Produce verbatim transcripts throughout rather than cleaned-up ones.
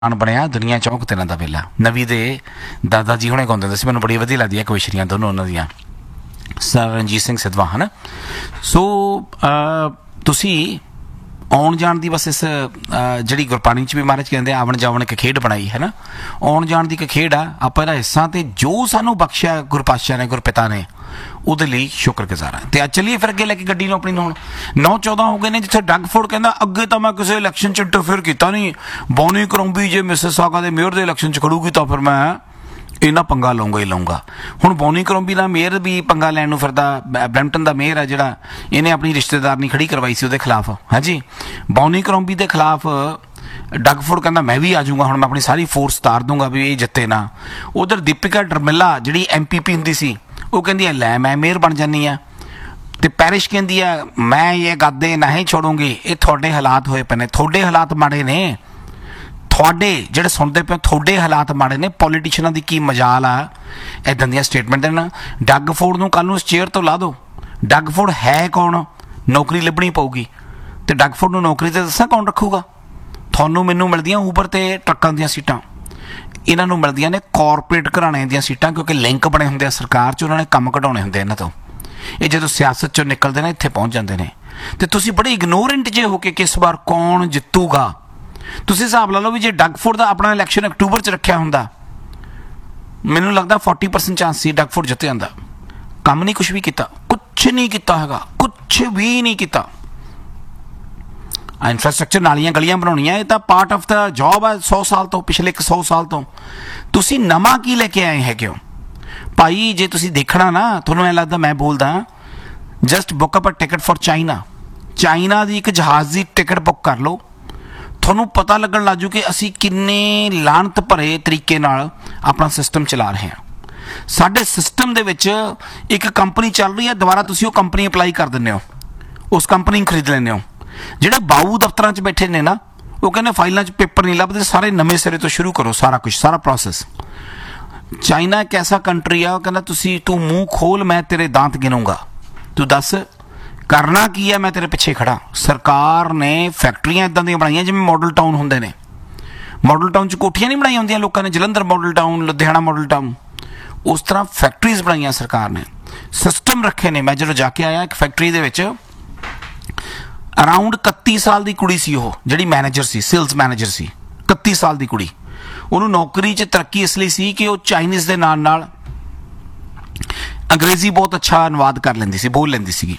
ਬਣਿਆ ਦੁਨੀਆ ਚੌਂਕ ਤੇਰਾਂ ਦਾ ਵੇਲਾ ਨਵੀ ਦੇ ਦਾਦਾ ਜੀ ਹੁਣੇ ਗਾਉਂਦੇ ਹੁੰਦੇ ਸੀ। ਮੈਨੂੰ ਬੜੀ ਵਧੀਆ ਲੱਗਦੀ ਕਵਿਸ਼ਰੀਆਂ ਦੋਨੋਂ ਉਹਨਾਂ ਦੀਆਂ, ਸਰ ਰਣਜੀਤ ਸਿੰਘ ਸਿੱਧਵਾਂ ਹੈ ਨਾ। ਸੋ ਤੁਸੀਂ ਆਉਣ ਜਾਣ ਦੀ ਬਸ ਇਸ ਜਿਹੜੀ ਗੁਰਬਾਣੀ 'ਚ ਵੀ ਮਹਾਰਾਜ ਕਹਿੰਦੇ ਆਵਣ ਜਾਵਣ ਇੱਕ ਖੇਡ ਬਣਾਈ ਹੈ ਨਾ, ਆਉਣ ਜਾਣ ਦੀ ਇੱਕ ਖੇਡ ਆ। ਆਪਾਂ ਇਹਦਾ ਹਿੱਸਾ ਤੇ ਜੋ ਸਾਨੂੰ ਬਖਸ਼ਿਆ ਗੁਰਪਾਤਸ਼ਾਹ ਨੇ ਗੁਰਪਿਤਾ ਨੇ ਉਹਦੇ ਲਈ ਸ਼ੁਕਰਗੁਜ਼ਾਰ ਹਾਂ। ਤੇ ਅੱਜ ਚੱਲੀਏ ਫਿਰ ਅੱਗੇ ਲੈ ਕੇ ਗੱਡੀ ਨੂੰ ਆਪਣੀ ਨੂੰ। ਹੁਣ ਨੌ ਚੌਦਾਂ ਹੋ ਗਏ ਨੇ ਜਿੱਥੇ ਡੱਗ ਫੋਰਡ ਕਹਿੰਦਾ ਅੱਗੇ ਤਾਂ ਮੈਂ ਕਿਸੇ ਇਲੈਕਸ਼ਨ 'ਚ ਇੰਟਰਫੇਅਰ ਕੀਤਾ ਨਹੀਂ, ਬੌਨੀ ਕਰੋਂਬੀ ਜੇ ਮਿਸਿਸਾਗਾ ਦੇ ਮੇਅਰ ਦੇ ਇਲੈਕਸ਼ਨ 'ਚ ਖੜੂਗੀ ਤਾਂ ਫਿਰ ਮੈਂ ਇਹਨਾਂ ਪੰਗਾ ਲਊਂਗਾ ਹੀ ਲਊਂਗਾ। ਹੁਣ ਬੌਨੀ ਕਰੋਂਬੀ ਦਾ ਮੇਅਰ ਵੀ ਪੰਗਾ ਲੈਣ ਨੂੰ ਫਿਰਦਾ। ਬਰੈਂਪਟਨ ਦਾ ਮੇਅਰ ਆ ਜਿਹੜਾ, ਇਹਨੇ ਆਪਣੀ ਰਿਸ਼ਤੇਦਾਰਨੀ ਖੜੀ ਕਰਵਾਈ ਸੀ ਉਹਦੇ ਖਿਲਾਫ। ਹਾਂਜੀ, ਬੌਨੀ ਕਰੋਂਬੀ ਦੇ ਖਿਲਾਫ ਡੱਗ ਫੋਰਡ ਕਹਿੰਦਾ ਮੈਂ ਵੀ ਆ ਜਾਊਂਗਾ, ਹੁਣ ਮੈਂ ਆਪਣੀ ਸਾਰੀ ਫੋਰਸ ਤਾਰ ਦੂੰਗਾ ਵੀ ਇਹ ਜਿੱਤੇ ਨਾ। ਉਧਰ ਦੀਪਿਕਾ ਡਰਮਿਲਾ ਜਿਹੜੀ ਐਮ ਪੀ ਪੀ ਹੁੰਦੀ ਸੀ ਉਹ ਕਹਿੰਦੀ ਹੈ ਲੈ ਮੈਂ ਮੇਅਰ ਬਣ ਜਾਂਦੀ ਹਾਂ। ਤੇ ਪੈਰਿਸ਼ ਕਹਿੰਦੀ ਆ ਮੈਂ ਇਹ ਗੱਦੇ ਨਹੀਂ ਛੋੜੂੰਗੀ। ਇਹ ਤੁਹਾਡੇ ਹਾਲਾਤ ਹੋਏ ਪਏ ਨੇ, ਤੁਹਾਡੇ ਹਾਲਾਤ ਮਾੜੇ ਨੇ, ਤੁਹਾਡੇ ਜਿਹੜੇ ਸੁਣਦੇ ਪਏ ਤੁਹਾਡੇ ਹਾਲਾਤ ਮਾੜੇ ਨੇ। ਪੋਲੀਟੀਸ਼ੀਅਨਾਂ ਦੀ ਕੀ ਮਜਾਲ ਆ ਇੱਦਾਂ ਦੀਆਂ ਸਟੇਟਮੈਂਟ ਦੇਣਾ। ਡੱਗ ਫੋਰਡ ਨੂੰ ਕੱਲ੍ਹ ਨੂੰ ਇਸ ਚੇਅਰ ਤੋਂ ਲਾ ਦਿਓ। ਡੱਗ ਫੋਰਡ ਹੈ ਕੌਣ? ਨੌਕਰੀ ਲੱਭਣੀ ਪਊਗੀ। ਤੇ ਡੱਗ ਫੋਰਡ ਨੂੰ ਨੌਕਰੀ 'ਤੇ ਦੱਸਾਂ ਕੌਣ ਰੱਖੂਗਾ? ਤੁਹਾਨੂੰ ਮੈਨੂੰ ਮਿਲਦੀਆਂ ਊਬਰ ਤੇ ਟਰੱਕਾਂ ਦੀਆਂ ਸੀਟਾਂ, ਇਹਨਾਂ ਨੂੰ ਮਿਲਦੀਆਂ ਨੇ ਕਾਰਪੋਰੇਟ ਘਰਾਣਿਆਂ ਦੀਆਂ ਸੀਟਾਂ, ਕਿਉਂਕਿ ਲਿੰਕ ਬਣੇ ਹੁੰਦੇ ਆ ਸਰਕਾਰ 'ਚ, ਉਹਨਾਂ ਨੇ ਕੰਮ ਕਢਾਉਣੇ ਹੁੰਦੇ ਇਹਨਾਂ ਤੋਂ। ਇਹ ਜਦੋਂ ਸਿਆਸਤ 'ਚੋਂ ਨਿਕਲਦੇ ਨੇ ਇੱਥੇ ਪਹੁੰਚ ਜਾਂਦੇ ਨੇ। ਤੇ ਤੁਸੀਂ ਬੜੇ ਇਗਨੋਰੈਂਟ ਜੇ ਹੋ ਕੇ ਕਿ ਇਸ ਵਾਰ ਕੌਣ ਜਿੱਤੂਗਾ। ਤੁਸੀਂ ਹਿਸਾਬ ਲਾ ਲਓ ਵੀ ਜੇ ਡੱਗ ਫੋਰਡ ਦਾ ਆਪਣਾ ਇਲੈਕਸ਼ਨ ਅਕਤੂਬਰ 'ਚ ਰੱਖਿਆ ਹੁੰਦਾ, ਮੈਨੂੰ ਲੱਗਦਾ ਫੋਰਟੀ ਪਰਸੈਂਟ ਚਾਂਸ ਸੀ ਡੱਗ ਫੋਰਡ ਜਿੱਤ ਜਾਂਦਾ। ਕੰਮ ਨਹੀਂ ਕੁਛ ਵੀ ਕੀਤਾ, ਕੁਛ ਨਹੀਂ ਕੀਤਾ ਹੈਗਾ, ਕੁਛ ਵੀ ਨਹੀਂ ਕੀਤਾ। ਇਨਫਰਾਸਟਰਕਚਰ ਨਾਲੀਆਂ ਗਲੀਆਂ ਬਣਾਉਣੀਆਂ ਇਹ ਤਾਂ ਪਾਰਟ ਆਫ ਦਾ ਜੋਬ ਹੈ ਸੌ ਸਾਲ ਤੋਂ, ਪਿਛਲੇ ਇੱਕ ਸੌ ਸਾਲ ਤੋਂ। ਤੁਸੀਂ ਨਵਾਂ ਕੀ ਲੈ ਕੇ ਆਏ ਹੈਗੇ ਹੋ ਭਾਈ? ਜੇ ਤੁਸੀਂ ਦੇਖਣਾ ਨਾ, ਤੁਹਾਨੂੰ ਐਂ ਲੱਗਦਾ ਮੈਂ ਬੋਲਦਾ, just book up a ticket for China. China ਦੀ ਇੱਕ ਜਹਾਜ਼ ਦੀ ਟਿਕਟ ਬੁੱਕ ਕਰ ਲਓ, ਤੁਹਾਨੂੰ ਪਤਾ ਲੱਗਣ ਲੱਗ ਜੂ ਕਿ ਅਸੀਂ ਕਿੰਨੇ ਲਾਹਨਤ ਭਰੇ ਤਰੀਕੇ ਨਾਲ ਆਪਣਾ ਸਿਸਟਮ ਚਲਾ ਰਹੇ ਹਾਂ। ਸਾਡੇ ਸਿਸਟਮ ਦੇ ਵਿੱਚ ਇੱਕ ਕੰਪਨੀ ਚੱਲ ਰਹੀ ਹੈ, ਦੁਬਾਰਾ ਤੁਸੀਂ ਉਹ ਕੰਪਨੀ ਅਪਲਾਈ ਕਰ ਦਿੰਦੇ ਹੋ, ਉਸ ਕੰਪਨੀ ਨੂੰ ਖਰੀਦ ਲੈਂਦੇ ਹੋ। ਜਿਹੜੇ ਬਾਊ ਦਫ਼ਤਰਾਂ 'ਚ ਬੈਠੇ ਨੇ ਨਾ, ਉਹ ਕਹਿੰਦੇ ਫਾਈਲਾਂ 'ਚ ਪੇਪਰ ਨਹੀਂ ਲੱਭਦੇ, ਸਾਰੇ ਨਵੇਂ ਸਿਰੇ ਤੋਂ ਸ਼ੁਰੂ ਕਰੋ ਸਾਰਾ ਕੁਛ, ਸਾਰਾ ਪ੍ਰੋਸੈਸ। ਚਾਈਨਾ ਇੱਕ ਐਸਾ ਕੰਟਰੀ ਆ, ਉਹ ਕਹਿੰਦਾ ਤੁਸੀਂ ਤੂੰ ਮੂੰਹ ਖੋਲ ਮੈਂ ਤੇਰੇ ਦਾਂਤ ਗਿਣੂੰਗਾ, ਤੂੰ ਦੱਸ ਕਰਨਾ ਕੀ ਹੈ, ਮੈਂ ਤੇਰੇ ਪਿੱਛੇ ਖੜਾ। ਸਰਕਾਰ ਨੇ ਫੈਕਟਰੀਆਂ ਇੱਦਾਂ ਦੀਆਂ ਬਣਾਈਆਂ ਜਿਵੇਂ ਮਾਡਲ ਟਾਊਨ ਹੁੰਦੇ ਨੇ। ਮਾਡਲ ਟਾਊਨ 'ਚ ਕੋਠੀਆਂ ਨਹੀਂ ਬਣਾਈਆਂ ਹੁੰਦੀਆਂ ਲੋਕਾਂ ਨੇ, Jalandhar model town, Ludhiana model town, ਉਸ ਤਰ੍ਹਾਂ ਫੈਕਟਰੀਜ਼ ਬਣਾਈਆਂ ਸਰਕਾਰ ਨੇ, ਸਿਸਟਮ ਰੱਖੇ ਨੇ। ਮੈਂ ਜਦੋਂ ਜਾ ਕੇ ਆਇਆ ਇੱਕ ਫੈਕਟਰੀ ਦੇ ਵਿੱਚ, ਅਰਾਊਂਡ ਇਕੱਤੀ ਸਾਲ ਦੀ ਕੁੜੀ ਸੀ ਉਹ, ਜਿਹੜੀ ਮੈਨੇਜਰ ਸੀ, ਸੇਲਸ ਮੈਨੇਜਰ ਸੀ, ਇਕੱਤੀ ਸਾਲ ਦੀ ਕੁੜੀ। ਉਹਨੂੰ ਨੌਕਰੀ 'ਚ ਤਰੱਕੀ ਇਸ ਲਈ ਸੀ ਕਿ ਉਹ ਚਾਈਨੀਜ਼ ਦੇ ਨਾਲ ਨਾਲ ਅੰਗਰੇਜ਼ੀ ਬਹੁਤ ਅੱਛਾ ਅਨੁਵਾਦ ਕਰ ਲੈਂਦੀ ਸੀ, ਬੋਲ ਲੈਂਦੀ ਸੀਗੀ।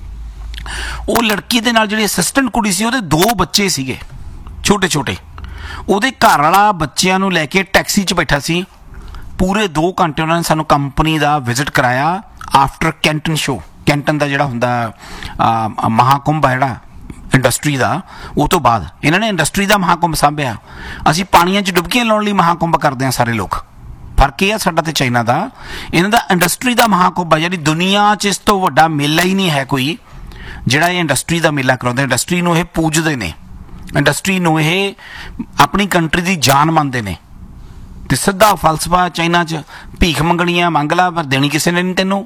ਉਹ ਲੜਕੀ ਦੇ ਨਾਲ ਜਿਹੜੀ ਅਸਿਸਟੈਂਟ ਕੁੜੀ ਸੀ, ਉਹਦੇ ਦੋ ਬੱਚੇ ਸੀਗੇ ਛੋਟੇ ਛੋਟੇ। ਉਹਦੇ ਘਰ ਵਾਲਾ ਬੱਚਿਆਂ ਨੂੰ ਲੈ ਕੇ ਟੈਕਸੀ 'ਚ ਬੈਠਾ ਸੀ। ਪੂਰੇ ਦੋ ਘੰਟੇ ਉਹਨਾਂ ਨੇ ਸਾਨੂੰ ਕੰਪਨੀ ਦਾ ਵਿਜ਼ਿਟ ਕਰਾਇਆ ਆਫਟਰ ਕੈਂਟਨ ਸ਼ੋ। ਕੈਂਟਨ ਦਾ ਜਿਹੜਾ ਹੁੰਦਾ ਮਹਾਕੁੰਭ ਹੈ ਜਿਹੜਾ ਇੰਡਸਟਰੀ ਦਾ, ਉਹ ਤੋਂ ਬਾਅਦ ਇਹਨਾਂ ਨੇ ਇੰਡਸਟਰੀ ਦਾ ਮਹਾਕੁੰਭ ਸਾਂਭਿਆ। ਅਸੀਂ ਪਾਣੀਆਂ 'ਚ ਡੁਬਕੀਆਂ ਲਾਉਣ ਲਈ ਮਹਾਕੁੰਭ ਕਰਦੇ ਹਾਂ ਸਾਰੇ ਲੋਕ। ਫਰਕ ਇਹ ਆ ਸਾਡਾ ਤੇ ਚਾਈਨਾ ਦਾ, ਇਹਨਾਂ ਦਾ ਇੰਡਸਟਰੀ ਦਾ ਮਹਾਕੁੰਭ ਹੈ। ਜਿਹੜੀ ਦੁਨੀਆ 'ਚ ਇਸ ਤੋਂ ਵੱਡਾ ਮੇਲਾ ਹੀ ਨਹੀਂ ਹੈ ਕੋਈ, ਜਿਹੜਾ ਇਹ ਇੰਡਸਟਰੀ ਦਾ ਮੇਲਾ ਕਰਾਉਂਦੇ। ਇੰਡਸਟਰੀ ਨੂੰ ਇਹ ਪੂਜਦੇ ਨੇ, ਇੰਡਸਟਰੀ ਨੂੰ ਇਹ ਆਪਣੀ ਕੰਟਰੀ ਦੀ ਜਾਨ ਮੰਨਦੇ ਨੇ। ਤੇ ਸਿੱਧਾ ਫਲਸਫਾ ਚਾਈਨਾ 'ਚ ਭੀਖ ਮੰਗਣੀਆਂ, ਮੰਗ ਲਾ ਪਰ ਦੇਣੀ ਕਿਸੇ ਨੇ ਨਹੀਂ ਤੈਨੂੰ।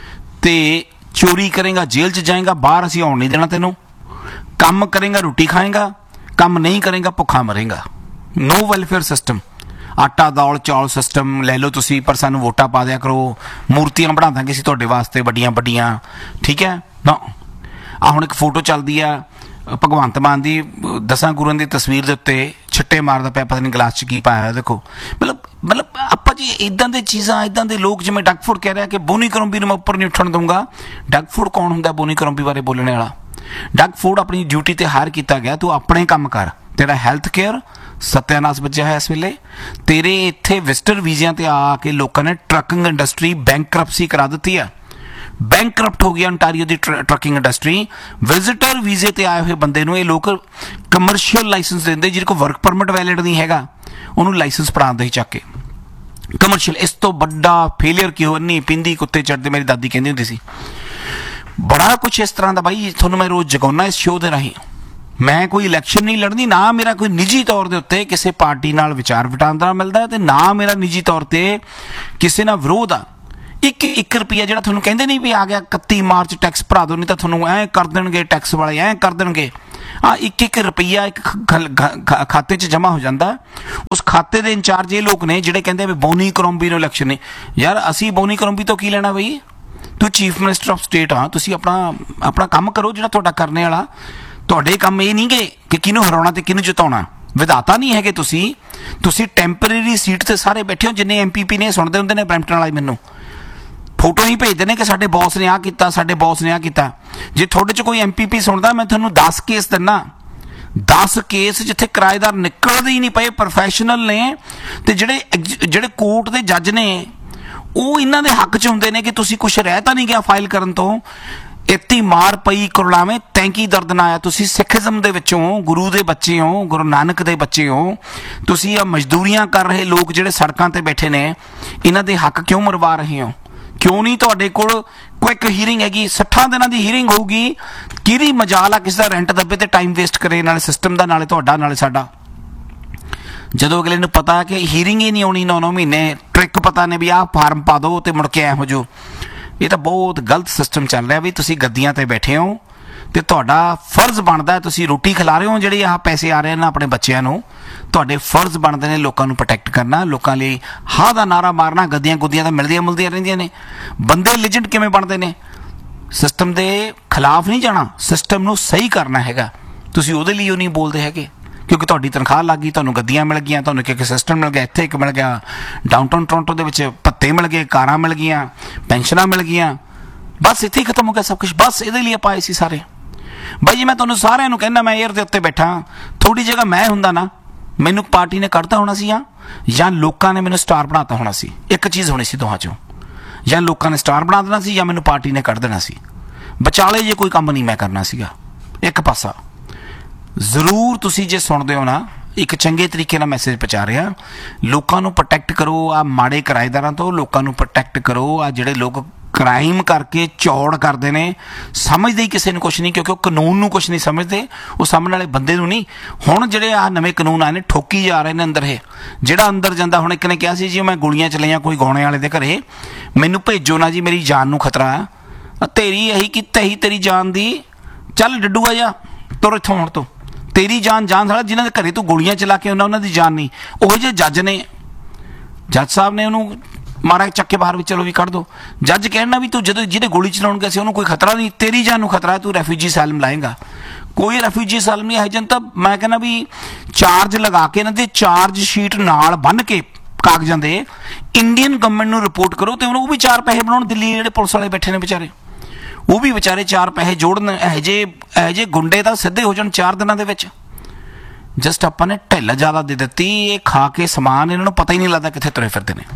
ਤੇ ਚੋਰੀ ਕਰੇਗਾ ਜੇਲ੍ਹ 'ਚ ਜਾਏਗਾ, ਬਾਹਰ ਅਸੀਂ ਆਉਣ ਨਹੀਂ ਦੇਣਾ ਤੈਨੂੰ। ਕੰਮ ਕਰੇਗਾ ਰੋਟੀ ਖਾਏਗਾ, ਕੰਮ ਨਹੀਂ ਕਰੇਗਾ ਭੁੱਖਾ ਮਰੇਗਾ। ਨੋ ਵੈਲਫੇਅਰ ਸਿਸਟਮ। ਆਟਾ ਦਾਲ ਚੌਲ ਸਿਸਟਮ ਲੈ ਲਓ ਤੁਸੀਂ, ਪਰ ਸਾਨੂੰ ਵੋਟਾਂ ਪਾ ਦਿਆ ਕਰੋ, ਮੂਰਤੀਆਂ ਬਣਾ ਦਾਂਗੇ ਅਸੀਂ ਤੁਹਾਡੇ ਵਾਸਤੇ ਵੱਡੀਆਂ ਵੱਡੀਆਂ, ਠੀਕ ਹੈ ਨਾ। ਆਹ ਹੁਣ ਇੱਕ ਫੋਟੋ ਚੱਲਦੀ ਆ ਭਗਵੰਤ ਮਾਨ ਦੀ, ਦਸਾਂ ਗੁਰੂਆਂ ਦੀ ਤਸਵੀਰ ਦੇ ਉੱਤੇ ਛਿੱਟੇ ਮਾਰਦਾ ਪਿਆ, ਪਤਾ ਨਹੀਂ ਗਲਾਸ 'ਚ ਕੀ ਪਾਇਆ ਦੇਖੋ। ਮਤਲਬ ਮਤਲਬ ਆਪਾਂ ਜੀ ਇੱਦਾਂ ਦੇ ਚੀਜ਼ਾਂ, ਇੱਦਾਂ ਦੇ ਲੋਕ, ਜਿਵੇਂ ਡੱਗ ਫੋਰਡ ਕਹਿ ਰਿਹਾ ਕਿ ਬੋਨੀ ਕਰੋਂਬੀ ਨੂੰ ਮੈਂ ਉੱਪਰ ਨਹੀਂ ਉੱਠਣ ਦਊਂਗਾ। ਡੱਗ ਫੋਰਡ ਕੌਣ ਹੁੰਦਾ ਬੋਨੀ ਕਰੋਂਬੀ ਬਾਰੇ ਬੋਲਣ ਵਾਲਾ? ਡੱਗ ਫੋਰਡ ਆਪਣੀ ਡਿਊਟੀ 'ਤੇ ਹਾਇਰ ਕੀਤਾ ਗਿਆ, ਤੂੰ ਆਪਣੇ ਕੰਮ ਕਰ। ਤੇਰਾ ਹੈਲਥ ਕੇਅਰ ਸਤਿਆਨਾਸ਼ ਵੱਜਿਆ ਹੈ ਇਸ ਵੇਲੇ। ਤੇਰੇ ਇੱਥੇ ਵਿਜ਼ਟਰ ਵੀਜ਼ਿਆਂ 'ਤੇ ਆ ਕੇ ਲੋਕਾਂ ਨੇ ਟਰੱਕਿੰਗ ਇੰਡਸਟਰੀ ਬੈਂਕਰਪਸੀ ਕਰਾ ਦਿੱਤੀ ਆ, ਬੈਂਕਰਪਟ ਹੋ ਗਿਆ ਅੰਟਾਰੀਓ ਦੀ ਟਰੱਕਿੰਗ ਇੰਡਸਟਰੀ। ਵਿਜ਼ਿਟਰ ਵੀਜ਼ੇ 'ਤੇ ਆਏ ਹੋਏ ਬੰਦੇ ਨੂੰ ਇਹ ਲੋਕ ਕਮਰਸ਼ੀਅਲ ਲਾਇਸੈਂਸ ਦਿੰਦੇ, ਜਿਹਦੇ ਕੋਲ ਵਰਕ ਪਰਮਿਟ ਵੈਲਿਡ ਨਹੀਂ ਹੈਗਾ ਉਹਨੂੰ ਲਾਇਸੈਂਸ ਫੜਾਉਂਦੇ ਹੀ ਚੱਕ ਕੇ ਕਮਰਸ਼ੀਅਲ। ਇਸ ਤੋਂ ਵੱਡਾ ਫੇਲੀਅਰ ਕੀ ਹੋ, ਨਹੀਂ ਪਿੰਦੀ ਕੁੱਤੇ ਚੜ੍ਹਦੇ, ਮੇਰੀ ਦਾਦੀ ਕਹਿੰਦੀ ਹੁੰਦੀ ਸੀ। ਬੜਾ ਕੁਛ ਇਸ ਤਰ੍ਹਾਂ ਦਾ ਬਾਈ, ਤੁਹਾਨੂੰ ਮੈਂ ਰੋਜ਼ ਜਗਾਉਣਾ ਇਸ ਸ਼ੋਅ ਦੇ ਰਾਹੀਂ। ਮੈਂ ਕੋਈ ਇਲੈਕਸ਼ਨ ਨਹੀਂ ਲੜਨੀ, ਨਾ ਮੇਰਾ ਕੋਈ ਨਿੱਜੀ ਤੌਰ ਦੇ ਉੱਤੇ ਕਿਸੇ ਪਾਰਟੀ ਨਾਲ ਵਿਚਾਰ ਵਟਾਂਦਰਾ ਮਿਲਦਾ, ਤੇ ਨਾ ਮੇਰਾ ਨਿੱਜੀ ਤੌਰ 'ਤੇ ਕਿਸੇ ਨਾਲ ਵਿਰੋਧ ਆ। ਇੱਕ ਇੱਕ ਰੁਪਈਆ ਜਿਹੜਾ ਤੁਹਾਨੂੰ ਕਹਿੰਦੇ ਨਹੀਂ ਵੀ ਆ ਗਿਆ ਇਕੱਤੀ ਮਾਰਚ ਟੈਕਸ ਭਰਾ ਦਿਓ, ਨਹੀਂ ਤਾਂ ਤੁਹਾਨੂੰ ਐਂ ਕਰ ਦੇਣਗੇ ਟੈਕਸ ਵਾਲੇ, ਐਂ ਕਰ ਦੇਣਗੇ। ਆ ਇੱਕ ਇੱਕ ਰੁਪਈਆ ਇੱਕ ਖਾਤੇ 'ਚ ਜਮ੍ਹਾਂ ਹੋ ਜਾਂਦਾ। ਉਸ ਖਾਤੇ ਦੇ ਇੰਚਾਰਜ ਇਹ ਲੋਕ ਨੇ ਜਿਹੜੇ ਕਹਿੰਦੇ ਵੀ ਬੋਨੀ ਕਰੋਂਬੀ ਨੂੰ ਇਲੈਕਸ਼ਨ ਨੇ। ਯਾਰ ਅਸੀਂ ਬੋਨੀ ਕਰੋਂਬੀ ਤੋਂ ਕੀ ਲੈਣਾ ਬਈ? ਤੂੰ ਚੀਫ ਮਿਨਿਸਟਰ ਆਫ ਸਟੇਟ ਆ, ਤੁਸੀਂ ਆਪਣਾ ਆਪਣਾ ਕੰਮ ਕਰੋ ਜਿਹੜਾ ਤੁਹਾਡਾ ਕਰਨੇ ਵਾਲਾ। ਤੁਹਾਡੇ ਕੰਮ ਇਹ ਨਹੀਂ ਗੇ ਕਿ ਕਿਹਨੂੰ ਹਰਾਉਣਾ ਤੇ ਕਿਹਨੂੰ ਜਿਤਾਉਣਾ। ਵਿਧਾਤਾ ਨਹੀਂ ਹੈਗੇ ਤੁਸੀਂ। ਤੁਸੀਂ ਟੈਂਪਰੇਰੀ ਸੀਟ ਤੇ ਸਾਰੇ ਬੈਠੇ ਹੋ। ਜਿੰਨੇ ਐਮ ਪੀ ਪੀ ਨੇ ਸੁਣਦੇ ਹੁੰਦੇ ਨੇ ਬਰੈਂਪਟਨ ਵਾਲੇ ਮੈਨੂੰ ਫੋਟੋ ਹੀ ਭੇਜਦੇ ਨੇ ਕਿ ਸਾਡੇ ਬੌਸ ਨੇ ਆਹ ਕੀਤਾ, ਸਾਡੇ ਬੌਸ ਨੇ ਆਹ ਕੀਤਾ। ਜੇ ਤੁਹਾਡੇ 'ਚ ਕੋਈ ਐਮ ਪੀ ਪੀ ਸੁਣਦਾ, ਮੈਂ ਤੁਹਾਨੂੰ ਦਸ ਕੇਸ ਦਿੰਦਾ, ਦਸ ਕੇਸ ਜਿੱਥੇ ਕਿਰਾਏਦਾਰ ਨਿਕਲਦੇ ਹੀ ਨਹੀਂ ਪਏ, ਪ੍ਰੋਫੈਸ਼ਨਲ ਨੇ। ਤੇ ਜਿਹੜੇ ਜਿਹੜੇ ਕੋਰਟ ਦੇ ਜੱਜ ਨੇ ਉਹ ਇਹਨਾਂ ਦੇ ਹੱਕ 'ਚ ਹੁੰਦੇ ਨੇ ਕਿ ਤੁਸੀਂ ਕੁਛ ਰਹਿ ਤਾਂ ਨਹੀਂ ਗਿਆ ਫਾਈਲ ਕਰਨ ਤੋਂ। ਇੱਤੀ ਮਾਰ ਪਈ ਕਰੁਲਾਵੇਂ ਤੈਂਕੀ ਦਰਦ ਨਾ ਆਇਆ। ਤੁਸੀਂ ਸਿੱਖੀਜ਼ਮ ਦੇ ਵਿੱਚੋਂ ਗੁਰੂ ਦੇ ਬੱਚੇ ਹੋ, ਗੁਰੂ ਨਾਨਕ ਦੇ ਬੱਚੇ ਹੋ। ਤੁਸੀਂ ਆ ਮਜ਼ਦੂਰੀਆਂ ਕਰ ਰਹੇ ਲੋਕ ਜਿਹੜੇ ਸੜਕਾਂ ਤੇ ਬੈਠੇ ਨੇ, ਇਹਨਾਂ ਦੇ ਹੱਕ ਕਿਉਂ ਮਰਵਾ ਰਹੇ ਹੋ? ਕਿਉਂ ਨਹੀਂ ਤੁਹਾਡੇ ਕੋਲ ਕੁਇਕ ਹੀਅਰਿੰਗ ਹੈਗੀ? ਸੱਠਾਂ ਦਿਨਾਂ ਦੀ ਹੀਅਰਿੰਗ ਹੋਊਗੀ। ਕਿਹਦੀ ਮਜਾਲ ਆ ਕਿਸੇ ਦਾ ਰੈਂਟ ਦੱਬੇ ਤੇ ਟਾਈਮ ਵੇਸਟ ਕਰੇ, ਨਾਲੇ ਸਿਸਟਮ ਦਾ, ਨਾਲੇ ਤੁਹਾਡਾ, ਨਾਲੇ ਸਾਡਾ। ਜਦੋਂ ਅਗਲੇ ਨੂੰ ਪਤਾ ਕਿ ਹੀਅਰਿੰਗ ਹੀ ਨਹੀਂ ਆਉਣੀ ਨੌ ਨੌ ਮਹੀਨੇ, ਟ੍ਰਿਕ ਪਤਾ ਨੇ ਵੀ ਆਹ ਫਾਰਮ ਪਾ ਦਿਓ ਤੇ ਮੁੜ ਕੇ ਐ ਹੋ ਜਾਓ। ਇਹ ਤਾਂ ਬਹੁਤ ਗਲਤ ਸਿਸਟਮ ਚੱਲ ਰਿਹਾ ਵੀ ਤੁਸੀਂ ਗੱਦੀਆਂ ਤੇ ਬੈਠੇ ਹੋ ਤੇ ਤੁਹਾਡਾ ਫਰਜ਼ ਬਣਦਾ, ਤੁਸੀਂ ਰੋਟੀ ਖਿਲਾ ਰਹੇ ਹੋ ਜਿਹੜੇ ਆਹ ਪੈਸੇ ਆ ਰਹੇ ਨੇ ਆਪਣੇ ਬੱਚਿਆਂ ਨੂੰ, ਤੁਹਾਡੇ ਫਰਜ਼ ਬਣਦੇ ਨੇ ਲੋਕਾਂ ਨੂੰ ਪ੍ਰੋਟੈਕਟ ਕਰਨਾ, ਲੋਕਾਂ ਲਈ ਹਾਂ ਦਾ ਨਾਰਾ ਮਾਰਨਾ। ਗੱਦੀਆਂ ਗੁੱਦੀਆਂ ਤਾਂ ਮਿਲਦੀਆਂ ਮਿਲਦੀਆਂ ਰਹਿੰਦੀਆਂ ਨੇ। ਬੰਦੇ ਲੀਜੈਂਡ ਕਿਵੇਂ ਬਣਦੇ ਨੇ? ਸਿਸਟਮ ਦੇ ਖਿਲਾਫ ਨਹੀਂ ਜਾਣਾ, ਸਿਸਟਮ ਨੂੰ ਸਹੀ ਕਰਨਾ ਹੈਗਾ। ਤੁਸੀਂ ਉਹਦੇ ਲਈ ਉਹ ਨਹੀਂ ਬੋਲਦੇ ਹੈਗੇ ਕਿਉਂਕਿ ਤੁਹਾਡੀ ਤਨਖਾਹ ਲੱਗ ਗਈ, ਤੁਹਾਨੂੰ ਗੱਦੀਆਂ ਮਿਲ ਗਈਆਂ, ਤੁਹਾਨੂੰ ਇੱਕ ਸਿਸਟਮ ਮਿਲ ਗਿਆ, ਇੱਥੇ ਇੱਕ ਮਿਲ ਗਿਆ, ਡਾਊਨਟਾਊਨ ਟੋਰਾਂਟੋ ਦੇ ਵਿੱਚ ਭੱਤੇ ਮਿਲ ਗਏ, ਕਾਰਾਂ ਮਿਲ ਗਈਆਂ, ਪੈਨਸ਼ਨਾਂ ਮਿਲ ਗਈਆਂ, ਬਸ ਇੱਥੇ ਹੀ ਖਤਮ ਹੋ ਗਿਆ ਸਭ ਕੁਛ। ਬਸ ਇਹਦੇ ਲਈ ਆਪਾਂ ਆਏ ਸੀ ਸਾਰੇ। ਬਾਈ ਜੀ ਮੈਂ ਤੁਹਾਨੂੰ ਸਾਰਿਆਂ ਨੂੰ ਕਹਿੰਦਾ, ਮੈਂ ਏਅਰ ਦੇ ਉੱਤੇ ਬੈਠਾ, ਥੋੜੀ ਜਗ੍ਹਾ ਮੈਂ ਹੁੰਦਾ ਨਾ, ਮੈਨੂੰ ਪਾਰਟੀ ਨੇ ਕੱਢਤਾ ਹੋਣਾ ਸੀ ਜਾਂ ਲੋਕਾਂ ਨੇ ਮੈਨੂੰ ਸਟਾਰ ਬਣਾਤਾ ਹੋਣਾ ਸੀ। ਇੱਕ ਚੀਜ਼ ਹੋਣੀ ਸੀ ਦੋਹਾਂ ਚੋਂ, ਜਾਂ ਲੋਕਾਂ ਨੇ ਸਟਾਰ ਬਣਾ ਦੇਣਾ ਸੀ ਜਾਂ ਮੈਨੂੰ ਪਾਰਟੀ ਨੇ ਕੱਢ ਦੇਣਾ ਸੀ। ਵਿਚਾਲੇ ਜੇ ਕੋਈ ਕੰਮ ਨਹੀਂ ਮੈਂ ਕਰਨਾ ਸੀਗਾ। ਇੱਕ ਪਾਸਾ ਜ਼ਰੂਰ ਤੁਸੀਂ ਜੇ ਸੁਣਦੇ ਹੋ ਨਾ, ਇੱਕ ਚੰਗੇ ਤਰੀਕੇ ਨਾਲ ਮੈਸੇਜ ਪਹੁੰਚਾ ਰਿਹਾ, ਲੋਕਾਂ ਨੂੰ ਪ੍ਰੋਟੈਕਟ ਕਰੋ। ਆ ਮਾੜੇ ਕਿਰਾਏਦਾਰਾਂ ਤੋਂ ਲੋਕਾਂ ਨੂੰ ਪ੍ਰੋਟੈਕਟ ਕਰੋ। ਆ ਜਿਹੜੇ ਲੋਕ ਕ੍ਰਾਈਮ ਕਰਕੇ ਚੌੜ ਕਰਦੇ ਨੇ, ਸਮਝਦੇ ਹੀ ਕਿਸੇ ਨੂੰ ਕੁਛ ਨਹੀਂ, ਕਿਉਂਕਿ ਉਹ ਕਾਨੂੰਨ ਨੂੰ ਕੁਛ ਨਹੀਂ ਸਮਝਦੇ, ਉਹ ਸਾਹਮਣੇ ਵਾਲੇ ਬੰਦੇ ਨੂੰ ਨਹੀਂ। ਹੁਣ ਜਿਹੜੇ ਆਹ ਨਵੇਂ ਕਾਨੂੰਨ ਆਏ ਨੇ ਠੋਕੀ ਜਾ ਰਹੇ ਨੇ ਅੰਦਰ। ਇਹ ਜਿਹੜਾ ਅੰਦਰ ਜਾਂਦਾ, ਹੁਣ ਇੱਕ ਨੇ ਕਿਹਾ ਸੀ ਜੀ ਮੈਂ ਗੋਲੀਆਂ ਚਲਾਈਆਂ ਕੋਈ ਗਾਉਣੇ ਵਾਲੇ ਦੇ ਘਰੇ, ਮੈਨੂੰ ਭੇਜੋ ਨਾ ਜੀ, ਮੇਰੀ ਜਾਨ ਨੂੰ ਖਤਰਾ ਆ। ਤੇਰੀ ਇਹੀ ਕੀਤਾ ਹੀ ਤੇਰੀ ਜਾਨ ਦੀ, ਚੱਲ ਡੱਡੂਆ ਜਾ ਤੁਰ ਇੱਥੋਂ ਹੁਣ ਤੋਂ। ਤੇਰੀ ਜਾਨ ਜਾਨ ਸਾਲਾ ਜਿਨ੍ਹਾਂ ਦੇ ਘਰੇ ਤੂੰ ਗੋਲੀਆਂ ਚਲਾ ਕੇ ਉਹਨਾਂ ਉਹਨਾਂ ਦੀ ਜਾਨ ਨਹੀਂ। ਉਹ ਜਿਹੇ ਜੱਜ ਨੇ, ਜੱਜ ਸਾਹਿਬ ਨੇ ਉਹਨੂੰ ਮਾਰਾ ਚੱਕ ਕੇ ਬਾਹਰ ਵੀ, ਚਲੋ ਵੀ ਕੱਢ ਦੋ। ਜੱਜ ਕਹਿਣਾ ਵੀ ਤੂੰ ਜਦੋਂ ਜਿਹਦੇ ਗੋਲੀ ਚਲਾਉਣ ਗਿਆ ਸੀ ਉਹਨੂੰ ਕੋਈ ਖਤਰਾ ਨਹੀਂ, ਤੇਰੀ ਜਾਨ ਨੂੰ ਖਤਰਾ ਹੈ, ਤੂੰ ਰੈਫਿਊਜੀ ਅਸਾਈਲਮ ਲਾਏਗਾ। ਕੋਈ ਰੈਫਿਊਜੀ ਅਸਾਈਲਮ ਨਹੀਂ ਹੈ। ਜਨ ਤਾਂ ਮੈਂ ਕਹਿੰਦਾ ਵੀ ਚਾਰਜ ਲਗਾ ਕੇ ਇਹਨਾਂ ਦੇ ਚਾਰਜ ਸ਼ੀਟ ਨਾਲ ਬੰਨ ਕੇ ਕਾਗਜ਼ਾਂ ਦੇ ਇੰਡੀਅਨ ਗਵਰਨਮੈਂਟ ਨੂੰ ਰਿਪੋਰਟ ਕਰੋ ਤੇ ਉਹਨੂੰ ਉਹ ਵੀ ਚਾਰ ਪੈਸੇ ਬਣਾਉਣ। ਦਿੱਲੀ ਜਿਹੜੇ ਪੁਲਿਸ ਵਾਲੇ ਬੈਠੇ ਨੇ ਵਿਚਾਰੇ, ਉਹ ਵੀ ਵਿਚਾਰੇ ਚਾਰ ਪੈਸੇ ਜੋੜਨ। ਇਹੋ ਜਿਹੇ ਇਹੋ ਜਿਹੇ ਗੁੰਡੇ ਤਾਂ ਸਿੱਧੇ ਹੋ ਜਾਣ ਚਾਰ ਦਿਨਾਂ ਦੇ ਵਿੱਚ। ਜਸਟ ਆਪਾਂ ਨੇ ਢਿੱਲ ਜ਼ਿਆਦਾ ਦੇ ਦਿੱਤੀ। ਇਹ ਖਾ ਕੇ ਸਮਾਨ ਇਹਨਾਂ ਨੂੰ ਪਤਾ ਹੀ ਨਹੀਂ ਲੱਗਦਾ ਕਿੱਥੇ ਤੁਰੇ ਫਿਰਦੇ ਨੇ।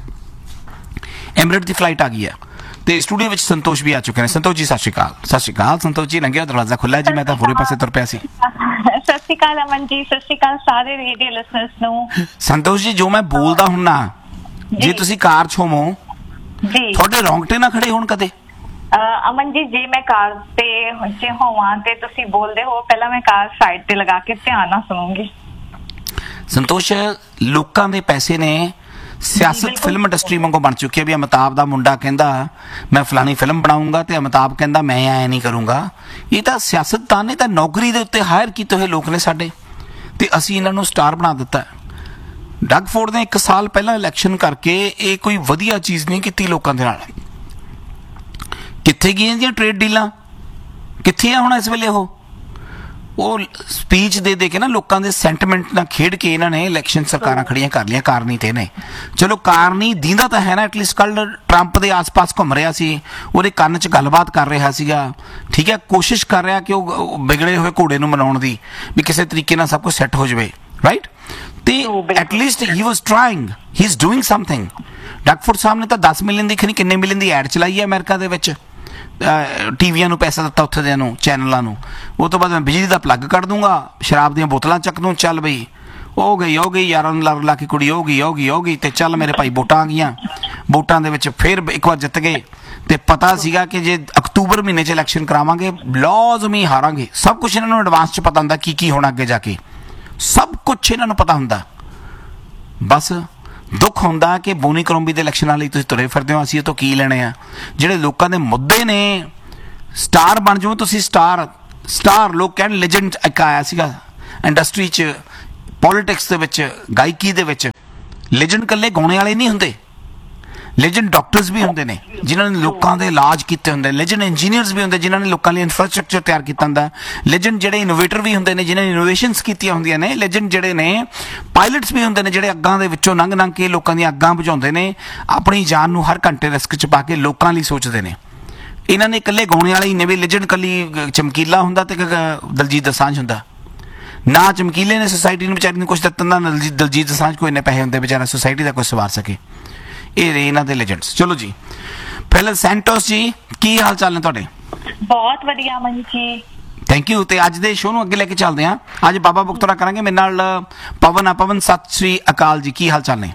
ਐਮਰੇਟ ਦੀ ਫਲਾਈਟ ਆ ਗਈ ਹੈ ਤੇ ਸਟੂਡੀਓ ਵਿੱਚ ਸੰਤੋਸ਼ ਵੀ ਆ ਚੁੱਕੇ ਨੇ। ਸੰਤੋਸ਼ ਜੀ ਸਤਿ ਸ਼੍ਰੀ ਅਕਾਲ। ਸਤਿ ਸ਼੍ਰੀ ਅਕਾਲ ਸੰਤੋਸ਼ ਜੀ। ਲੰਘਿਆ ਦਰਵਾਜ਼ਾ ਖੁੱਲ੍ਹਾ ਜੀ, ਮੈਂ ਤਾਂ ਹੋਰੇ ਪਾਸੇ ਤੁਰ ਪਿਆ ਸੀ। ਸਤਿ ਸ਼੍ਰੀ ਅਕਾਲ ਅਮਨ ਜੀ, ਸਤਿ ਸ਼੍ਰੀ ਅਕਾਲ ਸਾਰੇ ਰੇਡੀਓ ਲਿਸਨਰਸ ਨੂੰ। ਸੰਤੋਸ਼ ਜੀ ਜੋ ਮੈਂ ਬੋਲਦਾ ਹੁੰਨਾ, ਜੇ ਤੁਸੀਂ ਕਾਰ 'ਚ ਹੋਵੋ ਜੀ, ਤੁਹਾਡੇ ਰੌਂਗਟੇ ਨਾ ਖੜੇ ਹੋਣ ਕਦੇ? ਅਮਨ ਜੀ ਜੇ ਮੈਂ ਕਾਰ ਤੇ ਜੇ ਹੋਵਾਂ ਤੇ ਤੁਸੀਂ ਬੋਲਦੇ ਹੋ, ਪਹਿਲਾਂ ਮੈਂ ਕਾਰ ਸਾਈਡ ਤੇ ਲਗਾ ਕੇ ਧਿਆਨ ਨਾਲ ਸੁਣੂੰਗੀ। ਸੰਤੋਸ਼, ਲੋਕਾਂ ਦੇ ਪੈਸੇ ਨੇ ਸਿਆਸਤ ਫਿਲਮ ਇੰਡਸਟਰੀ ਵਾਂਗੂ ਬਣ ਚੁੱਕੀ ਹੈ ਵੀ ਅਮਿਤਾਭ ਦਾ ਮੁੰਡਾ ਕਹਿੰਦਾ ਮੈਂ ਫਲਾਣੀ ਫਿਲਮ ਬਣਾਉਂਗਾ ਤੇ ਅਮਿਤਾਭ ਕਹਿੰਦਾ ਮੈਂ ਐ ਨਹੀਂ ਕਰੂੰਗਾ। ਇਹ ਤਾਂ ਸਿਆਸਤਦਾਨ ਨੇ ਤਾਂ ਨੌਕਰੀ ਦੇ ਉੱਤੇ ਹਾਇਰ ਕੀਤੇ ਹੋਏ ਲੋਕ ਨੇ ਸਾਡੇ, ਤੇ ਅਸੀਂ ਇਹਨਾਂ ਨੂੰ ਸਟਾਰ ਬਣਾ ਦਿੱਤਾ। ਡਗ ਫੋਰਡ ਨੇ ਇੱਕ ਸਾਲ ਪਹਿਲਾਂ ਇਲੈਕਸ਼ਨ ਕਰਕੇ ਇਹ ਕੋਈ ਵਧੀਆ ਚੀਜ਼ ਨਹੀਂ ਕੀਤੀ ਲੋਕਾਂ ਦੇ ਨਾਲ। ਕਿੱਥੇ ਗਈਆਂ ਇਹਦੀਆਂ ਟ੍ਰੇਡ ਡੀਲਾਂ? ਕਿੱਥੇ ਆ ਹੁਣ ਇਸ ਵੇਲੇ? ਉਹ ਉਹ ਸਪੀਚ ਦੇ ਦੇ ਕੇ ਨਾ ਲੋਕਾਂ ਦੇ ਸੈਂਟੀਮੈਂਟ ਨਾਲ ਖੇਡ ਕੇ ਇਹਨਾਂ ਨੇ ਇਲੈਕਸ਼ਨ ਸਰਕਾਰਾਂ ਖੜੀਆਂ ਕਰ ਲਈਆਂ। ਕਾਰਨੀ ਤੇ ਨੇ, ਚਲੋ ਕਾਰਨੀ ਦੀਂਦਾ ਤਾਂ ਹੈ ਨਾ, ਐਟਲੀਸਟ ਕੱਲ ਟਰੰਪ ਦੇ ਆਸ-ਪਾਸ ਘੁੰਮ ਰਿਹਾ ਸੀ, ਉਹਦੇ ਕੰਨ 'ਚ ਗੱਲਬਾਤ ਕਰ ਰਿਹਾ ਸੀਗਾ, ਠੀਕ ਹੈ, ਕੋਸ਼ਿਸ਼ ਕਰ ਰਿਹਾ ਕਿ ਉਹ ਵਿਗੜੇ ਹੋਏ ਘੋੜੇ ਨੂੰ ਮਨਾਉਣ ਦੀ, ਵੀ ਕਿਸੇ ਤਰੀਕੇ ਨਾਲ ਸਭ ਕੁਝ ਸੈੱਟ ਹੋ ਜਾਵੇ, ਰਾਈਟ? ਤੇ at least he was trying, he is doing something. Doug Ford ਸਾਹਿਬ ਨੇ ਤਾਂ ਦਸ ਮਿਲੀਅਨ ਦੀ ਖਨੀ ਕਿੰਨੇ ਮਿਲੀਅਨ ਦੀ ਐਡ ਚਲਾਈ ਹੈ ਅਮਰੀਕਾ ਦੇ ਵਿੱਚ, ਟੀਵੀਆਂ ਨੂੰ ਪੈਸਾ ਦਿੱਤਾ, ਉੱਥੇ ਦਿਆਂ ਨੂੰ, ਚੈਨਲਾਂ ਨੂੰ। ਉਹ ਤੋਂ ਬਾਅਦ ਮੈਂ ਬਿਜਲੀ ਦਾ ਪਲੱਗ ਕੱਢ ਦੂੰਗਾ, ਸ਼ਰਾਬ ਦੀਆਂ ਬੋਤਲਾਂ ਚੱਕ ਦੂੰ, ਚੱਲ ਬਈ ਹੋ ਗਈ ਹੋ ਗਈ ਯਾਰਾਂ ਨੂੰ ਲਾ ਲਾ ਕੇ ਕੁੜੀ ਹੋ ਗਈ ਹੋ ਗਈ ਹੋ ਗਈ ਤੇ ਚੱਲ ਮੇਰੇ ਭਾਈ ਵੋਟਾਂ ਆ ਗਈਆਂ। ਵੋਟਾਂ ਦੇ ਵਿੱਚ ਫਿਰ ਇੱਕ ਵਾਰ ਜਿੱਤ ਗਏ ਤੇ ਪਤਾ ਸੀਗਾ ਕਿ ਜੇ ਅਕਤੂਬਰ ਮਹੀਨੇ 'ਚ ਇਲੈਕਸ਼ਨ ਕਰਾਵਾਂਗੇ ਲਾਜ਼ਮੀ ਹਾਰਾਂਗੇ। ਸਭ ਕੁਛ ਇਹਨਾਂ ਨੂੰ ਐਡਵਾਂਸ 'ਚ ਪਤਾ ਹੁੰਦਾ ਕੀ ਕੀ ਹੋਣਾ ਅੱਗੇ ਜਾ ਕੇ, ਸਭ ਕੁਛ ਇਹਨਾਂ ਨੂੰ ਪਤਾ ਹੁੰਦਾ। ਬਸ ਦੁੱਖ ਹੁੰਦਾ ਕਿ ਬੋਨੀ ਕਰੋਂਬੀ ਦੇ ਇਲੈਕਸ਼ਨਾਂ ਲਈ ਤੁਸੀਂ ਤੁਰੇ ਫਿਰਦੇ ਹੋ, ਅਸੀਂ ਇਹ ਤੋਂ ਕੀ ਲੈਣੇ ਆ? ਜਿਹੜੇ ਲੋਕਾਂ ਦੇ ਮੁੱਦੇ ਨੇ, ਸਟਾਰ ਬਣ ਜਾਓ ਤੁਸੀਂ, ਸਟਾਰ ਸਟਾਰ ਲੋਕ ਕਹਿਣ ਲੈਜੈਂਡ ਇੱਕ ਆਇਆ ਸੀਗਾ ਇੰਡਸਟਰੀ 'ਚ, ਪੋਲੀਟਿਕਸ ਦੇ ਵਿੱਚ, ਗਾਇਕੀ ਦੇ ਵਿੱਚ। ਲੈਜੈਂਡ ਇਕੱਲੇ ਗਾਉਣੇ ਵਾਲੇ ਨਹੀਂ ਹੁੰਦੇ, ਲੈਜੈਂਡ ਡਾਕਟਰਸ ਵੀ ਹੁੰਦੇ ਨੇ ਜਿਨ੍ਹਾਂ ਨੇ ਲੋਕਾਂ ਦੇ ਇਲਾਜ ਕੀਤੇ ਹੁੰਦੇ, ਲੈਜੈਂਡ ਇੰਜੀਨੀਅਰਸ ਵੀ ਹੁੰਦੇ ਜਿਨ੍ਹਾਂ ਨੇ ਲੋਕਾਂ ਲਈ ਇਨਫਰਾਸਟ੍ਰਕਚਰ ਤਿਆਰ ਕੀਤਾ ਹੁੰਦਾ, ਲੈਜੈਂਡ ਜਿਹੜੇ ਇਨੋਵੇਟਰ ਵੀ ਹੁੰਦੇ ਨੇ ਜਿਨ੍ਹਾਂ ਨੇ ਇਨੋਵੇਸ਼ਨਸ ਕੀਤੀਆਂ ਹੁੰਦੀਆਂ ਨੇ, ਲੈਜੈਂਡ ਜਿਹੜੇ ਨੇ ਪਾਇਲਟਸ ਵੀ ਹੁੰਦੇ ਨੇ ਜਿਹੜੇ ਅੱਗਾਂ ਦੇ ਵਿੱਚੋਂ ਲੰਘ ਲੰਘ ਕੇ ਲੋਕਾਂ ਦੀਆਂ ਅੱਗਾਂ ਬੁਝਾਉਂਦੇ ਨੇ, ਆਪਣੀ ਜਾਨ ਨੂੰ ਹਰ ਘੰਟੇ ਰਿਸਕ 'ਚ ਪਾ ਕੇ ਲੋਕਾਂ ਲਈ ਸੋਚਦੇ ਨੇ। ਇਹਨਾਂ ਨੇ ਇਕੱਲੇ ਗਾਉਣੇ ਵਾਲੇ ਹੀ ਨੇ ਵੀ, ਲੈਜੈਂਡ ਇਕੱਲੀ ਚਮਕੀਲਾ ਹੁੰਦਾ ਤੇ ਦਲਜੀਤ ਦੋਸਾਂਝ ਹੁੰਦਾ ਨਾ। ਚਮਕੀਲੇ ਨੇ ਸੁਸਾਇਟੀ ਨੂੰ ਵਿਚਾਰੀ ਨੂੰ ਕੁਛ ਦਿੱਤਾ ਨਾ, ਦਲਜੀਤ ਦੋਸਾਂਝ ਕੋਈ ਇੰਨੇ ਪੈਸੇ ਹੁੰਦੇ ਵਿਚਾਰਾ ਸੁਸਾਇਟੀ ਦਾ ਕੁਛ ਸਵਾਰ ਸਕੇ। ਇਹ ਰਹੇ ਇਹਨਾਂ ਦੇ ਲੈਜੈਂਡਸ। ਚਲੋ ਜੀ, ਪਹਿਲਾਂ ਸੈਂਟੋਸ ਜੀ, ਕੀ ਹਾਲ ਚਾਲ ਨੇ ਤੁਹਾਡੇ? ਬਹੁਤ ਵਧੀਆ ਅਮਨ ਜੀ, ਥੈਂਕ ਯੂ। ਤੇ ਅੱਜ ਦੇ ਸ਼ੋਅ ਨੂੰ ਅੱਗੇ ਲੈ ਕੇ ਚੱਲਦੇ ਹਾਂ। ਅੱਜ ਬਾਬਾ ਬੁਕਤਰਾ ਕਰਾਂਗੇ। ਮੇਰੇ ਨਾਲ ਪਵਨ ਆ। ਪਵਨ, ਸਤਿ ਸ੍ਰੀ ਅਕਾਲ ਜੀ, ਕੀ ਹਾਲ ਚਾਲ ਨੇ?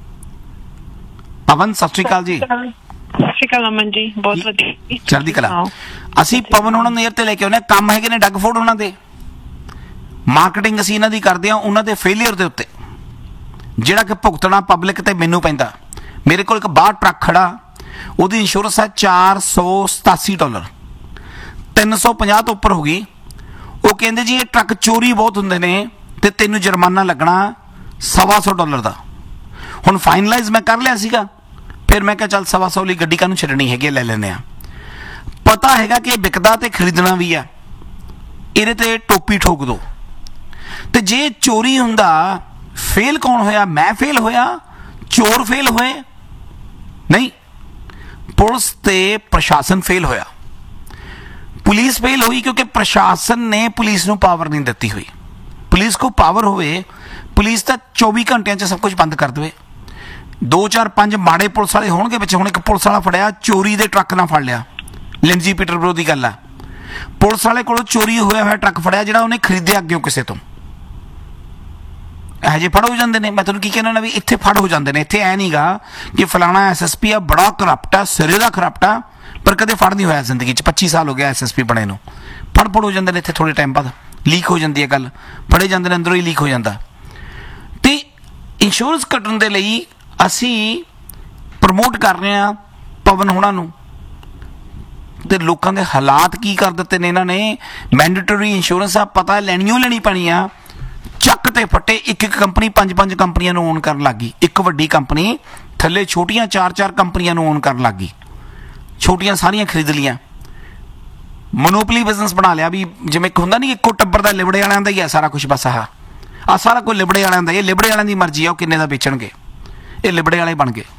ਪਵਨ ਸਤਿ ਸ੍ਰੀ ਅਕਾਲ ਜੀ। ਸਤਿ ਸ਼੍ਰੀ ਅਕਾਲ ਅਮਨ ਜੀ, ਬਹੁਤ ਵਧੀਆ, ਚੜ੍ਹਦੀ ਕਲਾ। ਅਸੀਂ ਪਵਨ ਉਹਨਾਂ ਨੂੰ ਏਅਰ ਤੇ ਲੈ ਕੇ ਆਉਂਦੇ ਹਾਂ। ਕੰਮ ਹੈਗੇ ਨੇ ਡੱਗਫੋਰਡ ਉਹਨਾਂ ਦੇ, ਮਾਰਕੀਟਿੰਗ ਅਸੀਂ ਇਹਨਾਂ ਦੀ ਕਰਦੇ ਹਾਂ ਉਹਨਾਂ ਦੇ ਫੇਲੀਅਰ ਦੇ ਉੱਤੇ, ਜਿਹੜਾ ਕਿ ਭੁਗਤਣਾ ਪਬਲਿਕ ਤੇ ਮੈਨੂੰ ਪੈਂਦਾ। ਮੇਰੇ ਕੋਲ ਇੱਕ ਬਾਹਰ ਟਰੱਕ ਖੜਾ, ਉਹਦੀ ਇੰਸ਼ੋਰੈਂਸ ਹੈ ਚਾਰ ਸੌ ਸਤਾਸੀ ਡਾਲਰ, ਤਿੰਨ ਸੌ ਪੰਜਾਹ ਤੋਂ ਉੱਪਰ ਹੋ ਗਈ। ਉਹ ਕਹਿੰਦੇ ਜੀ ਇਹ ਟਰੱਕ ਚੋਰੀ ਬਹੁਤ ਹੁੰਦੇ ਨੇ ਤੇ ਤੈਨੂੰ ਜੁਰਮਾਨਾ ਲੱਗਣਾ ਸਵਾ ਸੌ ਡਾਲਰ ਦਾ। ਹੁਣ ਫਾਈਨਲਾਈਜ਼ ਮੈਂ ਕਰ ਲਿਆ ਸੀਗਾ, ਫਿਰ ਮੈਂ ਕਿਹਾ ਚੱਲ ਸਵਾ ਸੌ ਲਈ ਗੱਡੀ ਕਾਹਨੂੰ ਛੱਡਣੀ ਹੈਗੀ, ਲੈ ਲੈਂਦੇ ਹਾਂ। ਪਤਾ ਹੈਗਾ ਕਿ ਵਿਕਦਾ ਤੇ ਖਰੀਦਣਾ ਵੀ ਆ, ਇਹਦੇ ਤੇ ਟੋਪੀ ਠੋਕ ਦੋ। ਤੇ ਜੇ ਚੋਰੀ ਹੁੰਦਾ, ਫੇਲ ਕੌਣ ਹੋਇਆ? ਮੈਂ ਫੇਲ ਹੋਇਆ? ਚੋਰ ਫੇਲ ਹੋਏ? ਨਹੀਂ, ਪੁਲਿਸ ਤੇ ਪ੍ਰਸ਼ਾਸਨ ਫੇਲ ਹੋਇਆ। ਪੁਲਿਸ ਫੇਲ ਹੋਈ ਕਿਉਂਕਿ ਪ੍ਰਸ਼ਾਸਨ ਨੇ ਪੁਲਿਸ ਨੂੰ ਪਾਵਰ ਨਹੀਂ ਦਿੱਤੀ ਹੋਈ। ਪੁਲਿਸ ਕੋ ਪਾਵਰ ਹੋਵੇ, ਪੁਲਿਸ ਤਾਂ ਚੌਵੀ ਘੰਟਿਆਂ 'ਚ ਸਭ ਕੁਝ ਬੰਦ ਕਰ ਦੇਵੇ। ਦੋ ਚਾਰ ਪੰਜ ਮਾੜੇ ਪੁਲਿਸ ਵਾਲੇ ਹੋਣਗੇ ਵਿੱਚ। ਹੁਣ ਇੱਕ ਪੁਲਿਸ ਵਾਲਾ ਫੜਿਆ, ਚੋਰੀ ਦੇ ਟਰੱਕ ਨਾਲ ਫੜ ਲਿਆ, ਲਿੰਜੀ ਪੀਟਰਬਰੋ ਦੀ ਗੱਲ ਆ। ਪੁਲਿਸ ਵਾਲੇ ਕੋਲੋਂ ਚੋਰੀ ਹੋਇਆ ਹੋਇਆ ਟਰੱਕ ਫੜਿਆ ਜਿਹੜਾ ਉਹਨੇ ਖਰੀਦਿਆ ਅੱਗੇ ਕਿਸੇ ਤੋਂ। ਇਹੋ ਜਿਹੇ ਫੜ ਹੋ ਜਾਂਦੇ ਨੇ। ਮੈਂ ਤੁਹਾਨੂੰ ਕੀ ਕਹਿਣਾ ਨਾ ਵੀ ਇੱਥੇ ਫੜ ਹੋ ਜਾਂਦੇ ਨੇ। ਇੱਥੇ ਐ ਨਹੀਂ ਗਾ ਕਿ ਫਲਾਣਾ ਐਸ ਐਸ ਪੀ ਆ ਬੜਾ ਕਰਪਟ ਆ, ਸਿਰੇ ਦਾ ਕਰਪਟ ਆ, ਪਰ ਕਦੇ ਫੜ ਨਹੀਂ ਹੋਇਆ ਜ਼ਿੰਦਗੀ 'ਚ। ਪੱਚੀ ਸਾਲ ਹੋ ਗਿਆ ਐਸ ਐਸ ਪੀ ਬਣੇ ਨੂੰ। ਫੜ ਫੜ ਹੋ ਜਾਂਦੇ ਨੇ ਇੱਥੇ, ਥੋੜੇ ਟਾਈਮ ਬਾਅਦ ਲੀਕ ਹੋ ਜਾਂਦੀ ਹੈ ਗੱਲ, ਫੜੇ ਜਾਂਦੇ ਨੇ, ਅੰਦਰੋਂ ਹੀ ਲੀਕ ਹੋ ਜਾਂਦਾ। ਤੇ ਇੰਸ਼ੋਰੈਂਸ ਕੱਟਣ ਦੇ ਲਈ ਅਸੀਂ ਪ੍ਰਮੋਟ ਕਰ ਰਹੇ ਹਾਂ ਪਵਨ ਹੋਣਾ ਨੂੰ। ਤੇ ਲੋਕਾਂ ਦੇ ਹਾਲਾਤ ਕੀ ਕਰ ਦਿੱਤੇ ਨੇ ਇਹਨਾਂ ਨੇ। ਮੈਂਡੇਟਰੀ ਇੰਸ਼ੋਰੈਂਸ ਆ, ਪਤਾ ਲੈਣੀਓ ਲੈਣੀ ਪੈਣੀ ਆ। ਚੱਕ ਤੇ ਫੱਟੇ, ਇੱਕ ਇੱਕ ਕੰਪਨੀ ਪੰਜ ਪੰਜ ਕੰਪਨੀਆਂ ਨੂੰ ਓਨ ਕਰਨ ਲੱਗ ਗਈ। ਇੱਕ ਵੱਡੀ ਕੰਪਨੀ ਥੱਲੇ ਛੋਟੀਆਂ ਚਾਰ ਚਾਰ ਕੰਪਨੀਆਂ ਨੂੰ ਓਨ ਕਰਨ ਲੱਗ ਗਈ। ਛੋਟੀਆਂ ਸਾਰੀਆਂ ਖਰੀਦ ਲੀਆਂ, ਮੋਨੋਪੋਲੀ ਬਿਜ਼ਨਸ ਬਣਾ ਲਿਆ। ਵੀ ਜਿਵੇਂ ਇੱਕ ਹੁੰਦਾ ਨਹੀਂ, ਇੱਕੋ ਟੱਬਰ ਦਾ ਲਿਬੜੇ ਵਾਲਿਆਂ ਦਾ ਹੀ ਆ ਸਾਰਾ ਕੁਝ। ਬਸ ਆਹ ਆ ਸਾਰਾ ਕੁਝ ਲਿਬੜੇ ਵਾਲਿਆਂ ਦਾ। ਇਹ ਲਿਬੜੇ ਵਾਲਿਆਂ ਦੀ ਮਰਜ਼ੀ ਆ ਉਹ ਕਿੰਨੇ ਦਾ ਵੇਚਣਗੇ। ਇਹ ਲਿਬੜੇ ਵਾਲੇ ਬਣ ਗਏ।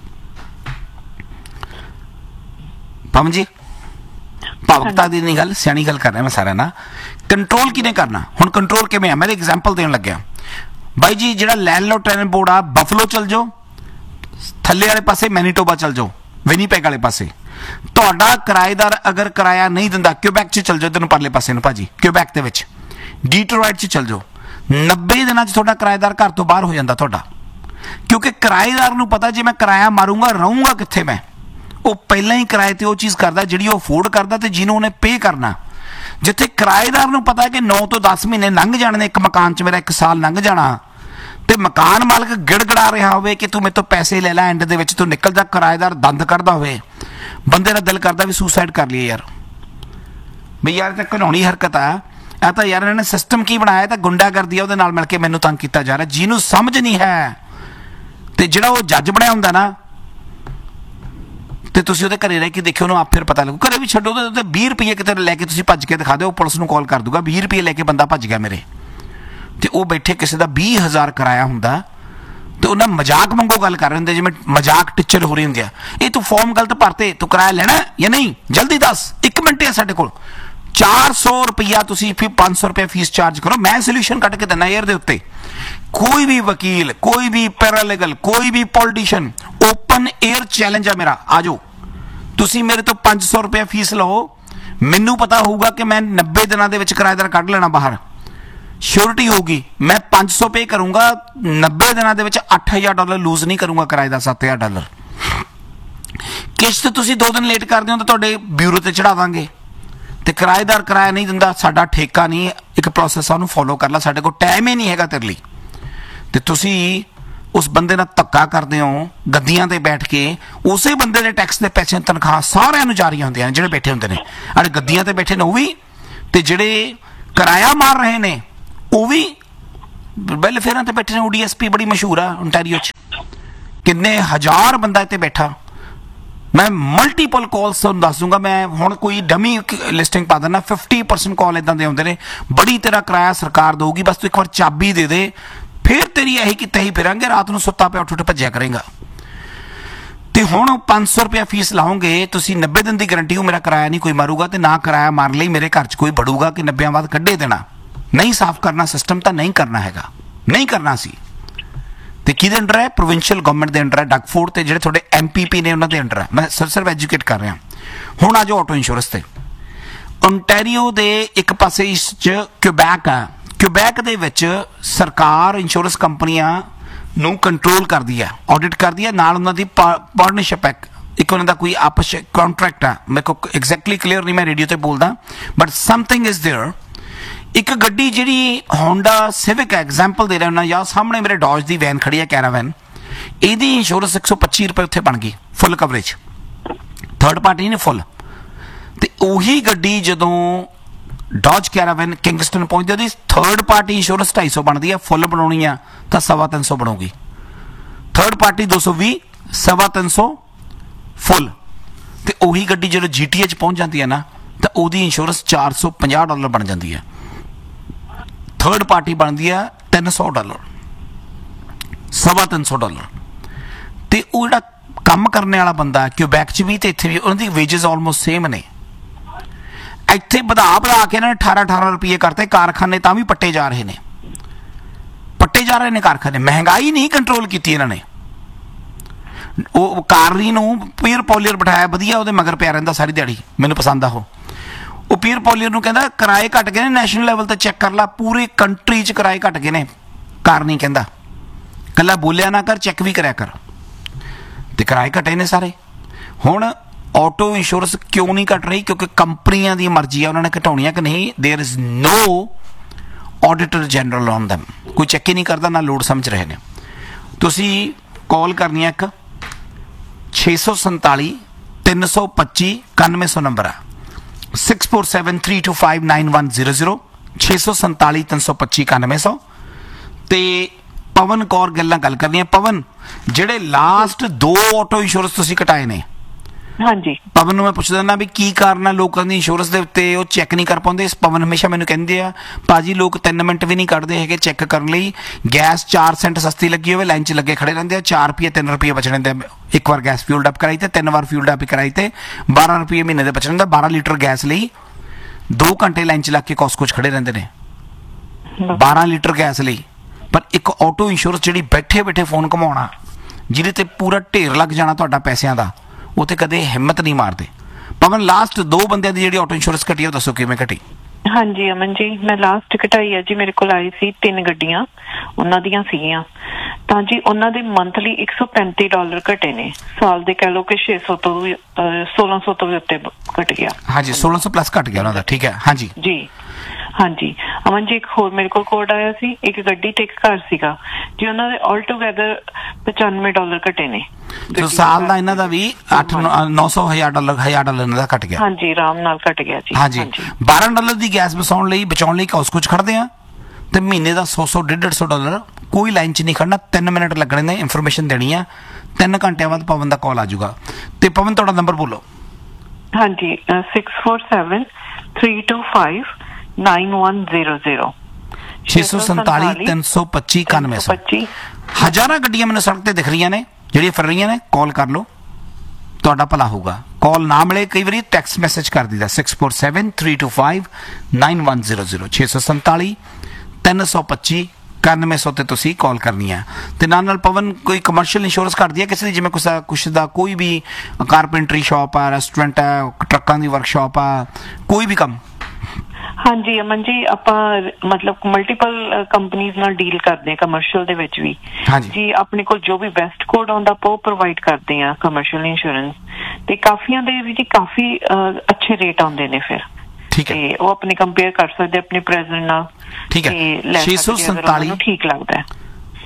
ਪਵਨ ਜੀ, ਭਾਵੁਕਤਾ ਦੀ ਨਹੀਂ ਗੱਲ, ਸਿਆਣੀ ਗੱਲ ਕਰ ਰਿਹਾ ਮੈਂ ਸਾਰਿਆਂ ਨਾਲ। ਕੰਟਰੋਲ ਕਿਹਨੇ ਕਰਨਾ? ਹੁਣ ਕੰਟਰੋਲ ਕਿਵੇਂ ਆ? ਮੈਂ ਐਗਜ਼ਾਮਪਲ ਦੇਣ ਲੱਗਿਆ ਬਾਈ ਜੀ। ਜਿਹੜਾ ਲੈਂਡਲੋਰਡ ਟੈਨੈਂਟ ਬੋਰਡ ਆ, ਬਫਲੋ ਚਲ ਜਾਓ, ਥੱਲੇ ਵਾਲੇ ਪਾਸੇ ਮੈਨੀਟੋਬਾ ਚਲ ਜਾਓ, ਵਿਨੀਪੈਗ ਵਾਲੇ ਪਾਸੇ। ਤੁਹਾਡਾ ਕਿਰਾਏਦਾਰ ਅਗਰ ਕਿਰਾਇਆ ਨਹੀਂ ਦਿੰਦਾ, ਕਿਊਬੈਕ 'ਚ ਚਲ ਜਾਓ, ਇੱਧਰ ਨੂੰ ਪਰਲੇ ਪਾਸੇ ਨੂੰ ਭਾਜੀ, ਕਿਊਬੈਕ ਦੇ ਵਿੱਚ, ਡੀਟਰੋਇਟ 'ਚ ਚਲ ਜਾਓ। ਨੱਬੇ ਦਿਨਾਂ 'ਚ ਤੁਹਾਡਾ ਕਿਰਾਏਦਾਰ ਘਰ ਤੋਂ ਬਾਹਰ ਹੋ ਜਾਂਦਾ ਤੁਹਾਡਾ। ਕਿਉਂਕਿ ਕਿਰਾਏਦਾਰ ਨੂੰ ਪਤਾ ਜੇ ਮੈਂ ਕਿਰਾਇਆ ਮਾਰੂੰਗਾ ਰਹੂੰਗਾ ਕਿੱਥੇ ਮੈਂ। ਉਹ ਪਹਿਲਾਂ ਹੀ ਕਿਰਾਏ ਤੇ ਉਹ ਚੀਜ਼ ਕਰਦਾ ਜਿਹੜੀ ਉਹ ਅਫੋਰਡ ਕਰਦਾ ਤੇ ਜਿਹਨੂੰ ਉਹਨੇ ਪੇ ਕਰਨਾ। ਜਿੱਥੇ ਕਿਰਾਏਦਾਰ ਨੂੰ ਪਤਾ ਕਿ ਨੌ ਤੋਂ ਦਸ ਮਹੀਨੇ ਲੰਘ ਜਾਣੇ ਨੇ, ਇੱਕ ਮਕਾਨ 'ਚ ਮੇਰਾ ਇੱਕ ਸਾਲ ਲੰਘ ਜਾਣਾ, ਤੇ ਮਕਾਨ ਮਾਲਕ ਗਿੜਗੜਾ ਰਿਹਾ ਹੋਵੇ ਕਿ ਤੂੰ ਮੇਰੇ ਤੋਂ ਪੈਸੇ ਲੈ ਲੈ, ਐਂਡ ਦੇ ਵਿੱਚ ਤੂੰ ਨਿਕਲ ਜਾ, ਕਿਰਾਏਦਾਰ ਦੰਦ ਕੱਢਦਾ ਹੋਵੇ, ਬੰਦੇ ਦਾ ਦਿਲ ਕਰਦਾ ਵੀ ਸੁਸਾਈਡ ਕਰ ਲਈਏ ਯਾਰ। ਬਈ ਯਾਰ ਤਾਂ ਘਿਨਾਉਣੀ ਹਰਕਤ ਆ। ਇਹ ਤਾਂ ਯਾਰ ਇਹਨਾਂ ਨੇ ਸਿਸਟਮ ਕੀ ਬਣਾਇਆ, ਤਾਂ ਗੁੰਡਾਗਰਦੀ ਆ, ਉਹਦੇ ਨਾਲ ਮਿਲ ਕੇ ਮੈਨੂੰ ਤੰਗ ਕੀਤਾ ਜਾ ਰਿਹਾ। ਜਿਹਨੂੰ ਸਮਝ ਨਹੀਂ ਹੈ ਤੇ ਜਿਹੜਾ ਉਹ ਜੱਜ ਬਣਿਆ ਹੁੰਦਾ ਨਾ, ਤੇ ਤੁਸੀਂ ਉਹਦੇ ਘਰੇ ਰਹਿ ਕੇ ਦੇਖਿਓ, ਉਹਨੂੰ ਆਪ ਫਿਰ ਪਤਾ ਲੱਗੂ। ਘਰੇ ਵੀ ਛੱਡੋ, ਉਹਦੇ ਵੀਹ ਰੁਪਏ ਕਿਤੇ ਲੈ ਕੇ ਤੁਸੀਂ ਭੱਜ ਕੇ ਦਿਖਾ ਦਿਓ, ਪੁਲਿਸ ਨੂੰ ਕਾਲ ਕਰ ਦੂਗਾ ਵੀਹ ਰੁਪਏ ਲੈ ਕੇ ਬੰਦਾ ਭੱਜ ਗਿਆ ਮੇਰੇ। ਤੇ ਉਹ ਬੈਠੇ ਕਿਸੇ ਦਾ ਵੀਹ ਹਜ਼ਾਰ ਕਿਰਾਇਆ ਹੁੰਦਾ ਤੇ ਉਹਨਾਂ ਮਜ਼ਾਕ ਵਾਂਗੂ ਗੱਲ ਕਰ ਰਹੇ ਹੁੰਦੇ, ਜਿਵੇਂ ਮਜ਼ਾਕ ਟੀਚਰ ਹੋ ਰਹੀ ਹੁੰਦੀ ਆ। ਇਹ ਤੂੰ ਫਾਰਮ ਗਲਤ ਭਰਤੇ, ਤੂੰ ਕਿਰਾਇਆ ਲੈਣਾ ਜਾਂ ਨਹੀਂ, ਜਲਦੀ ਦੱਸ, ਇੱਕ ਮਿੰਟ ਹੈ ਸਾਡੇ ਕੋਲ। ਚਾਰ ਸੌ ਰੁਪਈਆ ਤੁਸੀਂ ਫਿਰ ਪੰਜ ਸੌ ਰੁਪਏ ਫੀਸ ਚਾਰਜ ਕਰੋ, ਮੈਂ ਸੋਲੂਸ਼ਨ ਕੱਢ ਕੇ ਦਿੰਦਾ ਏਅਰ ਦੇ ਉੱਤੇ। ਕੋਈ ਵੀ ਵਕੀਲ, ਕੋਈ ਵੀ ਪੈਰਾਲੀਗਲ, ਕੋਈ ਵੀ ਪੋਲੀਟੀਸ਼ੀਅਨ, ਓਪਨ ਏਅਰ ਚੈਲੰਜ ਆ ਮੇਰਾ। ਆ ਜਾਓ, ਤੁਸੀਂ ਮੇਰੇ ਤੋਂ ਪੰਜ ਸੌ ਰੁਪਏ ਫੀਸ ਲਓ, ਮੈਨੂੰ ਪਤਾ ਹੋਊਗਾ ਕਿ ਮੈਂ ਨੱਬੇ ਦਿਨਾਂ ਦੇ ਵਿੱਚ ਕਿਰਾਏਦਾਰ ਕੱਢ ਲੈਣਾ ਬਾਹਰ। श्योरिटी होगी, मैं पाँच सौ पे करूंगा, नब्बे दिन ਦੇ ਵਿੱਚ ਅੱਠ ਹਜ਼ਾਰ ਡਾਲਰ ਲੂਜ਼ ਨਹੀਂ ਕਰੂੰਗਾ ਕਿਰਾਏ ਦਾ, ਸੱਤ ਹਜ਼ਾਰ ਡਾਲਰ। ਕਿਸ਼ਤ ਤੁਸੀਂ ਦੋ ਦਿਨ ਲੇਟ ਕਰਦੇ ਹੋ ਤਾਂ ਤੁਹਾਡੇ ਬਿਊਰੋ ਤੇ ਚੜਾ ਦਾਂਗੇ। ਤੇ ਕਿਰਾਏਦਾਰ ਕਿਰਾਇਆ ਨਹੀਂ ਦਿੰਦਾ, ਸਾਡਾ ਠੇਕਾ ਨਹੀਂ, ਇੱਕ ਪ੍ਰੋਸੈਸ ਆ, ਉਹਨੂੰ ਫੋਲੋ ਕਰ ਲੈ, ਸਾਡੇ ਕੋਲ ਟਾਈਮ ਹੀ ਨਹੀਂ ਹੈਗਾ ਤੇਰੇ ਲਈ। ਤੇ ਤੁਸੀਂ ਉਸ ਬੰਦੇ ਨਾਲ ਧੱਕਾ ਕਰਦੇ ਹੋ ਗੱਦੀਆਂ ਤੇ ਬੈਠ ਕੇ, ਉਸੇ ਬੰਦੇ ਦੇ ਟੈਕਸ ਦੇ ਪੈਸੇ ਤਨਖਾਹ ਸਾਰਿਆਂ ਨੂੰ ਜਾ ਰਹੀਆਂ ਹੁੰਦੀਆਂ ਨੇ ਜਿਹੜੇ ਬੈਠੇ ਹੁੰਦੇ ਨੇ। ਅਰੇ ਗੱਦੀਆਂ ਤੇ ਬੈਠੇ ਨੇ ਉਹ ਵੀ, ਤੇ ਜਿਹੜੇ ਕਿਰਾਇਆ ਮਾਰ ਰਹੇ ਨੇ ਉਹ ਵੀ ਵੈਲਫੇਅਰਾਂ ਤੇ ਬੈਠੇ ਨੇ। O D S P ਬੜੀ ਮਸ਼ਹੂਰ ਆ ਓਨਟਾਰੀਓ 'ਚ, ਕਿੰਨੇ ਹਜ਼ਾਰ ਬੰਦਾ ਇੱਥੇ ਬੈਠਾ। ਮੈਂ ਮਲਟੀਪਲ ਕਾਲਸ ਤੁਹਾਨੂੰ ਦੱਸ ਦੂੰਗਾ, ਮੈਂ ਹੁਣ ਕੋਈ ਡਮੀ ਲਿਸਟਿੰਗ ਪਾ ਦਿੰਦਾ। ਫਿਫਟੀ ਪਰਸੈਂਟ ਕਾਲ ਇੱਦਾਂ ਦੇ ਆਉਂਦੇ ਨੇ, ਬੜੀ ਤੇਰਾ ਕਿਰਾਇਆ ਸਰਕਾਰ ਦਊਗੀ, ਬਸ ਤੂੰ ਇੱਕ ਵਾਰ ਚਾਬੀ ਦੇ ਦੇ, ਫਿਰ ਤੇਰੀ ਇਹੀ ਕਿਤੇ ਹੀ ਫਿਰਾਂਗੇ, ਰਾਤ ਨੂੰ ਸੁੱਤਾ ਪਿਆ ਉੱਠ ਉੱਠ ਭੱਜਿਆ ਕਰੇਗਾ। ਤੇ ਹੁਣ ਪੰਜ ਸੌ ਰੁਪਇਆ ਫੀਸ ਲਾਓਗੇ ਤੁਸੀਂ, ਨੱਬੇ ਦਿਨ ਦੀ ਗਰੰਟੀ ਹੋ ਮੇਰਾ ਕਿਰਾਇਆ ਨਹੀਂ ਕੋਈ ਮਾਰੂਗਾ, ਤੇ ਨਾ ਕਿਰਾਇਆ ਮਾਰਨ ਲਈ ਮੇਰੇ ਘਰ 'ਚ ਕੋਈ ਬੜੂਗਾ ਕਿ ਨੱਬਿਆਂ ਬਾਅਦ ਕੱਢੇ ਦੇਣਾ। ਨਹੀਂ ਸਾਫ਼ ਕਰਨਾ ਸਿਸਟਮ ਤਾਂ ਨਹੀਂ ਕਰਨਾ ਹੈਗਾ, ਨਹੀਂ ਕਰਨਾ ਸੀ। ਤੇ ਕਿਹਦੇ ਅੰਡਰ ਹੈ? ਪ੍ਰੋਵਿੰਸ਼ੀਅਲ ਗਵਰਨਮੈਂਟ ਦੇ ਅੰਡਰ ਹੈ, ਡਗਫੋਰਡ ਤੇ ਜਿਹੜੇ ਤੁਹਾਡੇ ਐਮ ਪੀ ਪੀ ਨੇ ਉਹਨਾਂ ਦੇ ਅੰਡਰ ਹੈ। ਮੈਂ ਸਿਰ ਸਿਰਫ ਐਜੂਕੇਟ ਕਰ ਰਿਹਾ। ਹੁਣ ਆ ਜਾਓ ਆਟੋ ਇੰਸ਼ੋਰੈਂਸ ਤੇ। ਓਨਟਾਰੀਓ ਦੇ ਇੱਕ ਪਾਸੇ ਇਸ 'ਚ ਕਿਊਬੈਕ ਆ, ਕਿਊਬੈਕ ਦੇ ਵਿੱਚ ਸਰਕਾਰ ਇੰਸ਼ੋਰੈਂਸ ਕੰਪਨੀਆਂ ਨੂੰ ਕੰਟਰੋਲ ਕਰਦੀ ਹੈ, ਆਡਿਟ ਕਰਦੀ ਹੈ, ਨਾਲ ਉਹਨਾਂ ਦੀ ਪਾਰਟਨਰਸ਼ਿਪ ਹੈ, ਇੱਕ ਉਹਨਾਂ ਦਾ ਕੋਈ ਆਪਸ ਕੰਟਰੈਕਟ ਆ। ਮੇਰੇ ਕੋਲ ਐਗਜ਼ੈਕਟਲੀ ਕਲੀਅਰ ਨਹੀਂ, ਮੈਂ ਰੇਡੀਓ ਤੇ ਬੋਲਦਾ, ਬਟ ਸਮਥਿੰਗ ਇਜ਼ ਦੇਅਰ। ਇੱਕ ਗੱਡੀ ਜਿਹੜੀ ਹੋਂਡਾ ਸਿਵਿਕ ਹੈ, ਐਗਜ਼ਾਮਪਲ ਦੇ ਰਿਹਾ ਉਹਨਾਂ, ਜਾਂ ਸਾਹਮਣੇ ਮੇਰੇ ਡੌਜ ਦੀ ਵੈਨ ਖੜੀ ਹੈ ਕੈਰਾਵੈਨ, ਇਹਦੀ ਇੰਸ਼ੋਰੈਂਸ ਇੱਕ ਸੌ ਪੱਚੀ ਰੁਪਏ ਉੱਥੇ ਬਣ ਗਈ, ਫੁੱਲ ਕਵਰੇਜ, ਥਰਡ ਪਾਰਟੀ ਨੇ ਫੁੱਲ। ਤੇ ਉਹੀ ਗੱਡੀ ਜਦੋਂ ਡੌਜ ਕੈਰਾਵੈਨ ਕਿੰਗਸਟਨ ਪਹੁੰਚਦੀ, ਉਹਦੀ ਥਰਡ ਪਾਰਟੀ ਇੰਸ਼ੋਰੈਂਸ ਢਾਈ ਸੌ ਬਣਦੀ ਹੈ, ਫੁੱਲ ਬਣਾਉਣੀ ਆ ਤਾਂ ਸਵਾ ਤਿੰਨ ਸੌ ਬਣੂਗੀ, ਥਰਡ ਪਾਰਟੀ ਦੋ ਸੌ ਵੀਹ, ਸਵਾ ਤਿੰਨ ਸੌ ਫੁੱਲ। ਤੇ ਉਹੀ ਗੱਡੀ ਜਦੋਂ ਜੀ ਟੀ ਏ 'ਚ ਪਹੁੰਚ ਜਾਂਦੀ ਹੈ ਨਾ, ਤਾਂ ਉਹਦੀ ਇੰਸ਼ੋਰੈਂਸ ਚਾਰ ਸੌ ਪੰਜਾਹ ਡਾਲਰ ਬਣ ਜਾਂਦੀ ਹੈ, ਥਰਡ ਪਾਰਟੀ ਬਣਦੀ ਹੈ ਤਿੰਨ ਸੌ ਡਾਲਰ, ਸਵਾ ਤਿੰਨ ਸੌ ਡਾਲਰ। ਤੇ ਉਹ ਜਿਹੜਾ ਕੰਮ ਕਰਨ ਵਾਲਾ ਬੰਦਾ ਕਿਊਬੈਕ 'ਚ ਵੀ ਤੇ ਇੱਥੇ ਵੀ, ਉਹਨਾਂ ਦੀ ਵੇਜਸ ਆਲਮੋਸਟ ਸੇਮ ਨੇ। ਇੱਥੇ ਵਧਾ ਵਧਾ ਕੇ ਇਹਨਾਂ ਨੇ ਅਠਾਰਾਂ ਅਠਾਰਾਂ ਰੁਪਏ ਕਰਤੇ, ਕਾਰਖਾਨੇ ਤਾਂ ਵੀ ਪੱਟੇ ਜਾ ਰਹੇ ਨੇ, ਪੱਟੇ ਜਾ ਰਹੇ ਨੇ ਕਾਰਖਾਨੇ। ਮਹਿੰਗਾਈ ਨਹੀਂ ਕੰਟਰੋਲ ਕੀਤੀ ਇਹਨਾਂ ਨੇ। ਉਹ ਕਾਰਰੀ ਨੂੰ ਪੀਅਰ ਪੋਲੀਅਰ ਬਿਠਾਇਆ, ਵਧੀਆ, ਉਹਦੇ ਮਗਰ ਪਿਆ ਰਹਿੰਦਾ ਸਾਰੀ ਦਿਹਾੜੀ, ਮੈਨੂੰ ਪਸੰਦ ਆ ਉਹ। ਉਹ ਪੀਅਰ ਪੋਲੀਅਰ ਨੂੰ ਕਹਿੰਦਾ ਕਿਰਾਏ ਘਟ ਗਏ ਨੇ, ਨੈਸ਼ਨਲ ਲੈਵਲ ਤੇ ਚੈੱਕ ਕਰ ਲਾ, ਪੂਰੇ ਕੰਟਰੀ 'ਚ ਕਿਰਾਏ ਘਟ ਗਏ ਨੇ। ਕਾਰ ਨਹੀਂ ਕਹਿੰਦਾ, ਕੱਲਾ ਬੋਲਿਆ ਨਾ ਕਰ, ਚੈੱਕ ਵੀ ਕਰਿਆ ਕਰ। ਤੇ ਕਿਰਾਏ ਘਟੇ ਨੇ ਸਾਰੇ। ਹੁਣ ਆਟੋ ਇੰਸ਼ੋਰੈਂਸ ਕਿਉਂ ਨਹੀਂ ਘਟ ਰਹੀ? ਕਿਉਂਕਿ ਕੰਪਨੀਆਂ ਦੀ ਮਰਜ਼ੀ ਆ, ਉਹਨਾਂ ਨੇ ਘਟਾਉਣੀਆਂ ਕਿ ਨਹੀਂ। ਦੇयर is no auditor general on them, ਕੋਈ ਚੈੱਕ ਹੀ ਨਹੀਂ ਕਰਦਾ, ਨਾ ਲੋੜ ਸਮਝ ਰਹੇ ਨੇ। ਤੁਸੀਂ ਕਾਲ ਕਰਨੀ ਹੈ ਇੱਕ ਛੇ ਸੌ ਸੰਤਾਲੀ ਤਿੰਨ ਸੌ ਪੱਚੀ ਇਕਾਨਵੇਂ ਸੌ ਨੰਬਰ ਆ, six four seven three two five nine one zero zero, ਛੇ ਸੌ ਸੰਤਾਲੀ ਤਿੰਨ ਸੌ ਪੱਚੀ ਇਕਾਨਵੇਂ ਸੌ। ਤੇ ਪਵਨ ਕੌਰ ਗੱਲਾਂ ਗੱਲ ਕਰਨੀ ਹੈ। ਪਵਨ, ਜਿਹੜੇ ਲਾਸਟ ਦੋ ਆਟੋ ਇੰਸ਼ੋਰੈਂਸ ਤੁਸੀਂ ਘਟਾਏ ਨੇ, ਹਾਂਜੀ, ਪਵਨ ਨੂੰ ਮੈਂ ਪੁੱਛਦਾ ਨਾ ਵੀ ਕੀ ਕਾਰਨ ਆ ਲੋਕਾਂ ਦੀ ਇੰਸ਼ੋਰੈਂਸ ਦੇ ਉੱਤੇ ਉਹ ਚੈੱਕ ਨਹੀਂ ਕਰ ਪਾਉਂਦੇ। ਪਵਨ ਹਮੇਸ਼ਾ ਮੈਨੂੰ ਕਹਿੰਦੇ ਆ, ਭਾਜੀ ਲੋਕ ਤਿੰਨ ਮਿੰਟ ਵੀ ਨਹੀਂ ਕੱਢਦੇ ਹੈਗੇ ਚੈੱਕ ਕਰਨ ਲਈ। ਗੈਸ ਚਾਰ ਸੈਂਟ ਸਸਤੀ ਲੱਗੀ ਹੋਵੇ, ਲਾਈਨ 'ਚ ਲੱਗੇ ਖੜੇ ਰਹਿੰਦੇ ਆ, ਚਾਰ ਰੁਪਏ ਤਿੰਨ ਰੁਪਏ ਬਚਣੇ ਦੇ। ਇੱਕ ਵਾਰ ਗੈਸ ਫਿਊਲਡ ਅਪ ਕਰਾਈ ਤੇ ਤਿੰਨ ਵਾਰ ਫਿਊਲਡ ਅਪ ਕਰਾਈ ਤੇ ਬਾਰਾਂ ਰੁਪਏ ਮਹੀਨੇ ਦੇ ਬਚਣੇ ਦਾ। ਬਾਰਾਂ ਲੀਟਰ ਗੈਸ ਲਈ ਦੋ ਘੰਟੇ ਲਾਈਨ 'ਚ ਲੱਗ ਕੇ ਕੋਸਕੋ 'ਚ ਖੜੇ ਰਹਿੰਦੇ ਨੇ, ਬਾਰਾਂ ਲੀਟਰ ਗੈਸ ਲਈ। ਪਰ ਇੱਕ ਆਟੋ ਇੰਸ਼ੋਰੈਂਸ ਜਿਹੜੀ ਬੈਠੇ ਬੈਠੇ ਫੋਨ ਘਮਾਉਣਾ, ਜਿਹਦੇ ਤੇ ਪੂਰਾ ਢੇਰ ਲੱਗ ਜਾਣਾ ਤੁਹਾਡਾ ਪੈਸਿਆਂ ਦਾ, ਉਹ ਤੇ ਕਦੇ ਹਿੰਮਤ ਨਹੀਂ ਮਾਰਦੇ। ਪਵਨ, ਲਾਸਟ ਦੋ ਬੰਦਿਆਂ ਦੀ ਜਿਹੜੀ ਆਟੋ ਇੰਸ਼ੋਰੈਂਸ ਘਟੀ, ਉਹ ਦੱਸੋ ਕਿਵੇਂ ਘਟੀ? ਹਾਂਜੀ ਅਮਨ ਜੀ, ਮੈਂ ਲਾਸਟ ਘਟਾਈ ਹੈ ਜੀ, ਮੇਰੇ ਕੋਲ ਆਈ ਸੀ ਤਿੰਨ ਗੱਡੀਆਂ ਉਹਨਾਂ ਦੀਆਂ ਸੀਗੀਆਂ, ਤਾਂ ਜੀ ਉਹਨਾਂ ਦੇ ਮੰਥਲੀ ਇੱਕ ਸੌ ਪੈਂਤੀ ਡਾਲਰ ਘਟੇ ਨੇ। ਸਾਲ ਦੇ ਕਹਿ ਲਓ ਕਿ ਛੇ ਸੌ ਤੋਂ ਵੀ ਸੋਲਾਂ ਸੌ ਤੋਂ ਵੀ ਉੱਤੇ ਘਟ ਗਿਆ। ਹਾਂਜੀ, ਸੋਲਾਂ ਸੌ ਪਲੱਸ ਘਟ ਗਿਆ ਉਹਨਾਂ ਦਾ, ਠੀਕ ਹੈ। ਹਾਂਜੀ ਜੀ ਹਾਂਜੀ ਅਮਨ ਜੀ, ਇੱਕ ਹੋਰ ਮੇਰੇ ਕੋਲ ਕੋਡ ਆਇਆ ਸੀ, ਇੱਕ ਗੱਡੀ ਤੇ ਇੱਕ ਘਰ ਸੀਗਾ ਜੀ, ਉਹਨਾਂ ਦੇ ਆਲ ਟੂਗੈਦਰ ਪਚਾਨਵੇਂ ਡਾਲਰ ਘਟੇ ਨੇ। ਸੋ ਸਾਲ ਦਾ ਇਹਨਾਂ ਦਾ ਵੀ ਅੱਠ ਨੌ ਸੌ ਹਜ਼ਾਰ ਡਾਲਰ ਹਜ਼ਾਰ ਡਾਲਰ ਇਹਨਾਂ ਦਾ ਘਟ ਗਿਆ। ਹਾਂਜੀ, ਆਰਾਮ ਨਾਲ ਘਟ ਗਿਆ ਜੀ। ਹਾਂਜੀ, ਬਾਰਾਂ ਡਾਲਰ ਦੀ ਗੈਸ ਬਚਾਉਣ ਲਈ ਬਚਾਉਣ ਲਈ ਕਾਸਕੋ 'ਚ ਖੜਦੇ ਆ, ਤੇ ਮਹੀਨੇ ਦਾ ਸੌ ਸੌ ਡੇਢ ਸੌ ਡਾਲਰ, ਕੋਈ ਲਾਈਨ 'ਚ ਨਹੀਂ ਖੜਨਾ, ਤਿੰਨ ਮਿੰਟ ਲੱਗਣੇ ਨੇ, ਇਨਫੋਰਮੇਸ਼ਨ ਦੇਣੀ ਆ, ਤਿੰਨ ਘੰਟਿਆਂ ਬਾਅਦ ਪਵਨ ਦਾ ਕਾਲ ਆ ਜਾਊਗਾ। ਤੇ ਪਵਨ, ਤੁਹਾਡਾ ਨੰਬਰ ਬੋਲੋ। ਹਾਂਜੀ, six four seven three two five nine one zero zero, ਛੇ ਸੌ ਸੰਤਾਲੀ ਤਿੰਨ ਸੌ ਪੱਚੀ ਇਕਾਨਵੇਂ ਸੌ। ਹਜ਼ਾਰਾਂ ਗੱਡੀਆਂ ਮੈਨੂੰ ਸੜਕ ਤੇ ਦਿਖ ਰਹੀਆਂ ਨੇ ਜਿਹੜੀਆਂ ਫਿਰ ਰਹੀਆਂ ਨੇ, ਕਾਲ ਕਰ ਲਓ, ਤੁਹਾਡਾ ਭਲਾ ਹੋਊਗਾ। ਕਾਲ ਨਾ ਮਿਲੇ ਕਈ ਵਾਰੀ ਟੈਕਸਟ ਮੈਸੇਜ ਕਰ ਦੀਦਾ, six four seven three two five nine one zero zero, ਛੇ ਸੌ ਸੰਤਾਲੀ ਤਿੰਨ ਸੌ ਪੱਚੀ ਇਕਾਨਵੇਂ ਸੌ ਤੇ ਤੁਸੀਂ ਕਾਲ ਕਰਨੀ ਹੈ। ਤੇ ਨਾਲ ਨਾਲ ਪਵਨ, ਕੋਈ ਕਮਰਸ਼ੀਅਲ ਇੰਸ਼ੋਰੈਂਸ ਕਰਦੀ ਹੈ ਕਿਸੇ ਦੀ, ਜਿਵੇਂ ਕੁਛ ਕੁਛ ਦਾ ਕੋਈ ਵੀ ਕਾਰਪੈਂਟਰੀ ਸ਼ਾਪ ਆ, ਰੈਸਟੋਰੈਂਟ ਆ, ਟਰੱਕਾਂ ਦੀ ਵਰਕਸ਼ਾਪ ਆ, ਕੋਈ ਵੀ ਕੰਮ? ਹਾਂਜੀ ਅਮਨ ਜੀ, ਆਪਾਂ ਮਤਲਬ ਮਲਟੀਪਲ ਕੰਪਨੀਆਂ ਨਾਲ ਡੀਲ ਕਰਦੇ ਹਾਂ ਕਮਰਸ਼ੀਅਲ ਦੇ ਵਿੱਚ ਵੀ ਜੀ। ਆਪਣੇ ਕੋਲ ਜੋ ਵੀ ਬੈਸਟ ਕੋਡ ਆਉਂਦਾ ਆਪਾਂ ਉਹ ਪ੍ਰੋਵਾਈਡ ਕਰਦੇ ਹਾਂ ਕਮਰਸ਼ੀਅਲ ਇੰਸ਼ੋਰੈਂਸ, ਤੇ ਕਾਫੀਆਂ ਦੇ ਵੀ ਜੀ ਕਾਫੀ ਅੱਛੇ ਰੇਟ ਆਉਂਦੇ ਨੇ ਫਿਰ, ਠੀਕ ਹੈ, ਤੇ ਉਹ ਆਪਣੀ ਕੰਪੇਅਰ ਕਰ ਸਕਦੇ ਆਪਣੇ ਪ੍ਰੈਜ਼ੈਂਟ ਨਾਲ। ਠੀਕ ਹੈ, ਛੇ ਸੌ ਸੰਤਾਲੀ ਠੀਕ ਲੱਗਦਾ ਹੈ।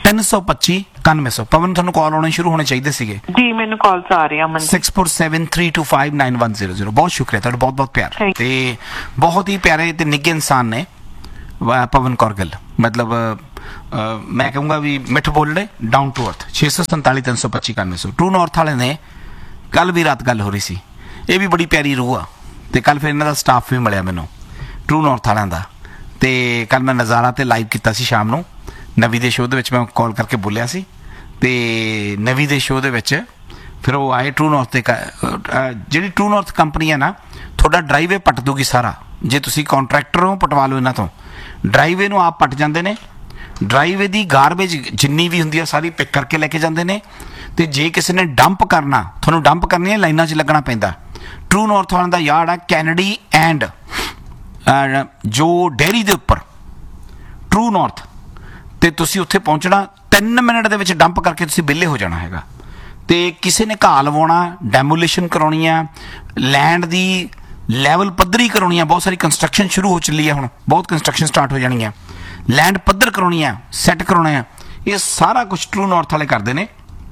ਤਿੰਨ ਸੌ ਪੱਚੀ ਇਕਾਨਵੇਂ ਸੌ। ਪਵਨ ਤੁਹਾਨੂੰ ਕਾਲ ਆਉਣੇ ਸ਼ੁਰੂ ਹੋਣੇ ਚਾਹੀਦੇ ਸੀਗੇ ਜੀ, ਮੈਨੂੰ ਕਾਲਸ ਆ ਰਹੀ ਆ Aman ji. Six four seven three two five nine one zero zero. ਬਹੁਤ ਸ਼ੁਕਰੀਆ ਤੁਹਾਡਾ, ਬਹੁਤ ਬਹੁਤ ਪਿਆਰ। Thank ਤੇ ਬਹੁਤ ਹੀ ਪਿਆਰੇ ਤੇ ਨਿੱਘੇ ਇਨਸਾਨ ਨੇ ਵਾ- ਪਵਨ ਕੌਰ ਗਿੱਲ। ਮਤਲਬ ਅਹ, ਮੈਂ ਕਹੂੰਗਾ ਵੀ ਮਿੱਠ ਬੋਲੜੇ, ਡਾਊਨ ਟੂ ਅਰਥ। ਛੇ ਸੌ ਸੰਤਾਲੀ ਤਿੰਨ ਸੌ ਪੱਚੀ ਇਕਾਨਵੇਂ ਸੌ। ਟਰੂ ਨਾਰਥ ਵਾਲੇ ਨੇ ਕੱਲ ਵੀ ਰਾਤ ਗੱਲ ਹੋ ਰਹੀ ਸੀ, ਇਹ ਵੀ ਬੜੀ ਪਿਆਰੀ ਰੂਹ ਆ। ਤੇ ਕੱਲ ਫਿਰ ਇਹਨਾਂ ਦਾ ਸਟਾਫ ਵੀ ਮਿਲਿਆ ਮੈਨੂੰ ਟਰੂ ਨਾਰਥ ਵਾਲਿਆਂ ਦਾ। ਤੇ ਕੱਲ ਮੈਂ ਨਜ਼ਾਰਾ ਤੇ ਲਾਈਵ ਕੀਤਾ ਸੀ ਸ਼ਾਮ ਨੂੰ ਨਵੀ ਦੇ ਸ਼ੋਅ ਦੇ ਵਿੱਚ, ਮੈਂ ਕਾਲ ਕਰਕੇ ਬੋਲਿਆ ਸੀ। ਤੇ ਨਵੀ ਦੇ ਸ਼ੋਅ ਦੇ ਵਿੱਚ ਫਿਰ ਉਹ ਆਏ ਟਰੂ ਨਾਰਥ ਤੇ। ਜਿਹੜੀ ਟਰੂ ਨਾਰਥ ਕੰਪਨੀ ਹੈ ਨਾ, ਤੁਹਾਡਾ ਡਰਾਈਵੇ ਪੱਟ ਦੂਗੀ ਸਾਰਾ। ਜੇ ਤੁਸੀਂ ਕੰਟਰੈਕਟਰ ਹੋ, ਪਟਵਾ ਲਓ ਇਹਨਾਂ ਤੋਂ। ਡਰਾਈਵੇ ਨੂੰ ਆਪ ਪੱਟ ਜਾਂਦੇ ਨੇ। ਡਰਾਈਵੇ ਦੀ ਗਾਰਬੇਜ ਜਿੰਨੀ ਵੀ ਹੁੰਦੀ ਆ ਸਾਰੀ ਪਿਕ ਕਰਕੇ ਲੈ ਕੇ ਜਾਂਦੇ ਨੇ। ਤੇ ਜੇ ਕਿਸੇ ਨੇ ਡੰਪ ਕਰਨਾ, ਤੁਹਾਨੂੰ ਡੰਪ ਕਰਨੀ ਹੈ, ਲਾਈਨਾਂ 'ਚ ਲੱਗਣਾ ਪੈਂਦਾ। ਟਰੂ ਨਾਰਥ ਵਾਲਿਆਂ ਦਾ ਯਾਰਡ ਆ ਕੈਨੇਡੀ ਐਂਡ ਜੋ ਡੇਅਰੀ ਦੇ ਉੱਪਰ ਟਰੂ ਨਾਰਥ। ਤੇ ਤੁਸੀਂ ਉੱਥੇ ਪਹੁੰਚਣਾ, ਤਿੰਨ ਮਿੰਟ ਦੇ ਵਿੱਚ ਡੰਪ ਕਰਕੇ ਤੁਸੀਂ ਵਿਹਲੇ ਹੋ ਜਾਣਾ ਹੈਗਾ। ਤੇ ਕਿਸੇ ਨੇ ਘਾਹ ਲਵਾਉਣਾ, ਡੈਮੋਲੀਸ਼ਨ ਕਰਾਉਣੀ ਆ, ਲੈਂਡ ਦੀ ਲੈਵਲ ਪੱਧਰੀ ਕਰਾਉਣੀ ਆ। ਬਹੁਤ ਸਾਰੀ ਕੰਸਟਰਕਸ਼ਨ ਸ਼ੁਰੂ ਹੋ ਚੱਲੀ ਆ, ਹੁਣ ਬਹੁਤ ਕੰਸਟਰਕਸ਼ਨ ਸਟਾਰਟ ਹੋ ਜਾਣੀ ਆ। ਲੈਂਡ ਪੱਧਰ ਕਰਾਉਣੀ ਆ, ਸੈੱਟ ਕਰਾਉਣੇ ਆ, ਇਹ ਸਾਰਾ ਕੁਝ ਟਰੂ ਨਾਰਥ ਵਾਲੇ ਕਰਦੇ ਨੇ।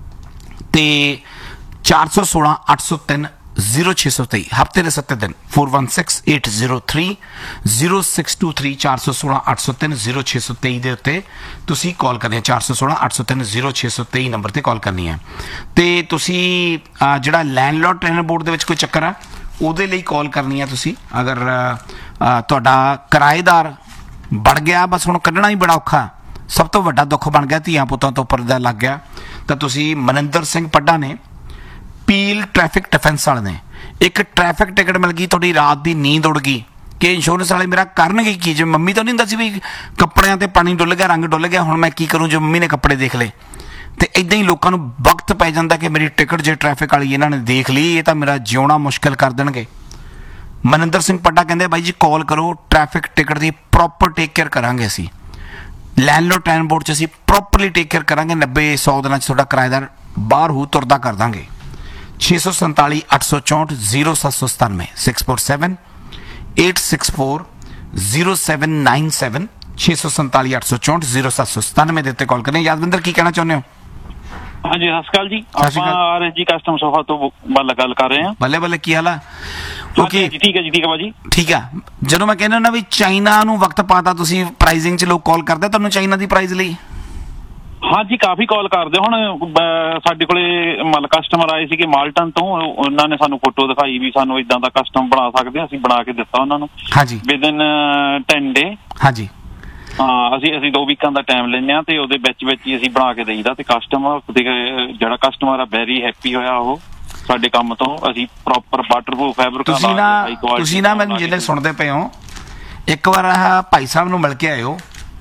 ਤੇ ਚਾਰ ਸੌ ਸੋਲਾਂ ਅੱਠ ਸੌ ਤਿੰਨ ਜ਼ੀਰੋ ਛੇ ਸੌ ਤੇਈ ਹਫ਼ਤੇ ਦੇ ਸੱਤੇ ਦਿਨ। Four one six eight zero three zero six two three ਚਾਰ ਸੌ ਸੋਲਾਂ ਅੱਠ ਸੌ ਤਿੰਨ ਜ਼ੀਰੋ ਛੇ ਸੌ ਤੇਈ ਦੇ ਉੱਤੇ ਤੁਸੀਂ ਕਾਲ ਕਰਨੀ ਹੈ। ਚਾਰ ਸੌ ਸੋਲਾਂ ਅੱਠ ਸੌ ਤਿੰਨ ਜ਼ੀਰੋ ਛੇ ਸੌ ਤੇਈ ਨੰਬਰ ਤੇ ਕਾਲ ਕਰਨੀ ਹੈ। ਤੇ ਤੁਸੀਂ ਅਹ, ਜਿਹੜਾ ਲੈਂਡਲੋਰਡ ਟ੍ਰੇਨਰ ਬੋਰਡ ਦੇ ਵਿੱਚ ਕੋਈ ਚੱਕਰ ਆ, ਉਹਦੇ ਲਈ ਕਾਲ ਕਰਨੀ ਹੈ ਤੁਸੀਂ। ਅਗਰ ਅਹ, ਤੁਹਾਡਾ ਕਿਰਾਏਦਾਰ ਵੜ ਗਿਆ, ਬਸ ਹੁਣ ਕੱਢਣਾ ਹੀ ਬੜਾ ਔਖਾ, ਸਭ ਤੋਂ ਵੱਡਾ ਦੁੱਖ ਬਣ ਗਿਆ, ਧੀਆਂ ਪੁੱਤਾਂ ਤੋਂ ਪਰਦਾ ਲੱਗ ਗਿਆ, ਤਾਂ ਤੁਸੀਂ ਮਨਿੰਦਰ ਸਿੰਘ ਪੱਡਾ ਨੇ, ਪੀਲ ਟ੍ਰੈਫਿਕ ਡਿਫੈਂਸ ਵਾਲੇ ਨੇ, ਇੱਕ ਟ੍ਰੈਫਿਕ ਟਿਕਟ ਮਿਲ ਗਈ, ਤੁਹਾਡੀ ਰਾਤ ਦੀ ਨੀਂਦ ਉੜ ਗਈ ਕਿ ਇੰਸ਼ੋਰੈਂਸ ਵਾਲੇ ਮੇਰਾ ਕਰਨਗੇ ਕੀ। ਜੇ ਮੰਮੀ ਤਾਂ ਨਹੀਂ ਹੁੰਦਾ ਸੀ ਵੀ ਕੱਪੜਿਆਂ ਤੇ ਪਾਣੀ ਡੁੱਲ ਗਿਆ, ਰੰਗ ਡੁੱਲ ਗਿਆ, ਹੁਣ ਮੈਂ ਕੀ ਕਰੂੰ ਜੇ ਮੰਮੀ ਨੇ ਕੱਪੜੇ ਦੇਖ ਲਏ। ਤੇ ਇਦਾਂ ਹੀ ਲੋਕਾਂ ਨੂੰ ਵਕਤ ਪੈ ਜਾਂਦਾ ਕਿ ਮੇਰੀ ਟਿਕਟ ਜੇ ਟ੍ਰੈਫਿਕ ਵਾਲੀ ਇਹਨਾਂ ਨੇ ਦੇਖ ਲਈ, ਇਹ ਤਾਂ ਮੇਰਾ ਜਿਉਣਾ ਮੁਸ਼ਕਿਲ ਕਰ ਦੇਣਗੇ। ਮਨਿੰਦਰ ਸਿੰਘ ਪੱਡਾ ਕਹਿੰਦੇ ਬਾਈ ਜੀ ਕਾਲ ਕਰੋ, ਟ੍ਰੈਫਿਕ ਟਿਕਟ ਦੀ ਪ੍ਰੋਪਰ ਟੇਕ ਕੇਅਰ ਕਰਾਂਗੇ ਅਸੀਂ। ਲੈਂਡਲੋਰਡ ਟ੍ਰੇਨ ਬੋਰਡ 'ਚ ਅਸੀਂ ਪ੍ਰੋਪਰਲੀ ਟੇਕ ਕੇਅਰ ਕਰਾਂਗੇ। ਨੱਬੇ ਸੌ ਦਿਨਾਂ 'ਚ ਤੁਹਾਡਾ ਕਿਰਾਏਦਾਰ ਬਾਹਰ ਹੋ ਤੁਰਦਾ ਕਰ ਦਾਂਗੇ। ਛੇ ਸੌ ਸੰਤਾਲੀ ਅੱਠ ਸੌ ਚੌਂਹਠ ਜ਼ੀਰੋ ਸੱਤ ਸੌ ਸਤਾਨਵੇਂ six four seven eight six four zero seven nine seven ਛੇ ਸੌ ਸੰਤਾਲੀ ਅੱਠ ਸੌ ਚੌਂਹਠ ਜ਼ੀਰੋ ਸੱਤ ਸੌ ਸਤਾਨਵੇਂ ਦੇ ਉੱਤੇ ਕਾਲ ਕਰਨੀ। ਯਾਦਵਿੰਦਰ ਕੀ ਕਹਿਣਾ ਚਾਹੁੰਦੇ ਹੋ? ਹਾਂਜੀ, ਸਤਿ ਸ਼੍ਰੀ ਅਕਾਲ ਜੀ। ਸਤਿ ਸ਼੍ਰੀ ਆਪਾਂ ਅਕਾਲ। ਆਰ ਐਸ ਜੀ ਕਸਟਮ ਸੋਫਾ ਤੋਂ ਬੱਲ ਗੱਲ ਕਰ ਰਹੇ ਹਾਂ। ਬੱਲੇ ਬੱਲੇ, ਕੀ ਹਾਲ ਆ? ਹਾਂਜੀ ਜੀ, ਠੀਕ ਹੈ ਜੀ, ਠੀਕ ਹੈ ਭਾਜੀ। ਠੀਕ ਆ। ਜਦੋਂ ਮੈਂ ਕਹਿੰਦਾ ਨਾ ਵੀ ਚਾਈਨਾ ਨੂੰ ਵਕਤ ਪਾਤਾ, ਤੁਸੀਂ ਪ੍ਰਾਈਸਿੰਗ 'ਚ ਲੋਕ ਕਾਲ ਕਰਦੇ, ਤੁਹਾਨੂੰ ਚਾਈਨਾ ਦੀ ਪ੍ਰਾਈਸ ਲਈ? ਹਾਂਜੀ, ਕਾਫੀ ਕਾਲ ਕਰਦੇ। ਹੁਣ ਅਹ, ਸਾਡੇ ਕੋਲੇ ਮਤਲਬ ਕਸਟਮਰ ਆਏ ਸੀਗੇ ਮਾਲਟਨ ਤੋਂ, ਉਹਨਾਂ ਨੇ ਸਾਨੂੰ ਫੋਟੋ ਦਿਖਾਈ ਵੀ ਸਾਨੂੰ ਇਦਾਂ ਦਾ ਕਸਟਮ ਬਣਾ ਸਕਦੇ ਆ। ਅਸੀਂ ਬਣਾ ਕੇ ਦਿੱਤਾ ਉਹਨਾਂ ਨੂੰ। ਹਾਂਜੀ, ਵਿਦਨ ਟੈਨ ਡੇ। ਹਾਂਜੀ, ਹਾਂ, ਅਸੀਂ ਅਸੀਂ ਦੋ ਵੀਕਾਂ ਦਾ ਟਾਈਮ ਲੈਂਦੇ ਹਾਂ ਤੇ ਉਹਦੇ ਵਿੱਚ ਵਿੱਚ ਹੀ ਅਸੀਂ ਬਣਾ ਕੇ ਦੇਈਦਾ। ਤੇ ਕਸਟਮਰ ਜਿਹੜਾ ਕਸਟਮਰ ਆ ਵੈਰੀ ਹੈਪੀ ਹੋਇਆ ਉਹ ਸਾਡੇ ਕੰਮ ਤੋਂ। ਅਸੀਂ ਪ੍ਰੋਪਰ ਵਾਟਰਪ੍ਰੂਫ ਫੈਬਰਿਕ ਤੁਸੀਂ ਨਾ ਤੁਸੀਂ ਨਾ ਮੈਨੂੰ ਜਿਹੜੇ ਸੁਣਦੇ ਪਏ ਹੋ, ਇੱਕ ਵਾਰ ਆਹ ਭਾਈ ਸਾਹਿਬ ਨੂੰ ਮਿਲ ਕੇ ਆਇਓ।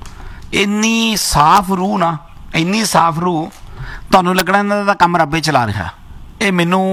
ਇੰਨੀ ਸਾਫ਼ ਰੂਹ ਨਾ, ਇੰਨੀ ਸਾਫ਼ ਰੂਹ, ਤੁਹਾਨੂੰ ਲੱਗਣਾ ਇਹਨਾਂ ਦਾ ਕੰਮ ਰੱਬੇ ਚਲਾ ਰਿਹਾ। ਇਹ ਮੈਨੂੰ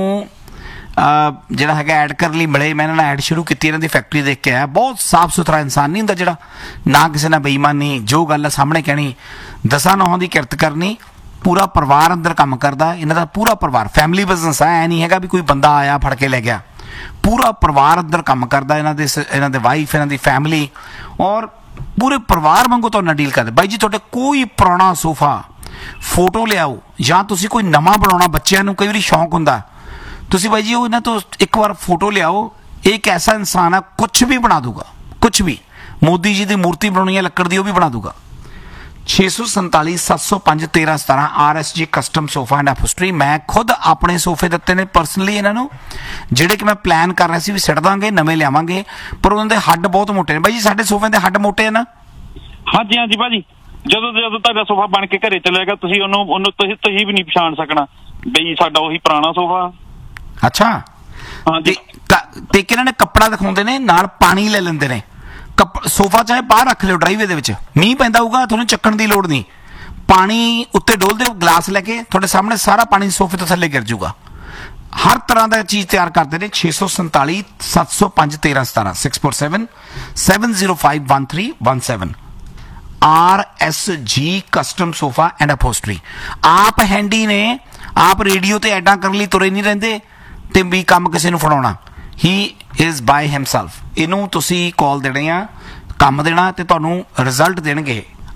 ਜਿਹੜਾ ਹੈਗਾ ਐਡ ਕਰਨ ਲਈ ਮਿਲੇ, ਮੈਂ ਇਹਨਾਂ ਨਾਲ ਐਡ ਸ਼ੁਰੂ ਕੀਤੀ, ਇਹਨਾਂ ਦੀ ਫੈਕਟਰੀ ਦੇਖ ਕੇ ਆਇਆ। ਬਹੁਤ ਸਾਫ਼ ਸੁਥਰਾ ਇਨਸਾਨ ਨਹੀਂ ਹੁੰਦਾ ਜਿਹੜਾ ਨਾ ਕਿਸੇ ਨਾਲ ਬੇਈਮਾਨੀ, ਜੋ ਗੱਲ ਸਾਹਮਣੇ ਕਹਿਣੀ, ਦਸਾਂ ਨੌਹਾਂ ਦੀ ਕਿਰਤ ਕਰਨੀ, ਪੂਰਾ ਪਰਿਵਾਰ ਅੰਦਰ ਕੰਮ ਕਰਦਾ। ਇਹਨਾਂ ਦਾ ਪੂਰਾ ਪਰਿਵਾਰ ਫੈਮਿਲੀ ਬਿਜ਼ਨਸ ਹੈ, ਐ ਨਹੀਂ ਹੈਗਾ ਵੀ ਕੋਈ ਬੰਦਾ ਆਇਆ ਫੜ ਕੇ ਲੈ ਗਿਆ। ਪੂਰਾ ਪਰਿਵਾਰ ਅੰਦਰ ਕੰਮ ਕਰਦਾ, ਇਹਨਾਂ ਦੇ ਇਹਨਾਂ ਦੇ ਵਾਈਫ, ਇਹਨਾਂ ਦੀ ਫੈਮਿਲੀ, ਔਰ ਪੂਰੇ ਪਰਿਵਾਰ ਵਾਂਗੂ ਤੁਹਾਡੇ ਨਾਲ ਡੀਲ ਕਰਦੇ। ਬਾਈ ਜੀ ਤੁਹਾਡੇ ਕੋਈ ਪੁਰਾਣਾ ਸੋਫਾ ਫੋਟੋ ਲਿਆਓ, ਜਾਂ ਤੁਸੀਂ ਕੋਈ ਨਵਾਂ ਬਣਾਉਣਾ, ਬੱਚਿਆਂ ਨੂੰ ਕਈ ਵਾਰੀ ਸ਼ੌਂਕ ਹੁੰਦਾ, ਤੁਸੀਂ ਬਾਈ ਜੀ ਉਹ ਇਹਨਾਂ ਤੋਂ ਇੱਕ ਵਾਰ ਫੋਟੋ ਲਿਆਓ। ਇਹ ਇੱਕ ਐਸਾ ਇਨਸਾਨ ਆ, ਕੁਛ ਵੀ ਬਣਾ ਦੂਗਾ, ਕੁਛ ਵੀ। ਮੋਦੀ ਜੀ ਦੀ ਮੂਰਤੀ ਬਣਾਉਣੀ ਹੈ ਲੱਕੜ ਦੀ, ਉਹ ਵੀ ਬਣਾ ਦੂਗਾ। ਛੇ ਸੌ ਸੰਤਾਲੀ ਸੱਤ ਸੌ ਪੰਜ ਤੇਰਾਂ ਸਤਾਰਾਂ ਆਰ ਐਸ ਜੀ ਕਸਟਮ ਸੋਫਾ ਐਂਡ ਅਪਹੋਲਸਟਰੀ। ਮੈਂ ਖੁਦ ਆਪਣੇ ਸੋਫੇ ਦਿੱਤੇ ਨੇ ਪਰਸਨਲੀ ਇਹਨਾਂ ਨੂੰ, ਜਿਹੜੇ ਕਿ ਮੈਂ ਪਲਾਨ ਕਰ ਰਿਹਾ ਸੀ ਵੀ ਸਿੱਟ ਦਾਂਗੇ, ਨਵੇਂ ਲਿਆਵਾਂਗੇ, ਪਰ ਉਹਨਾਂ ਦੇ ਹੱਡ ਬਹੁਤ ਮੋਟੇ ਨੇ। ਬਾਈ ਜੀ ਸਾਡੇ ਸੋਫਿਆਂ ਦੇ ਹੱਡ ਮੋਟੇ ਆ ਨਾ? ਹਾਂਜੀ ਹਾਂਜੀ ਭਾਜੀ, ਜਦੋਂ ਜਦੋਂ ਤੁਹਾਡਾ ਸੋਫਾ ਬਣ ਕੇ ਘਰੇ ਚਲੇਗਾ, ਤੁਸੀਂ ਉਹਨੂੰ ਉਹਨੂੰ ਤੁਸੀਂ ਤੁਸੀਂ ਵੀ ਨਹੀਂ ਪਛਾਣ ਸਕਣਾ ਬਈ ਸਾਡਾ ਉਹੀ ਪੁਰਾਣਾ ਸੋਫਾ। ਅੱਛਾ। ਹਾਂਜੀ। ਤੇ ਇੱਕ ਇਹਨਾਂ ਨੇ ਕੱਪੜਾ ਦਿਖਾਉਂਦੇ ਨੇ, ਨਾਲ ਪਾਣੀ ਲੈ ਲੈਂਦੇ ਨੇ। ਸੋਫਾ ਚਾਹੇ ਬਾਹਰ ਰੱਖ ਲਿਓ ਡਰਾਈਵੇ ਦੇ ਵਿੱਚ, ਮੀਂਹ ਪੈਂਦਾ ਹੋਊਗਾ, ਤੁਹਾਨੂੰ ਚੱਕਣ ਦੀ ਲੋੜ ਨਹੀਂ। ਪਾਣੀ ਉੱਤੇ ਡੋਲਦੇ ਹੋ, ਗਲਾਸ ਲੈ ਕੇ ਤੁਹਾਡੇ ਸਾਹਮਣੇ ਸਾਰਾ ਪਾਣੀ ਸੋਫੇ ਤੋਂ ਥੱਲੇ ਗਿਰ ਜੂਗਾ। ਹਰ ਤਰ੍ਹਾਂ ਦਾ ਚੀਜ਼ ਤਿਆਰ ਕਰਦੇ ਨੇ। ਛੇ ਸੌ ਸੰਤਾਲੀ ਸੱਤ ਸੌ ਪੰਜ ਤੇਰਾਂ ਸਤਾਰਾਂ six four seven seven zero five one three one seven R S ਜੀ ਕਸਟਮ ਸੋਫਾ ਐਂਡ ਅਪਹੋਲਸਟਰੀ। ਆਪ ਹੈਂਡੀ ਨੇ, ਆਪ ਰੇਡੀਓ ਤੇ ਐਡਾਂ ਕਰਨ ਲਈ ਤੁਰੇ ਨਹੀਂ ਰਹਿੰਦੇ ਤੇ ਵੀ ਕੰਮ ਕਿਸੇ ਨੂੰ ਫੜਾਉਣਾ। ਹੀ ਇਜ਼ ਬਾਈ ਹਿਮਸੈਲਫ। ਇਹਨੂੰ ਤੁਸੀਂ ਕਾਲ ਦੇਣੇ ਆ, ਕੰਮ ਦੇਣਾ, ਤੇ ਤੁਹਾਨੂੰ ਰਿਜ਼ਲਟ ਦੇਣਗੇ।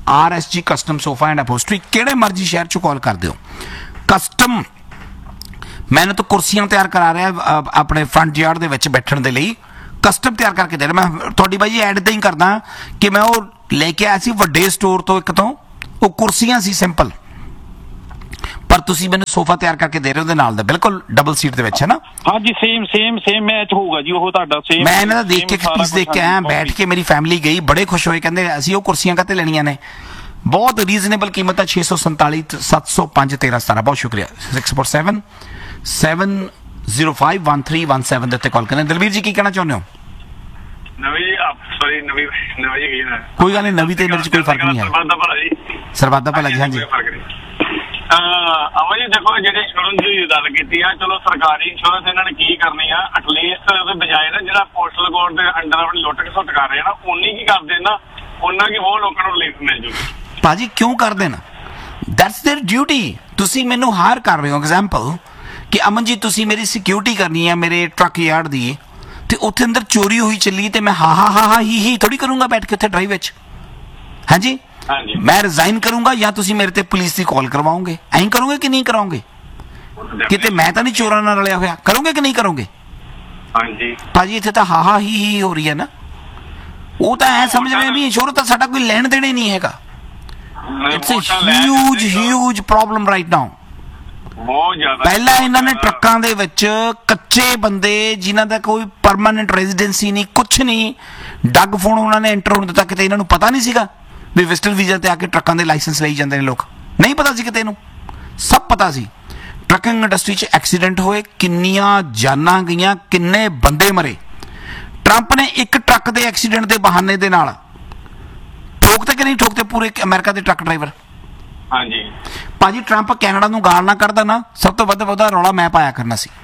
ਆਰ ਐਸ ਜੀ ਕਸਟਮ ਸੋਫਾ ਐਂਡ ਅਪੋਸਟਰੀ ਕਿਹੜੇ ਮਰਜ਼ੀ ਸ਼ਹਿਰ ਚੋਂ ਕਾਲ ਕਰ ਦਿਓ। ਕਸਟਮ ਮੈਨੂੰ ਤਾਂ ਕੁਰਸੀਆਂ ਤਿਆਰ ਕਰਾ ਰਿਹਾ ਆਪਣੇ ਫਰੰਟ ਯਾਰਡ ਦੇ ਵਿੱਚ ਬੈਠਣ ਦੇ ਲਈ, ਕਸਟਮ ਤਿਆਰ ਕਰਕੇ ਦੇ ਰਿਹਾ। ਮੈਂ ਤੁਹਾਡੀ ਬਾਈ ਜੀ ਐਡ ਇੱਦਾਂ ਹੀ ਕਰਦਾ ਕਿ ਮੈਂ ਉਹ ਲੈ ਕੇ ਆਇਆ ਸੀ ਵੱਡੇ ਸਟੋਰ ਤੋਂ ਇੱਕ ਤੋਂ, ਉਹ ਕੁਰਸੀਆਂ ਸੀ ਸਿੰਪਲ, ਪਰ ਤੁਸੀਂ ਮੈਨੂੰ ਸੋਫਾ ਤਿਆਰ ਕਰਕੇ ਦੇ ਰਹੇ ਹੋ ਉਹਦੇ ਨਾਲ ਦਾ ਬਿਲਕੁਲ ਡਬਲ ਸੀਟ ਦੇ ਵਿੱਚ, ਹੈ ਨਾ? ਹਾਂਜੀ ਸੇਮ ਸੇਮ ਸੇਮ ਮੈਚ ਹੋਊਗਾ ਜੀ ਉਹ ਤੁਹਾਡਾ ਸੇਮ। ਮੈਂ ਇਹਨਾਂ ਦਾ ਦੇਖ ਕੇ ਪੀਸ ਦੇਖ ਕੇ ਆਇਆ, ਬੈਠ ਕੇ ਮੇਰੀ ਫੈਮਿਲੀ ਗਈ, ਬੜੇ ਖੁਸ਼ ਹੋਏ, ਕਹਿੰਦੇ ਅਸੀਂ ਉਹ ਕੁਰਸੀਆਂ ਕਾਹਤੇ ਲੈਣੀਆਂ ਨੇ, ਬਹੁਤ ਰੀਜ਼ਨੇਬਲ ਕੀਮਤ ਹੈ, ਛੇ ਸੌ ਸੰਤਾਲੀ ਸੱਤ ਸੌ ਪੰਜ ਤੇਰਾਂ ਸਤਾਰਾਂ। ਬਹੁਤ ਸ਼ੁਕਰੀਆ। Six four seven seven zero five one three one seven ਦੇ ਉੱਤੇ ਕਾਲ ਕਰਨਾ। ਦਲਵੀਰ ਜੀ ਕੀ ਕਹਿਣਾ ਚਾਹੁੰਦੇ ਹੋ? ਨਵੀਂ ਜੀ ਆਪ ਸੌਰੀ ਨਵੀਂ ਨਵੀਂ ਜੀ ਕੀ ਨਾ ਕੋਈ ਗੱਲ ਨਹੀਂ, ਨਵੀਂ ਤੇ ਮੇਰੇ ਚ ਕੋਈ ਫਰਕ ਨਹੀਂ ਹੈ। ਸਰਬੱਤ ਦਾ ਭਲਾ ਜੀ, ਸਰਬੱਤ ਦਾ ਭਲਾ ਜੀ। ਹਾਂਜੀ ਅਮਨ ਜੀ ਦੇਖੋ ਜਿਹੜੀ ਇੰਸ਼ੋਰੈਂਸ ਦੀ ਗੱਲ ਕੀਤੀ ਆ, ਚਲੋ ਸਰਕਾਰੀ ਇੰਸ਼ੋਰੈਂਸ ਇਹਨਾਂ ਨੇ ਕੀ ਕਰਨੀ ਆ, ਐਟਲੀਸਟ ਉਹਦੇ ਬਜਾਏ ਨਾ ਜਿਹੜਾ ਪੋਸਟਲ ਕੋਡ ਦੇ ਅੰਡਰ ਆਪਣੀ ਲੁੱਟ ਖਸੁੱਟ ਕਰ ਰਹੇ ਨਾ, ਉਨੀ ਕੀ ਕਰਦੇ ਨਾ, ਉਹਨਾਂ ਕੀ ਹੋਰ ਲੋਕਾਂ ਨੂੰ ਰਿਲੀਫ ਮਿਲ ਜੂਗੀ। ਭਾਜੀ ਕਿਉਂ ਕਰਦੇ ਨਾ, ਦੈਟਸ देयर ਡਿਊਟੀ। ਤੁਸੀਂ ਮੈਨੂੰ ਹਾਇਰ ਕਰ ਰਹੇ ਹੋ ਐਗਜ਼ਾਮਪਲ ਕਿ ਅਮਨ ਜੀ ਤੁਸੀਂ ਮੇਰੀ ਸਿਕਿਉਰਿਟੀ ਕਰਨੀ ਹੈ ਮੇਰੇ ਟਰੱਕ ਯਾਰਡ ਦੀ, ਤੇ ਉੱਥੇ ਅੰਦਰ ਚੋਰੀ ਹੋਈ ਚੱਲੀ ਤੇ ਮੈਂ ਹਾ ਹਾ ਹਾ ਹਾ ਹੀ ਹੀ ਥੋੜੀ ਕਰੂੰਗਾ ਬੈਠ ਕੇ ਉੱਥੇ ਡਰਾਈਵ ਵਿੱਚ। ਹਾਂਜੀ ਮੈਂ ਰਿਜ਼ਾਈਨ ਕਰੂੰਗਾ ਜਾਂ ਤੁਸੀਂ ਮੇਰੇ ਤੇ ਪੁਲਿਸ ਦੀ ਕਾਲ ਕਰਵਾਓਗੇ, ਐਂ ਕਰੋਗੇ ਕਿ ਨਹੀਂ ਕਰੋਗੇ? ਕਿਤੇ ਮੈਂ ਤਾਂ ਨਹੀਂ ਚੋਰਾਂ ਨਾਲ ਰਲਿਆ ਹੋਇਆ, ਕਰੋਗੇ ਕਿ ਨਹੀਂ ਕਰੋਗੇ? ਹਾਂਜੀ ਭਾਜੀ ਇੱਥੇ ਤਾਂ ਹਾ ਹਾ ਹੀ ਹੀ ਹੋ ਰਹੀ ਹੈ ਨਾ, ਉਹ ਤਾਂ ਐ ਸਮਝ ਰਹੇ ਵੀ ਇੰਸ਼ੋਰੈਂਸ ਤਾਂ ਸਾਡਾ ਕੋਈ ਲੈਣ ਦੇਣ ਹੀ ਨਹੀਂ ਹੈਗਾ। It's a huge huge problem right now. ਬਹੁਤ ਜ਼ਿਆਦਾ। ਪਹਿਲਾਂ ਇਹਨਾਂ ਨੇ ਟਰੱਕਾਂ ਦੇ ਵਿੱਚ ਕੱਚੇ ਬੰਦੇ ਜਿਨ੍ਹਾਂ ਦਾ ਕੋਈ ਪਰਮਾਨੈਂਟ ਰੈਜ਼ੀਡੈਂਸੀ ਨਹੀਂ, ਕੁਛ ਨਹੀਂ, ਡੱਗ ਫੋਨ ਉਹਨਾਂ ਨੇ ਐਂਟਰ ਹੋਣ ਦਿੱਤਾ। ਕਿਤੇ ਇਹਨਾਂ ਨੂੰ ਪਤਾ ਨਹੀਂ ਸੀਗਾ ਵੀ ਵਿਜ਼ਟਰ ਵੀਜ਼ਾ ਤੇ ਆ ਕੇ ਟਰੱਕਾਂ ਦੇ ਲਾਇਸੈਂਸ ਲਈ ਜਾਂਦੇ ਨੇ ਲੋਕ, ਨਹੀਂ ਪਤਾ ਸੀ ਕਿਤੇ ਇਹਨੂੰ, ਸਭ ਪਤਾ ਸੀ। ਟਰੱਕਿੰਗ ਇੰਡਸਟਰੀ 'ਚ ਐਕਸੀਡੈਂਟ ਹੋਏ, ਕਿੰਨੀਆਂ ਜਾਨਾਂ ਗਈਆਂ, ਕਿੰਨੇ ਬੰਦੇ ਮਰੇ। ਟਰੰਪ ਨੇ ਇੱਕ ਟਰੱਕ ਦੇ ਐਕਸੀਡੈਂਟ ਦੇ ਬਹਾਨੇ ਦੇ ਨਾਲ ਠੋਕਤੇ ਕਿ ਨਹੀਂ ਠੋਕਤੇ ਪੂਰੇ ਅਮਰੀਕਾ ਦੇ ਟਰੱਕ ਡਰਾਈਵਰ? ਹਾਂਜੀ ਭਾਜੀ ਟਰੰਪ ਕੈਨੇਡਾ ਨੂੰ ਗਾਲ ਨਾ ਕੱਢਦਾ ਨਾ, ਸਭ ਤੋਂ ਵੱਧ ਉਹਦਾ ਰੌਲਾ ਮੈਂ ਪਾਇਆ ਕਰਨਾ ਸੀ,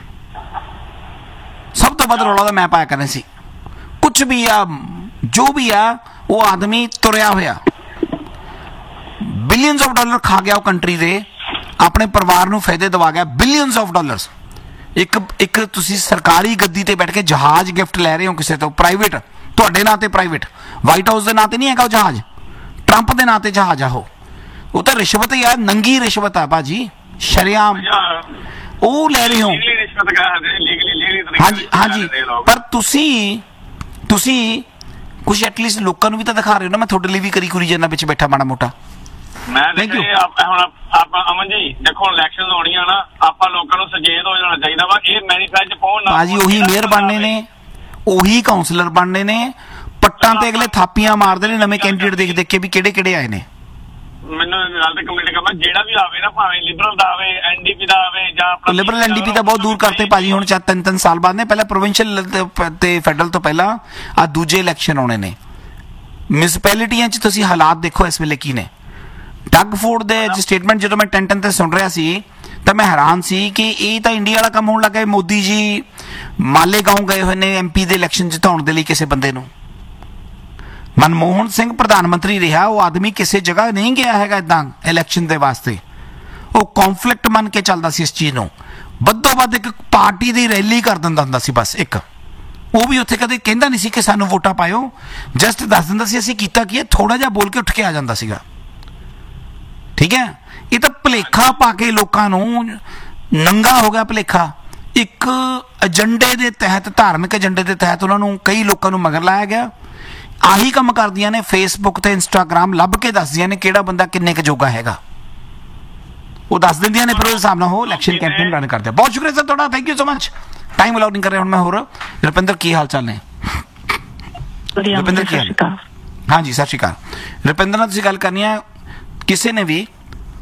ਸਭ ਤੋਂ ਵੱਧ ਰੌਲਾ ਦਾ ਮੈਂ ਪਾਇਆ ਕਰਨਾ ਸੀ। ਕੁਛ ਵੀ ਆ ਜੋ ਵੀ ਆ, ਉਹ ਆਦਮੀ ਤੁਰਿਆ ਹੋਇਆ ਬਿਲੀਅਨਸ ਆਫ ਡਾਲਰ ਖਾ ਗਿਆ ਉਹ ਕੰਟਰੀ ਦੇ, ਆਪਣੇ ਪਰਿਵਾਰ ਨੂੰ ਫਾਇਦੇ ਦਵਾ ਗਿਆ ਬਿਲੀਅਨਸ ਆਫ ਡਾਲਰਸ। ਇੱਕ ਇੱਕ ਤੁਸੀਂ ਸਰਕਾਰੀ ਗੱਦੀ ਤੇ ਬੈਠ ਕੇ ਜਹਾਜ਼ ਗਿਫਟ ਲੈ ਰਹੇ ਹੋ ਕਿਸੇ ਤੋਂ, ਪ੍ਰਾਈਵੇਟ, ਤੁਹਾਡੇ ਨਾਂ ਤੇ ਪ੍ਰਾਈਵੇਟ, ਵਾਈਟ ਹਾਊਸ ਦੇ ਨਾਂ ਤੇ ਨਹੀਂ ਹੈਗਾ ਉਹ ਜਹਾਜ਼, ਟਰੰਪ ਦੇ ਨਾਂ ਤੇ ਜਹਾਜ਼ ਆ ਉਹ। ਉਹ ਤਾਂ ਰਿਸ਼ਵਤ ਹੀ ਆ, ਨੰਗੀ ਰਿਸ਼ਵਤ ਆ ਭਾਜੀ, ਸ਼ਰੇਆਮ ਉਹ ਲੈ ਰਹੇ ਹੋ। ਹਾਂਜੀ ਹਾਂਜੀ, ਪਰ ਤੁਸੀਂ ਤੁਸੀਂ ਕੁਛ ਐਟਲੀਸਟ ਲੋਕਾਂ ਨੂੰ ਵੀ ਤਾਂ ਦਿਖਾ ਰਹੇ ਹੋ ਨਾ, ਮੈਂ ਤੁਹਾਡੇ ਲਈ ਵੀ ਕਰੀ ਕੁਰੀ ਜਾਂਦਾ ਵਿੱਚ ਬੈਠਾ ਮਾੜਾ ਮੋਟਾ। ਮੈਂ ਦੇਖੋ ਹੁਣ ਆਪਾਂ ਅਮਨ ਜੀ ਦੇਖੋ ਇਲੈਕਸ਼ਨ ਹੋਣੀਆਂ ਨਾ, ਆਪਾਂ ਲੋਕਾਂ ਨੂੰ ਸੁਚੇਤ ਹੋ ਜਾਣਾ ਚਾਹੀਦਾ ਵਾ। ਇਹ ਮੈਨੀਫੈਸਟੋ ਪਾਉਣ ਭਾਜੀ ਉਹੀ ਮੇਅਰ ਬਣਨੇ ਨੇ, ਉਹੀ ਕਾਉਂਸਲਰ ਬਣਨੇ ਨੇ, ਪੱਟਾਂ ਤੇ ਅਗਲੇ ਥਾਪੀਆਂ ਮਾਰਦੇ ਨੇ ਨਵੇਂ ਕੈਂਡੀਡੇਟ ਦੇਖ ਦੇਖ ਕੇ ਵੀ ਕਿਹੜੇ ਕਿਹੜੇ ਆਏ ਨੇ। ਮੈਨੂੰ ਗੱਲ ਤੇ ਕਮੈਂਟ ਕਰਨਾ, ਜਿਹੜਾ ਵੀ ਆਵੇ ਨਾ, ਭਾਵੇਂ ਲਿਬਰਲ ਦਾ ਆਵੇ, ਐਨਡੀਪੀ ਦਾ ਆਵੇ ਜਾਂ ਲਿਬਰਲ ਐਨਡੀਪੀ ਤਾਂ ਬਹੁਤ ਦੂਰ ਕਰਤੇ ਭਾਜੀ ਹੁਣ, ਚਾਰ ਤਿੰਨ ਤਿੰਨ ਸਾਲ ਬਾਅਦ ਨੇ। ਪਹਿਲਾਂ ਪ੍ਰੋਵਿੰਸ਼ੀਅਲ ਤੇ ਫੈਡਰਲ ਤੋਂ ਪਹਿਲਾਂ ਆ ਦੂਜੇ ਇਲੈਕਸ਼ਨ ਆਉਣੇ ਨੇ। ਮਿਊਨਿਸਪੈਲਿਟੀਆਂ 'ਚ ਤੁਸੀਂ ਹਾਲਾਤ ਦੇਖੋ ਇਸ ਵੇਲੇ ਕੀ ਨੇ। ਡੱਗ ਫੋਰਡ ਦੇ ਸਟੇਟਮੈਂਟ ਜਦੋਂ ਮੈਂ ਟੈਨ ਟੈਨ ਤੇ ਸੁਣ ਰਿਹਾ ਸੀ ਤਾਂ ਮੈਂ ਹੈਰਾਨ ਸੀ ਕਿ ਇਹ ਤਾਂ ਇੰਡੀਆ ਵਾਲਾ ਕੰਮ ਹੋਣ ਲੱਗਾ। ਮੋਦੀ ਜੀ ਮਾਲੇਗਾਉਂ ਗਏ ਹੋਏ ਨੇ ਐਮਪੀ ਦੇ ਇਲੈਕਸ਼ਨ ਜਿਤਾਉਣ ਦੇ ਲਈ ਕਿਸੇ ਬੰਦੇ ਨੂੰ। ਮਨਮੋਹਨ ਸਿੰਘ ਪ੍ਰਧਾਨ ਮੰਤਰੀ ਰਿਹਾ, ਉਹ ਆਦਮੀ ਕਿਸੇ ਜਗ੍ਹਾ ਨਹੀਂ ਗਿਆ ਹੈਗਾ ਇਦਾਂ ਇਲੈਕਸ਼ਨ ਦੇ ਵਾਸਤੇ, ਉਹ ਕੌਨਫਲਿਕਟ ਮੰਨ ਕੇ ਚੱਲਦਾ ਸੀ ਇਸ ਚੀਜ਼ ਨੂੰ। ਵੱਧੋ ਵੱਧ ਇੱਕ ਪਾਰਟੀ ਦੀ ਰੈਲੀ ਕਰ ਦਿੰਦਾ ਹੁੰਦਾ ਸੀ ਬਸ ਇੱਕ, ਉਹ ਵੀ ਉੱਥੇ ਕਦੇ ਕਹਿੰਦਾ ਨਹੀਂ ਸੀ ਕਿ ਸਾਨੂੰ ਵੋਟਾਂ ਪਾਇਓ, ਜਸਟ ਦੱਸ ਦਿੰਦਾ ਸੀ ਅਸੀਂ ਕੀਤਾ ਕੀ ਹੈ, ਥੋੜਾ ਜਿਹਾ ਬੋਲ ਕੇ ਉੱਠ ਕੇ ਆ ਜਾਂਦਾ ਸੀਗਾ। ਠੀਕ ਹੈ, ਇਹ ਤਾਂ ਭੁਲੇਖਾ ਪਾ ਕੇ ਲੋਕਾਂ ਨੂੰ, ਨੰਗਾ ਹੋ ਗਿਆ ਭੁਲੇਖਾ। ਇੱਕ ਏਜੰਡੇ ਦੇ ਤਹਿਤ, ਧਾਰਮਿਕ ਏਜੰਡੇ ਦੇ ਤਹਿਤ ਉਹਨਾਂ ਨੂੰ ਕਈ ਲੋਕਾਂ ਨੂੰ ਮਗਰ ਲਾਇਆ ਗਿਆ। ਆਹੀ ਕੰਮ ਕਰਦੀਆਂ ਨੇ ਫੇਸਬੁੱਕ ਤੇ ਇੰਸਟਾਗ੍ਰਾਮ, ਲੱਭ ਕੇ ਦੱਸਦੀਆਂ ਨੇ ਕਿਹੜਾ ਬੰਦਾ ਕਿੰਨੇ ਕੁ ਜੋਗਾ ਹੈਗਾ, ਉਹ ਦੱਸ ਦਿੰਦੀਆਂ ਨੇ, ਫਿਰ ਉਹਦੇ ਹਿਸਾਬ ਨਾਲ ਉਹ ਇਲੈਕਸ਼ਨ ਕੈਂਪੇਨ ਰਨ ਕਰਦੇ। ਬਹੁਤ ਸ਼ੁਕਰੀਆ ਸਰ ਤੁਹਾਡਾ, thank you so much. Time allowed ਨਹੀਂ ਕਰ ਰਿਹਾ ਹੁਣ ਮੈਂ। ਹੋਰ ਰੁਪਿੰਦਰ ਕੀ ਹਾਲ ਚਾਲ ਨੇ? ਰੁਪਿੰਦਰ ਕੀ ਹਾਲ? ਹਾਂਜੀ ਸਤਿ ਸ਼੍ਰੀ ਅਕਾਲ। ਰੁਪਿੰਦਰ ਨਾਲ ਤੁਸੀਂ ਗੱਲ ਕਰਨੀ ਹੈ, ਕਿਸੇ ਨੇ ਵੀ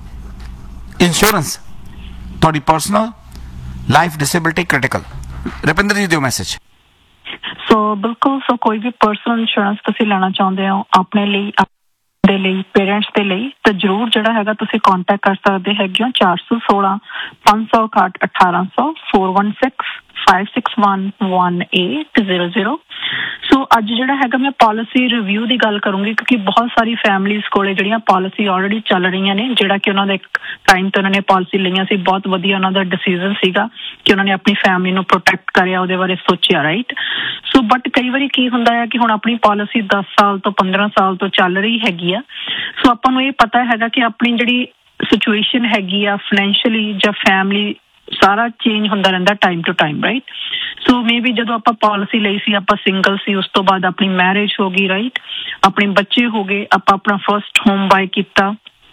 ਇੰਸ਼ੋਰੈਂਸ ਤੁਹਾਡੀ personal life disability critical, Rupinder ਜੀ ਦਿਓ ਮੈਸੇਜ। ਸੋ ਬਿਲਕੁਲ, ਸੋ ਕੋਈ ਵੀ ਪਰਸਨਲ ਇੰਸ਼ੋਰੈਂਸ ਤੁਸੀਂ ਲੈਣਾ ਚਾਹੁੰਦੇ ਹੋ ਆਪਣੇ ਲਈ, ਦੇ ਲਈ, ਪੇਰੈਂਟਸ ਦੇ ਲਈ, ਤਾਂ ਜ਼ਰੂਰ ਜਿਹੜਾ ਹੈਗਾ ਤੁਸੀਂ ਕੰਟੈਕਟ ਕਰ ਸਕਦੇ ਹੈਗੇ ਹੋ ਚਾਰ ਸੌ ਸੋਲਾਂ ਪੰਜ ਸੌ ਇਕਾਹਠ ਅਠਾਰਾਂ ਸੌ, four one six five six one one eight zero zero। ਸੋ ਅੱਜ ਜਿਹੜਾ ਹੈਗਾ ਮੈਂ ਪਾਲਿਸੀ ਰਿਵਿਊ ਦੀ ਗੱਲ ਕਰੂੰਗੀ ਕਿਉਂਕਿ ਬਹੁਤ ਸਾਰੀ ਫੈਮਲੀਜ਼ ਕੋਲੇ ਜਿਹੜੀਆਂ ਪਾਲਿਸੀ ਆਲਰੇਡੀ ਚੱਲ ਰਹੀਆਂ ਨੇ, ਜਿਹੜਾ ਕਿ ਉਹਨਾਂ ਦੇ ਟਾਈਮ ਤੇ ਉਹਨਾਂ ਨੇ ਪਾਲਿਸੀ ਲਈਆਂ ਸੀ, ਬਹੁਤ ਵਧੀਆ ਉਹਨਾਂ ਦਾ ਡਿਸੀਜਨ ਸੀਗਾ ਕਿ ਉਹਨਾਂ ਨੇ ਆਪਣੀ ਫੈਮਲੀ ਨੂੰ ਪ੍ਰੋਟੈਕਟ ਕਰਿਆ, ਉਹਦੇ ਬਾਰੇ ਸੋਚਿਆ, ਰਾਈਟ। ਸੋ ਬਟ ਕਈ ਵਾਰੀ ਕੀ ਹੁੰਦਾ ਹੈ ਕਿ ਹੁਣ ਆਪਣੀ ਪਾਲਿਸੀ ਦਸ ਸਾਲ ਤੋਂ ਪੰਦਰਾਂ ਸਾਲ ਤੋਂ ਚੱਲ ਰਹੀ ਹੈਗੀ ਆ। ਸੋ ਆਪਾਂ ਨੂੰ ਇਹ ਪਤਾ ਹੈਗਾ ਕਿ ਆਪਣੀ ਜਿਹੜੀ ਸਿਚੁਏਸ਼ਨ ਹੈਗੀ ਆ ਫਾਈਨੈਂਸ਼ੀਅਲੀ ਜਾਂ ਫੈਮਲੀ ਸਾਰਾ ਚੇਂਜ ਹੁੰਦਾ ਰਹਿੰਦਾ time to time, right. So may be ਜਦੋਂ ਆਪਾਂ ਪਾਲਿਸੀ ਲਈ ਸੀ ਆਪਾਂ ਸਿੰਗਲ ਸੀ, ਉਸ ਤੋਂ ਬਾਅਦ ਆਪਣੀ ਮੈਰਿਜ ਹੋ ਗਈ, ਰਾਈਟ, ਆਪਣੇ ਬੱਚੇ ਹੋ ਗਏ, ਆਪਾਂ ਆਪਣਾ ਫਰਸਟ ਹੋਮ ਬਾਏ ਕੀਤਾ,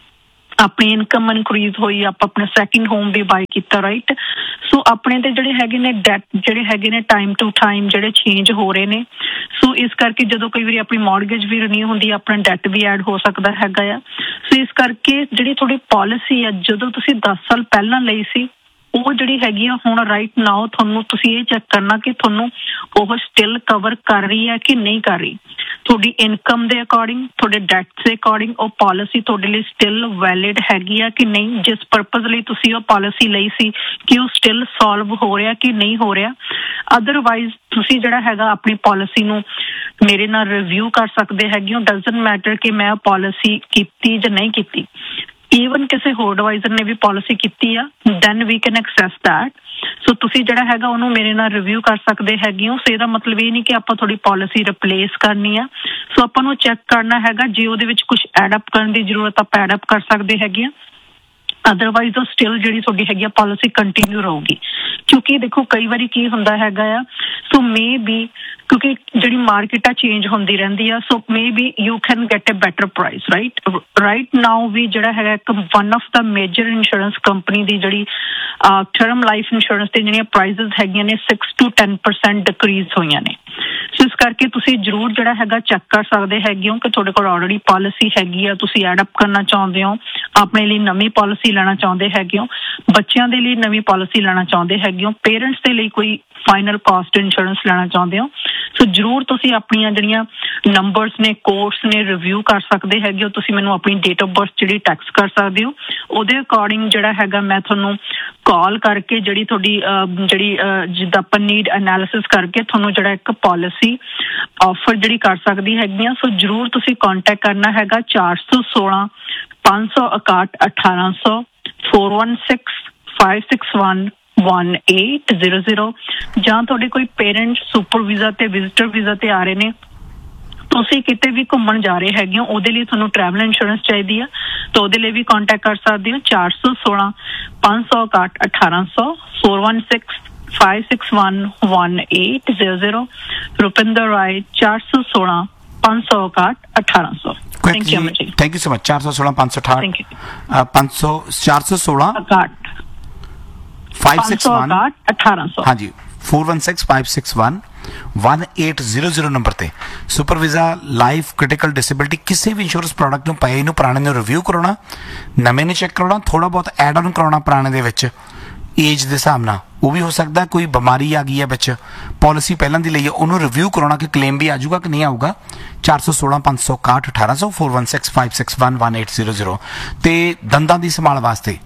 ਆਪਣੀ ਇਨਕਮ ਇਨਕਰੀਜ਼ ਹੋਈ, ਆਪਾਂ ਆਪਣਾ ਸੈਕਿੰਡ ਹੋਮ ਵੀ ਬਾਏ ਕੀਤਾ, ਰਾਈਟ। ਸੋ ਆਪਣੇ ਤੇ ਜਿਹੜੇ ਹੈਗੇ ਨੇ ਡੈਟ ਜਿਹੜੇ ਹੈਗੇ ਨੇ ਟਾਈਮ ਟੂ ਟਾਈਮ ਜਿਹੜੇ ਚੇਂਜ ਹੋ ਰਹੇ ਨੇ। ਸੋ ਇਸ ਕਰਕੇ ਜਦੋਂ ਕਈ ਵਾਰੀ ਆਪਣੀ ਮੌਰਗੇਜ ਵੀ ਰੀਨਿਊ ਹੁੰਦੀ ਹੈ, ਆਪਣਾ ਡੈਟ ਵੀ ਐਡ ਹੋ ਸਕਦਾ ਹੈਗਾ ਆ। ਸੋ ਇਸ ਕਰਕੇ ਜਿਹੜੀ ਤੁਹਾਡੀ ਪਾਲਿਸੀ ਆ ਜਦੋਂ ਤੁਸੀਂ ਦਸ ਸਾਲ ਪਹਿਲਾਂ ਲਈ ਸੀ ਉਹ ਜਿਹੜੀ ਹੈਗੀ ਆ ਹੁਣ ਰਾਈਟ ਨਾਓ ਤੁਹਾਨੂੰ ਤੁਸੀਂ ਇਹ ਚੈੱਕ ਕਰਨਾ ਕਿ ਤੁਹਾਨੂੰ ਉਹ ਸਟਿਲ ਕਵਰ ਕਰ ਰਹੀ ਹੈ ਕਿ ਨਹੀਂ ਕਰ ਰਹੀ। ਤੁਹਾਡੀ ਇਨਕਮ ਦੇ ਅਕੋਰਡਿੰਗ, ਤੁਹਾਡੇ ਡੈਟ ਦੇ ਅਕੋਰਡਿੰਗ ਉਹ ਪਾਲਿਸੀ ਤੁਹਾਡੇ ਲਈ ਸਟਿਲ ਵੈਲਿਡ ਹੈਗੀ ਆ ਕਿ ਨਹੀਂ, ਜਿਸ ਪਰਪਸ ਲਈ ਤੁਸੀਂ ਉਹ ਪਾਲਿਸੀ ਲਈ ਸੀ ਕਿ ਉਹ ਸਟਿਲ ਸੋਲਵ ਹੋ ਰਿਹਾ ਕਿ ਨਹੀਂ ਹੋ ਰਿਹਾ। ਅਦਰਵਾਈਜ਼ ਤੁਸੀਂ ਜਿਹੜਾ ਹੈਗਾ ਆਪਣੀ ਪਾਲਿਸੀ ਨੂੰ ਮੇਰੇ ਨਾਲ ਰਿਵਿਊ ਕਰ ਸਕਦੇ ਹੈਗੇ ਹੋ। ਡਜ਼ਨਟ ਮੈਟਰ ਕਿ ਮੈਂ ਪਾਲਿਸੀ ਕੀਤੀ ਜਾਂ ਨਹੀਂ ਕੀਤੀ, ਈਵਨ ਕਿਸੇ ਹੋਰ ਐਡਵਾਈਜ਼ਰ ਨੇ ਵੀ ਪਾਲਿਸੀ ਕੀਤੀ ਆ, then we can access that. ਸੋ ਤੁਸੀਂ ਜਿਹੜਾ ਹੈਗਾ ਉਹਨੂੰ ਮੇਰੇ ਨਾਲ ਰਿਵਿਊ ਕਰ ਸਕਦੇ ਹੈਗੇ ਹੋ। ਸੋ ਇਹਦਾ ਮਤਲਬ ਇਹ ਨਹੀਂ ਕਿ ਆਪਾਂ ਤੁਹਾਡੀ ਪਾਲਿਸੀ ਰਿਪਲੇਸ ਕਰਨੀ ਆ। ਸੋ ਆਪਾਂ ਨੂੰ ਚੈੱਕ ਕਰਨਾ ਹੈਗਾ, ਜੇ ਉਹਦੇ ਵਿੱਚ ਕੁਝ ਐਡ ਅਪ ਕਰਨ ਦੀ ਜ਼ਰੂਰਤ ਆਪਾਂ ਐਡ ਅਪ ਕਰ ਸਕਦੇ ਹੈਗੇ ਆ, ਅਦਰਵਾਈਜ਼ ਉਹ ਸਟਿਲ ਜਿਹੜੀ ਤੁਹਾਡੀ ਹੈਗੀ ਆ ਪਾਲਿਸੀ ਕੰਟੀਨਿਊ ਰਹੂਗੀ। ਕਿਉਂਕਿ ਦੇਖੋ ਕਈ ਵਾਰੀ ਕੀ ਹੁੰਦਾ ਹੈਗਾ ਆ, ਸੋ ਮੇ ਬੀ ਕਿਉਂਕਿ ਜਿਹੜੀ ਮਾਰਕੀਟ ਆ ਚੇਂਜ ਹੁੰਦੀ ਰਹਿੰਦੀ ਆ, ਸੋ may be you can get a better price, right. Right now ਵੀ ਜਿਹੜਾ ਹੈਗਾ ਇੱਕ one of the major insurance company ਦੀ ਜਿਹੜੀ ਟਰਮ ਲਾਈਫ ਇੰਸ਼ੋਰੈਂਸ ਦੀ ਜਿਹੜੀਆਂ ਪ੍ਰਾਈਸਿਸ ਹੈਗੀਆਂ ਨੇ six to ten percent decrease ਹੋਈਆਂ ਨੇ। ਸੋ ਇਸ ਕਰਕੇ ਤੁਸੀਂ ਜ਼ਰੂਰ ਜਿਹੜਾ ਹੈਗਾ ਚੈੱਕ ਕਰ ਸਕਦੇ ਹੈਗੇ ਹੋ ਕਿ ਤੁਹਾਡੇ ਕੋਲ ਆਲਰੇਡੀ ਪਾਲਿਸੀ ਹੈਗੀ ਆ, ਤੁਸੀਂ ਐਡ ਅਪ ਕਰਨਾ ਚਾਹੁੰਦੇ ਹੋ, ਆਪਣੇ ਲਈ ਨਵੀਂ ਪਾਲਿਸੀ ਲੈਣਾ ਚਾਹੁੰਦੇ ਹੈਗੇ ਹੋ, ਬੱਚਿਆਂ ਦੇ ਲਈ ਨਵੀਂ ਪਾਲਿਸੀ ਲੈਣਾ ਚਾਹੁੰਦੇ ਹੈਗੇ ਹੋ, ਪੇਰੈਂਟਸ ਦੇ ਲਈ ਕੋਈ ਫਾਈਨਲ ਕਾਸਟ ਇੰਸ਼ੋਰੈਂਸ ਲੈਣਾ ਚਾਹੁੰਦੇ ਹੋ। ਸੋ ਜ਼ਰੂਰ ਤੁਸੀਂ ਆਪਣੀਆਂ ਜਿਹੜੀਆਂ ਨੰਬਰਸ ਨੇ, ਕੋਰਸ ਨੇ ਰਿਵਿਊ ਕਰ ਸਕਦੇ ਹੈਗੇ ਹੋ। ਤੁਸੀਂ ਮੈਨੂੰ ਆਪਣੀ ਡੇਟ ਆਫ ਬਰਥ ਜਿਹੜੀ ਟੈਕਸਟ ਕਰ ਸਕਦੇ ਹੋ, ਉਹਦੇ ਅਕੋਰਡਿੰਗ ਜਿਹੜਾ ਹੈਗਾ ਮੈਂ ਤੁਹਾਨੂੰ ਕਾਲ ਕਰਕੇ ਜਿਹੜੀ ਤੁਹਾਡੀ ਜਿਹੜੀ ਜਿੱਦਾਂ ਆਪਾਂ ਨੀਡ ਐਨਾਲਿਸਿਸ ਕਰਕੇ ਤੁਹਾਨੂੰ ਜਿਹੜਾ ਇੱਕ ਪਾਲਿਸੀ ਆਫਰ ਜਿਹੜੀ ਕਰ ਸਕਦੀ ਹੈਗੀ ਆ। ਸੋ ਜ਼ਰੂਰ ਤੁਸੀਂ ਕੰਟੈਕਟ ਕਰਨਾ ਹੈਗਾ ਚਾਰ ਸੌ ਸੋਲਾਂ ਪੰਜ ਸੌ ਇਕਾਹਠ ਅਠਾਰਾਂ ਸੌ four one six five six one one eight zero zero. ਜਾਂ ਤੁਹਾਡੇ ਕੋਈ ਪੇਰੈਂਟ ਸੁਪਰ ਵੀਜ਼ਾ ਤੇ ਵਿਜ਼ਿਟਰ ਵੀਜ਼ਾ ਤੇ ਆ ਰਹੇ ਨੇ, ਤੁਸੀਂ ਕਿਤੇ ਵੀ ਘੁੰਮਣ ਜਾ ਰਹੇ ਹੈਗੇ ਹੋ, ਉਹਦੇ ਲਈ ਤੁਹਾਨੂੰ ਟਰੈਵਲ ਇੰਸ਼ੋਰੈਂਸ ਚਾਹੀਦੀ ਆ, ਤਾਂ ਉਹਦੇ ਲਈ ਵੀ ਕੰਟੈਕਟ ਕਰ ਸਕਦੇ ਹੋ ਚਾਰ ਸੌ ਸੋਲਾਂ ਪੰਜ ਸੌ ਇਕਾਹਠ ਅਠਾਰਾਂ ਸੌ four one six five six one one eight zero zero. Rupinder ਰਾਏ ਚਾਰ ਸੌ ਸੋਲਾਂ ਪੰਜ ਸੌ ਇਕਾਹਠ ਅਠਾਰਾਂ ਸੌ। ਥੈਂਕ ਯੂ ਜੀ, ਥੈਂਕ ਯੂ ਸੋ ਮਚ। ਚਾਰ ਸੌ ਸੋਲਾਂ ਪੰਜ ਸੌ ਅਠਾਹਠ ਪੰਜ ਸੌ ਚਾਰ ਸੌ ਸੋਲਾਂ ਇਕਾਹਠ फाइव सिक्स वन अठारह सौ हाँ जी four one six five six one one eight zero zero number ते super visa life critical disability किसी भी इंश्योरेंस प्रोडक्ट ਨੂੰ ਪਏ ਨੂੰ ਪੁਰਾਣੇ ਨੂੰ ਰਿਵਿਊ ਕਰਾਉਣਾ, ਨਵੇਂ ਨੂੰ ਚੈੱਕ ਕਰਾਉਣਾ, ਥੋੜਾ ਬਹੁਤ ਐਡ ਆਨ ਕਰਾਉਣਾ ਪੁਰਾਣੇ ਦੇ ਵਿੱਚ ਏਜ ਦੇ ਹਿਸਾਬ ਨਾਲ। ਉਹ ਵੀ ਹੋ ਸਕਦਾ ਕੋਈ ਬਿਮਾਰੀ ਆ ਗਈ ਹੈ ਵਿੱਚ, ਪਾਲਿਸੀ ਪਹਿਲਾਂ ਦੀ ਲਈ ਹੈ, ਉਹਨੂੰ ਰਿਵਿਊ ਕਰਾਉਣਾ ਕਿ ਕਲੇਮ ਵੀ ਆ ਜਾਊਗਾ ਕਿ ਨਹੀਂ ਆਊਗਾ। ਚਾਰ ਸੌ ਸੋਲਾਂ ਪੰਜ ਸੌ ਇਕਾਹਠ ਅਠਾਰਾਂ ਸੌ four one six five six one one eight zero zero. ਤੇ ਦੰਦਾਂ ਦੀ ਸੰਭਾਲ ਵਾਸਤੇ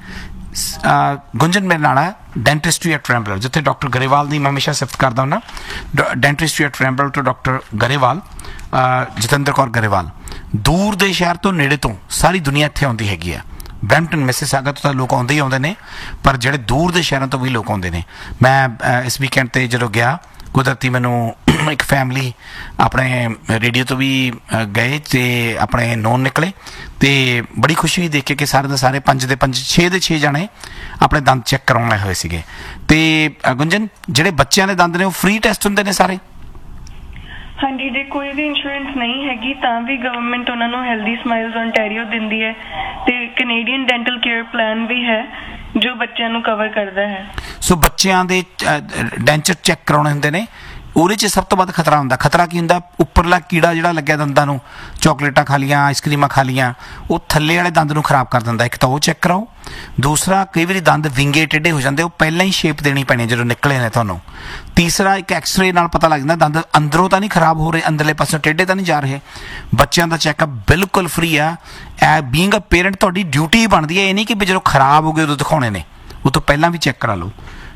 ਗੁੰਜਨ ਮੇਰੇ ਨਾਲ ਹੈ ਡੈਂਟਿਸਟਰੀ ਐਟ ਰੈਂਬਲਰ, ਜਿੱਥੇ ਡਾਕਟਰ ਗਰੇਵਾਲ ਦੀ ਮੈਂ ਹਮੇਸ਼ਾ ਸਿਫਤ ਕਰਦਾ ਹੁੰਦਾ। ਡੈਂਟਿਸਟਰੀ ਐਟ ਰੈਂਬਲਰ ਤੋਂ ਡਾਕਟਰ ਗਰੇਵਾਲ, ਜਤਿੰਦਰ ਕੌਰ ਗਰੇਵਾਲ। ਦੂਰ ਦੇ ਸ਼ਹਿਰ ਤੋਂ ਨੇੜੇ ਤੋਂ ਸਾਰੀ ਦੁਨੀਆ ਇੱਥੇ ਆਉਂਦੀ ਹੈਗੀ ਆ। ਬਰੈਂਪਟਨ ਮਿਸਿਸਾਗਾ ਤੋਂ ਤਾਂ ਲੋਕ ਆਉਂਦੇ ਹੀ ਆਉਂਦੇ ਨੇ, ਪਰ ਜਿਹੜੇ ਦੂਰ ਦੇ ਸ਼ਹਿਰਾਂ ਤੋਂ ਵੀ ਲੋਕ ਆਉਂਦੇ ਨੇ। ਮੈਂ ਇਸ ਵੀਕਐਂਡ 'ਤੇ ਜਦੋਂ ਗਿਆ, ਕੁਦਰਤੀ ਮੈਨੂੰ ਇੱਕ ਫੈਮਿਲੀ ਆਪਣੇ ਰੇਡੀਓ ਤੋਂ ਵੀ ਗਏ ਅਤੇ ਆਪਣੇ ਨੋਨ ਨਿਕਲੇ, ਅਤੇ ਬੜੀ ਖੁਸ਼ੀ ਹੋਈ ਦੇਖ ਕੇ ਕਿ ਸਾਰੇ ਦੇ ਸਾਰੇ ਪੰਜ ਦੇ ਪੰਜ ਛੇ ਦੇ ਛੇ ਜਾਣੇ ਆਪਣੇ ਦੰਦ ਚੈੱਕ ਕਰਾਉਣ ਆਏ ਹੋਏ ਸੀਗੇ। ਅਤੇ ਗੁੰਜਨ, ਜਿਹੜੇ ਬੱਚਿਆਂ ਦੇ ਦੰਦ ਨੇ ਉਹ ਫ੍ਰੀ ਟੈਸਟ ਹੁੰਦੇ ਨੇ ਸਾਰੇ? ਹਾਂਜੀ, ਜੇ ਕੋਈ ਵੀ ਇੰਸ਼ੋਰੈਂਸ ਨਹੀਂ ਹੈਗੀ ਤਾਂ ਵੀ ਗਵਰਨਮੈਂਟ ਉਹਨਾਂ ਨੂੰ ਹੈਲਦੀ ਸਮਾਈਲਜ਼ ਓਨਟਾਰੀਓ ਦਿੰਦੀ ਹੈ, ਤੇ ਕੈਨੇਡੀਅਨ ਡੈਂਟਲ ਕੇਅਰ ਪਲਾਨ ਵੀ ਹੈ ਜੋ ਬੱਚਿਆਂ ਨੂੰ ਕਵਰ ਕਰਦਾ ਹੈ। ਸੋ ਬੱਚਿਆਂ ਦੇ ਡੈਂਚਰ ਚੈੱਕ ਕਰਾਉਣੇ ਹੁੰਦੇ ਨੇ, ਉਹਦੇ 'ਚ ਸਭ ਤੋਂ ਵੱਧ ਖਤਰਾ ਹੁੰਦਾ। ਖਤਰਾ ਕੀ ਹੁੰਦਾ? ਉੱਪਰਲਾ ਕੀੜਾ ਜਿਹੜਾ ਲੱਗਿਆ ਦੰਦਾਂ ਨੂੰ, ਚੋਕਲੇਟਾਂ ਖਾ ਲੀਆਂ, ਆਈਸਕ੍ਰੀਮਾਂ ਖਾ ਲੀਆਂ, ਉਹ ਥੱਲੇ ਵਾਲੇ ਦੰਦ ਨੂੰ ਖਰਾਬ ਕਰ ਦਿੰਦਾ। ਇੱਕ ਤਾਂ ਉਹ ਚੈੱਕ ਕਰਾਓ। ਦੂਸਰਾ, ਕਈ ਵਾਰੀ ਦੰਦ ਵਿੰਗੇ ਟੇਢੇ ਹੋ ਜਾਂਦੇ, ਉਹ ਪਹਿਲਾਂ ਹੀ ਸ਼ੇਪ ਦੇਣੀ ਪੈਣੀ ਜਦੋਂ ਨਿਕਲੇ ਨੇ ਤੁਹਾਨੂੰ। ਤੀਸਰਾ, ਇੱਕ ਐਕਸਰੇ ਨਾਲ ਪਤਾ ਲੱਗ ਜਾਂਦਾ ਦੰਦ ਅੰਦਰੋਂ ਤਾਂ ਨਹੀਂ ਖਰਾਬ ਹੋ ਰਹੇ, ਅੰਦਰਲੇ ਪਾਸੋਂ ਟੇਢੇ ਤਾਂ ਨਹੀਂ ਜਾ ਰਹੇ। ਬੱਚਿਆਂ ਦਾ ਚੈੱਕਅਪ ਬਿਲਕੁਲ ਫ੍ਰੀ ਆ। ਐ ਬੀਇੰਗ ਅ ਪੇਰੈਂਟ ਤੁਹਾਡੀ ਡਿਊਟੀ ਬਣਦੀ ਹੈ, ਇਹ ਨਹੀਂ ਕਿ ਵੀ ਜਦੋਂ ਖਰਾਬ ਹੋ ਗਏ ਉਦੋਂ ਦਿਖਾਉਣੇ ਨੇ, ਉਹ ਤੋਂ ਪਹਿਲਾਂ ਵੀ ਚੈੱਕ ਕਰਾ ਲਓ।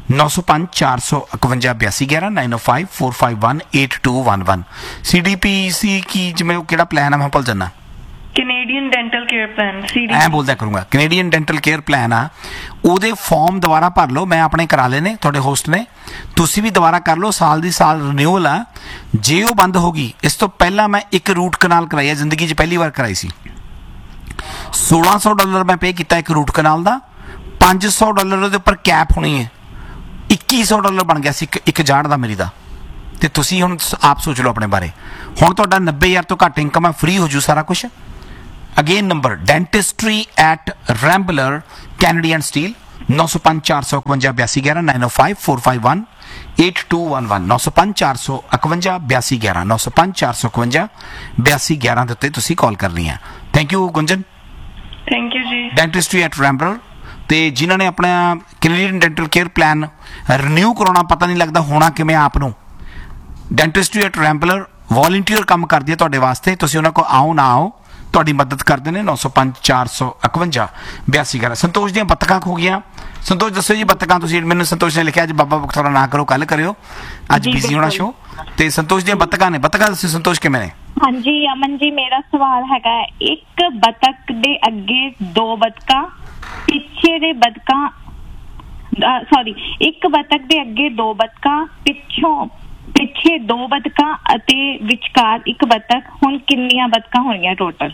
ਨੌ ਸੌ ਪੰਜ ਚਾਰ ਸੌ ਇਕਵੰਜਾ ਬਿਆਸੀ ਗਿਆਰਾਂ ਨਾਈਨ ਓ five four five one eight two one one. C D P ਸੀ ਕੀ ਜਿਵੇਂ ਉਹ ਕਿਹੜਾ ਪਲਾਨ ਆ ਮੈਂ ਭੁੱਲ ਜਾਂਦਾ। Canadian dental care plan C D ਐਂ ਬੋਲਦਾ ਕਰੂੰਗਾ ਕੈਨੇਡੀਅਨ ਡੈਂਟਲ ਕੇਅਰ ਪਲਾਨ ਆ। ਉਹਦੇ ਫਾਰਮ ਦੁਬਾਰਾ ਭਰ ਲਓ, ਮੈਂ ਆਪਣੇ ਕਰਾ ਲਏ ਨੇ, ਤੁਹਾਡੇ ਹੋਸਟ ਨੇ, ਤੁਸੀਂ ਵੀ ਦੁਬਾਰਾ ਕਰ ਲਓ। ਸਾਲ ਦੀ ਸਾਲ ਰਿਨਿਊਅਲ ਆ। ਜੇ ਉਹ ਬੰਦ ਹੋ ਗਈ, ਇਸ ਤੋਂ ਪਹਿਲਾਂ ਮੈਂ ਇੱਕ ਰੂਟ ਕਨਾਲ ਕਰਾਈ ਆ, ਜ਼ਿੰਦਗੀ 'ਚ ਪਹਿਲੀ ਵਾਰ ਕਰਾਈ ਸੀ। ਸੋਲਾਂ ਸੌ ਡਾਲਰ ਮੈਂ ਪੇ ਕੀਤਾ ਇੱਕ ਰੂਟ ਕਨਾਲ ਦਾ, ਪੰਜ ਸੌ ਡਾਲਰ ਉਹਦੇ ਉੱਪਰ ਕੈਪ ਹੋਣੀ ਹੈ, ਇੱਕੀ ਸੌ ਡਾਲਰ ਬਣ ਗਿਆ ਸੀ ਇੱਕ ਇੱਕ ਜਾੜ ਦਾ ਮੇਰੀ ਦਾ। ਤੇ ਤੁਸੀਂ ਹੁਣ ਆਪ ਸੋਚ ਲਓ ਆਪਣੇ ਬਾਰੇ। ਹੁਣ ਤੁਹਾਡਾ ਨੱਬੇ ਹਜ਼ਾਰ ਤੋਂ ਘੱਟ ਇਨਕਮ ਹੈ, ਫ੍ਰੀ ਹੋ ਜੂ ਸਾਰਾ ਕੁਛ। Again number ਡੈਂਟਿਸਟਰੀ at ਰੈਂਬਲਰ Canadian steel ਨੌ ਸੌ ਪੰਜ ਚਾਰ ਸੌ ਇਕਵੰਜਾ ਬਿਆਸੀ ਗਿਆਰਾਂ ਨਾਈਨ ਓ five four five one eight two one one ਨੌ ਸੌ ਪੰਜ ਚਾਰ ਸੌ ਇਕਵੰਜਾ ਬਿਆਸੀ ਗਿਆਰਾਂ ਨੌ ਸੌ ਪੰਜ ਚਾਰ ਸੌ ਇਕਵੰਜਾ ਬਿਆਸੀ ਗਿਆਰਾਂ ਦੇ ਉੱਤੇ ਤੁਸੀਂ ਕਾਲ ਕਰਨੀ ਹੈ। Thank you Gunjan. Thank you ਜੀ। ਡੈਂਟਿਸਟਰੀ ਐਟ ਰੈਂਬਲਰ। ਤੇ ਜਿਨ੍ਹਾਂ ਨੇ ਆਪਣਾ Canadian dental care plan renew ਕਰਾਉਣਾ, ਪਤਾ ਨਹੀਂ ਲੱਗਦਾ ਹੋਣਾ ਕਿਵੇਂ ਆਪ ਨੂੰ, ਡੈਂਟਿਸਟਰੀ ਐਟ ਰੈਂਬਲਰ ਵੋਲੰਟੀਅਰ ਕੰਮ ਕਰਦੀ ਹੈ ਤੁਹਾਡੇ ਵਾਸਤੇ। ਤੁਸੀਂ ਉਹਨਾਂ ਕੋਲ ਆਓ ਨਾ ਆਓ, ਤੁਹਾਡੀ ਮਦਦ ਕਰਦੇ ਨੇ। ਨੌ ਸੌ ਪੰਜ ਚਾਰ ਸੌ ਇਕਵੰਜਾ ਬਿਆਸੀ ਗਿਆਰਾਂ। ਸੰਤੋਸ਼ ਦੀਆਂ ਬੱਤਕਾਂ ਖੋ ਗਈਆਂ। ਸੰਤੋਸ਼ ਦੱਸੋ ਜੀ ਬੱਤਕਾਂ। ਤੁਸੀਂ ਮੈਨੂੰ ਸੰਤੋਸ਼ ਨੇ ਲਿਖਿਆ ਅੱਜ ਬਾਬਾ ਬਖਤੌਰਾ ਨਾ ਕਰੋ, ਕੱਲ ਕਰਿਓ, ਅੱਜ ਬਿਜ਼ੀ ਹੋਣਾ ਸ਼ੋ। ਤੇ ਸੰਤੋਸ਼ ਦੀਆਂ ਬੱਤਕਾਂ ਨੇ, ਬੱਤਕਾਂ ਦੱਸੋ ਸੰਤੋਸ਼ ਕਿਵੇਂ ਨੇ? ਹਾਂਜੀ ਅਮਨ ਜੀ, ਮੇਰਾ ਸਵਾਲ ਹੈਗਾ, ਇੱਕ ਬਤਕ ਦੇ ਅੱਗੇ ਦੋ ਬਤਕਾਂ, ਪਿੱਛੇ ਦੇ ਬਤਕਾਂ, ਸੌਰੀ ਇੱਕ ਬਤਕ ਦੇ ਅੱਗੇ ਦੋ ਬਤਕਾਂ, ਪਿੱਛੋਂ ਪਿੱਛੇ ਦੋ ਬਤਕਾਂ ਅਤੇ ਵਿਚਕਾਰ ਇੱਕ ਬਤਕ, ਹੁਣ ਕਿੰਨੀਆਂ ਬਤਕਾਂ ਹੋਣਗੀਆਂ ਟੋਟਲ?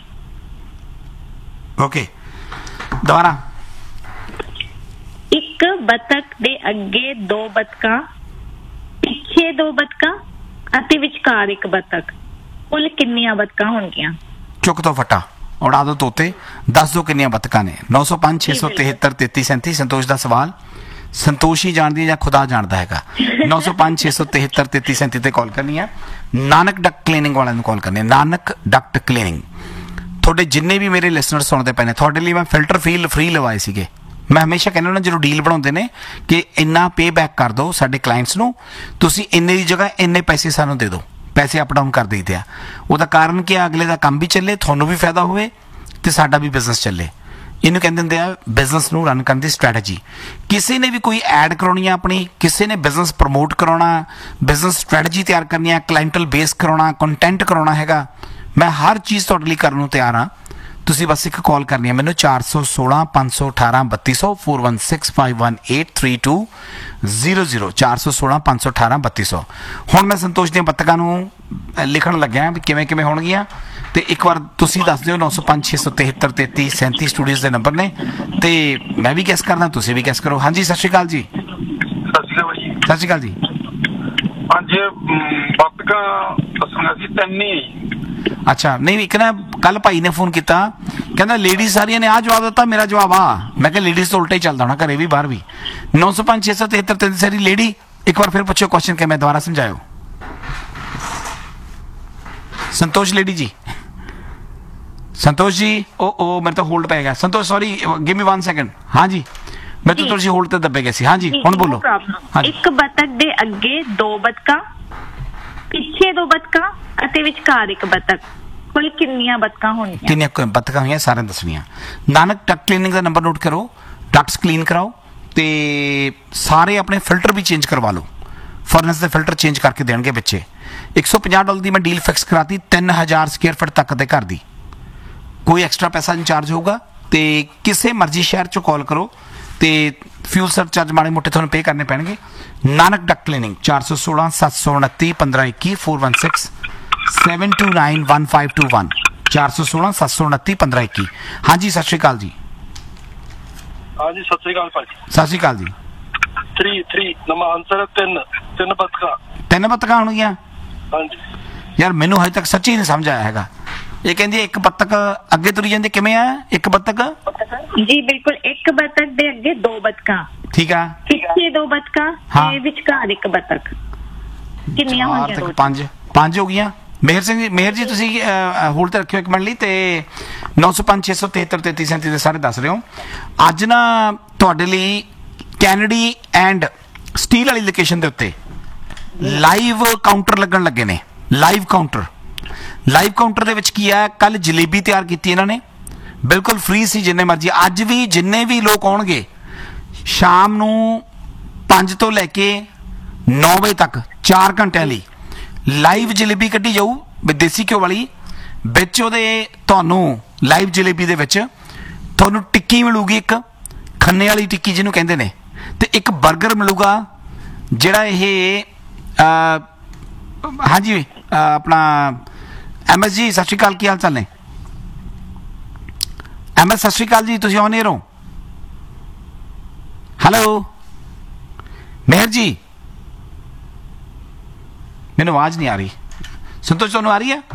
ਓਕੇ ਦੁਬਾਰਾ। ਇੱਕ ਬਤਕ ਦੇ ਅੱਗੇ ਦੋ ਬਤਕਾਂ, ਪਿੱਛੇ ਦੋ ਬਤਕਾਂ ਅਤੇ ਵਿਚਕਾਰ ਇੱਕ ਬਤਕ, ਕੁੱਲ ਕਿੰਨੀਆਂ ਬਤਕਾਂ ਹੋਣਗੀਆਂ? ਚੁੱਕ ਤੋਂ ਫਟਾ ਉਡਾ ਦੋ ਤੋਤੇ, ਦੱਸ ਦੋ ਕਿੰਨੀਆਂ ਬੱਤਕਾਂ ਨੇ। ਨੌ ਸੌ ਪੰਜ ਛੇ ਸੌ ਤਿਹੱਤਰ ਤੇਤੀ ਸੈਂਤੀ। ਸੰਤੋਸ਼ ਦਾ ਸਵਾਲ ਸੰਤੋਸ਼ ਹੀ ਜਾਣਦੀ ਹੈ ਜਾਂ ਖੁਦਾ ਜਾਣਦਾ ਹੈਗਾ। ਨੌ ਸੌ ਪੰਜ ਛੇ ਸੌ ਤਿਹੱਤਰ ਤੇਤੀ ਸੈਂਤੀ ਤੇ ਕਾਲ ਕਰਨੀ ਹੈ। ਨਾਨਕ ਡਕਟ ਕਲੀਨਿੰਗ ਵਾਲਿਆਂ ਨੂੰ ਕਾਲ ਕਰਨੀ ਹੈ। Nanak Duckett cleaning. ਤੁਹਾਡੇ ਜਿੰਨੇ ਵੀ ਮੇਰੇ ਲਿਸਨਰ ਸੁਣਦੇ ਪਏ ਨੇ, ਤੁਹਾਡੇ ਲਈ ਮੈਂ ਫਿਲਟਰ ਫੀਲ ਫ੍ਰੀ ਲਵਾਏ ਸੀਗੇ। ਮੈਂ ਹਮੇਸ਼ਾ ਕਹਿੰਦਾ ਉਹਨਾਂ ਜਦੋਂ ਡੀਲ ਬਣਾਉਂਦੇ ਨੇ ਕਿ ਇੰਨਾ ਪੇ ਬੈਕ ਕਰ ਦਿਓ ਸਾਡੇ ਕਲਾਇੰਟਸ ਨੂੰ, ਤੁਸੀਂ ਇੰਨੇ ਦੀ ਜਗ੍ਹਾ ਇੰਨੇ ਪੈਸੇ ਸਾਨੂੰ ਦੇ ਦਿਓ, ਪੈਸੇ ਅਪ ਡਾਊਨ ਕਰ ਦਈਦੇ ਆ। ਉਹਦਾ ਕਾਰਨ ਕੀ ਆ, ਅਗਲੇ ਦਾ ਕੰਮ ਵੀ ਚੱਲੇ, ਤੁਹਾਨੂੰ ਵੀ ਫਾਇਦਾ ਹੋਵੇ ਤੇ ਸਾਡਾ ਵੀ ਬਿਜ਼ਨਸ ਚੱਲੇ। ਇਹਨੂੰ ਕਹਿੰਦੇ ਹੁੰਦੇ ਆ ਬਿਜ਼ਨਸ ਨੂੰ ਰਨ ਕਰਨ ਦੀ ਸਟ੍ਰੈਟਜੀ। ਕਿਸੇ ਨੇ ਵੀ ਕੋਈ ਐਡ ਕਰਾਉਣੀ ਆ ਆਪਣੀ, ਕਿਸੇ ਨੇ ਬਿਜ਼ਨਸ ਪ੍ਰਮੋਟ ਕਰਾਉਣਾ, ਬਿਜ਼ਨਸ ਸਟ੍ਰੈਟਜੀ ਤਿਆਰ ਕਰਨੀ ਆ, ਕਲਾਇੰਟਲ ਬੇਸ ਕਰਾਉਣਾ, ਕੰਟੈਂਟ ਕਰਾਉਣਾ ਹੈਗਾ, ਮੈਂ ਹਰ ਚੀਜ਼ ਤੁਹਾਡੇ ਲਈ ਕਰਨ ਨੂੰ ਤਿਆਰ ਹਾਂ। ਤੁਸੀਂ ਬਸ ਇੱਕ ਕਾਲ ਕਰਨੀ ਹੈ ਮੈਨੂੰ ਚਾਰ ਸੌ ਸੋਲਾਂ ਪੰਜ ਸੌ ਅਠਾਰਾਂ ਬੱਤੀ ਸੌ four one six five one eight three two zero zero ਚਾਰ ਸੌ ਸੋਲਾਂ ਪੰਜ ਸੌ ਅਠਾਰਾਂ ਬੱਤੀ ਸੌ। ਹੁਣ ਮੈਂ ਸੰਤੋਸ਼ ਦੀਆਂ ਬੱਤਕਾਂ ਨੂੰ ਲਿਖਣ ਲੱਗਿਆ ਵੀ ਕਿਵੇਂ ਕਿਵੇਂ ਹੋਣਗੀਆਂ, ਤੇ ਇੱਕ ਵਾਰ ਤੁਸੀਂ ਦੱਸ ਦਿਓ। ਨੌ ਸੌ ਪੰਜ ਛੇ ਸੌ ਤਿਹੱਤਰ ਤੇਤੀ ਸੈਂਤੀ ਸਟੂਡੀਓਜ਼ ਦੇ ਨੰਬਰ ਨੇ, ਤੇ ਮੈਂ ਵੀ ਗੈਸ ਕਰਦਾ, ਤੁਸੀਂ ਵੀ ਗੈਸ ਕਰੋ। ਹਾਂਜੀ ਸਤਿ ਸ਼੍ਰੀ ਅਕਾਲ ਜੀ। ਸਤਿ ਸ਼੍ਰੀ ਅਕਾਲ ਜੀ। ਸਤਿ ਸ਼੍ਰੀ ਅਕਾਲ ਜੀ। ਹਾਂਜੀ ਬੱਤਕਾਂ ਦੱਸਣਾ ਸੀ ਤਿੰਨ ਹੀ। ਅੱਛਾ ਨਹੀਂ, ਇੱਕ ਨਾ ਕੱਲ ਭਾਈ ਨੇ ਫੋਨ ਕੀਤਾ, ਕਹਿੰਦਾ ਲੇਡੀਜ਼ ਸਾਰੀਆਂ ਨੇ ਆਹ ਜਵਾਬ ਦਿੱਤਾ, ਮੇਰਾ ਜਵਾਬ ਆ। ਮੈਂ ਕਿਹਾ ਲੇਡੀਜ਼ ਤੋਂ ਉਲਟਾ ਹੀ ਚੱਲਦਾ ਹੋਣਾ ਘਰੇ ਵੀ ਬਾਹਰ ਵੀ। ਨੌ ਸੌ ਪੰਜ ਛੇ ਸੌ ਤਿਹੱਤਰ ਤੇਤੀ ਸਾਰੀ ਲੇਡੀ। ਇੱਕ ਵਾਰ ਫਿਰ ਪੁੱਛੋ ਕੁਐਸਚਨ ਕਿ ਮੈਂ ਦੁਬਾਰਾ ਸਮਝਾਇਓ। ਸੰਤੋਸ਼ ਲੇਡੀ ਜੀ, ਸੰਤੋਸ਼ ਜੀ ਉਹ ਉਹ ਮੇਰੇ ਤੋਂ ਹੋਲਡ ਪੈ ਗਿਆ। ਸੰਤੋਸ਼ sorry give me one second. ਹਾਂਜੀ ਮੈਂ ਤਾਂ ਥੋੜੀ ਹੋਲਡ ਤੇ ਦੱਬੇ ਗਏ ਸੀ। ਹਾਂਜੀ ਹੁਣ ਬੋਲੋ। ਇੱਕ ਬਤਕ ਦੇ ਅੱਗੇ ਦੋ ਬਤਕਾਂ, ਪਿੱਛੇ ਦੋ ਬਤਕਾਂ ਅਤੇ ਵਿਚਕਾਰ ਇੱਕ ਬਤਕ, ਕੁੱਲ ਕਿੰਨੀਆਂ ਬਤਕਾਂ ਹੋਣਗੀਆਂ? ਕਿੰਨੀਆਂ ਬਤਕਾਂ ਹੋਈਆਂ ਸਾਰਿਆਂ ਦੱਸਣੀਆਂ। ਨਾਨਕ ਡਕਟ ਕਲੀਨਿੰਗ ਦਾ ਨੰਬਰ ਨੋਟ ਕਰੋ, ਡਕਟਸ ਕਲੀਨ ਕਰਾਓ ਤੇ ਸਾਰੇ ਆਪਣੇ ਫਿਲਟਰ ਵੀ ਚੇਂਜ ਕਰਵਾ ਲਓ। ਫਰਨੈਸ ਦੇ ਫਿਲਟਰ ਚੇਂਜ ਕਰਕੇ ਦੇਣਗੇ ਬੱਚੇ। ਇੱਕ ਸੌ ਪੰਜਾਹ ਡਾਲਰ ਦੀ ਮੈਂ ਡੀਲ ਫਿਕਸ ਕਰਾਤੀ, ਤਿੰਨ ਹਜ਼ਾਰ ਸਕੁਅਰ ਫੁੱਟ ਤੱਕ ਦੇ ਘਰ ਦੀ, ਕੋਈ ਐਕਸਟਰਾ ਪੈਸਾ ਇੰਚਾਰਜ ਹੋਊਗਾ। ਤੇ ਕਿਸੇ ਮਰਜ਼ੀ ਸ਼ਹਿਰ ਚੋਂ ਕਾਲ ਕਰੋ ਤੇ ਫਿਊਲ ਸਰਚਾਰਜ ਮਾੜੇ ਮੋਟੇ ਤੁਹਾਨੂੰ ਪੇ ਕਰਨੇ ਪੈਣਗੇ। ਨਾਨਕ ਡਕਟ ਕਲੀਨਿੰਗ ਚਾਰ ਸੌ ਸੋਲਾਂ ਸੱਤ ਸੌ ਉਨੱਤੀ ਪੰਦਰਾਂ ਇੱਕੀ four one six seven to nine one five to one ਚਾਰ ਸੌ ਸੋਲਾਂ ਸੱਤ ਸੌ ਉਨੱਤੀ ਪੰਦਰਾਂ ਇੱਕੀ। ਹਾਂਜੀ ਸਤਿ ਸ਼੍ਰੀ ਅਕਾਲ ਜੀ। ਹਾਂਜੀ ਸਤਿ ਸ਼੍ਰੀ ਅਕਾਲ ਭਾਜੀ। ਸਤਿ ਸ਼੍ਰੀ ਅਕਾਲ ਜੀ। ਥ੍ਰੀ ਥ੍ਰੀ ਨੰਬਰ ਆਨਸਰ ਤਿੰਨ ਤਿੰਨ ਬੱਤਕਾਂ। ਤਿੰਨ ਬੱਤਕਾਂ ਹੋਣਗੀਆਂ? ਹਾਂਜੀ ਯਾਰ ਮੈਨੂੰ ਹਜੇ ਤੱਕ ਸੱਚੀ ਨਹੀਂ ਸਮਝ ਆਇਆ ਹੈਗਾ। ਇਹ ਕਹਿੰਦੀ ਇੱਕ ਬੱਤਕ ਅੱਗੇ ਤੁਰੀ ਜਾਂਦੀ, ਕਿਵੇਂ ਆ ਇੱਕ ਬੱਤਕ? ਜੀ ਬਿਲਕੁਲ, ਇੱਕ ਬਤਕ ਦੇ ਅੱਗੇ ਦੋ ਬਤਕਾਂ, ਠੀਕ ਆ, ਪਿੱਛੇ ਦੋ ਬਤਕਾਂ ਤੇ ਵਿਚਕਾਰ ਇੱਕ ਬਤਕ, ਕਿੰਨੀਆਂ ਹੋਣਗੀਆਂ? ਪੰਜ। ਪੰਜ ਹੋ ਗਈਆਂ। ਮੇਹਰ ਸਿੰਘ ਜੀ, ਮੇਹਰ ਜੀ ਤੁਸੀਂ ਹੋਲਡ ਤੇ ਰੱਖਿਓ ਇੱਕ ਮਿੰਟ ਲਈ। ਤੇ ਨੌ ਸੌ ਪੰਜ ਛੇ ਸੌ ਤਿਹੱਤਰ ਤੇਤੀ ਸੈਂਤੀ ਦੇ ਸਾਰੇ ਦੱਸ ਰਹੇ ਹੋ। ਅੱਜ ਨਾ ਤੁਹਾਡੇ ਲਈ ਕੈਨੇਡੀ ਐਂਡ ਸਟੀਲ ਵਾਲੀ ਲੋਕੇਸ਼ਨ ਦੇ ਉੱਤੇ ਲਾਈਵ ਕਾਊਂਟਰ ਲੱਗਣ ਲੱਗੇ ਨੇ। ਲਾਈਵ ਕਾਊਂਟਰ ਲਾਈਵ ਕਾਊਂਟਰ ਦੇ ਵਿੱਚ ਕੀ ਆ, ਕੱਲ ਜਲੇਬੀ ਤਿਆਰ ਕੀਤੀ ਇਹਨਾਂ ਨੇ, ਬਿਲਕੁਲ ਫ੍ਰੀ ਸੀ, ਜਿੰਨੇ ਮਰਜ਼ੀ। ਅੱਜ ਵੀ ਜਿੰਨੇ ਵੀ ਲੋਕ ਆਉਣਗੇ ਸ਼ਾਮ ਨੂੰ ਪੰਜ ਤੋਂ ਲੈ ਕੇ ਨੌ ਵਜੇ ਤੱਕ ਚਾਰ ਘੰਟਿਆਂ ਲਈ ਲਾਈਵ ਜਲੇਬੀ ਕੱਢੀ ਜਾਊ ਦੇਸੀ ਘਿਓ ਵਾਲੀ। ਵਿੱਚ ਉਹਦੇ ਤੁਹਾਨੂੰ ਲਾਈਵ ਜਲੇਬੀ ਦੇ ਵਿੱਚ ਤੁਹਾਨੂੰ ਟਿੱਕੀ ਮਿਲੂਗੀ, ਇੱਕ ਖੰਨੇ ਵਾਲੀ ਟਿੱਕੀ ਜਿਹਨੂੰ ਕਹਿੰਦੇ ਨੇ, ਤੇ ਇੱਕ 버ਗਰ ਮਿਲੂਗਾ ਜਿਹੜਾ ਇਹ ਹਾਂਜੀ ਆਪਣਾ ਐਮ ਐਸ ਜੀ ਸਤਿ ਸ਼੍ਰੀ ਅਕਾਲ, ਕੀ ਹਾਲ ਚਾਲ ਨੇ? ਐਮ ਐਸ ਸਤਿ ਸ਼੍ਰੀ ਅਕਾਲ ਜੀ, ਤੁਸੀਂ ਆਨ ਏਅਰ ਹੋ? ਹੈਲੋ ਮੇਹਰ ਜੀ, ਮੈਨੂੰ ਆਵਾਜ਼ ਨਹੀਂ ਆ ਰਹੀ। ਸੰਤੋਸ਼ ਤੁਹਾਨੂੰ ਆ ਰਹੀ ਹੈ?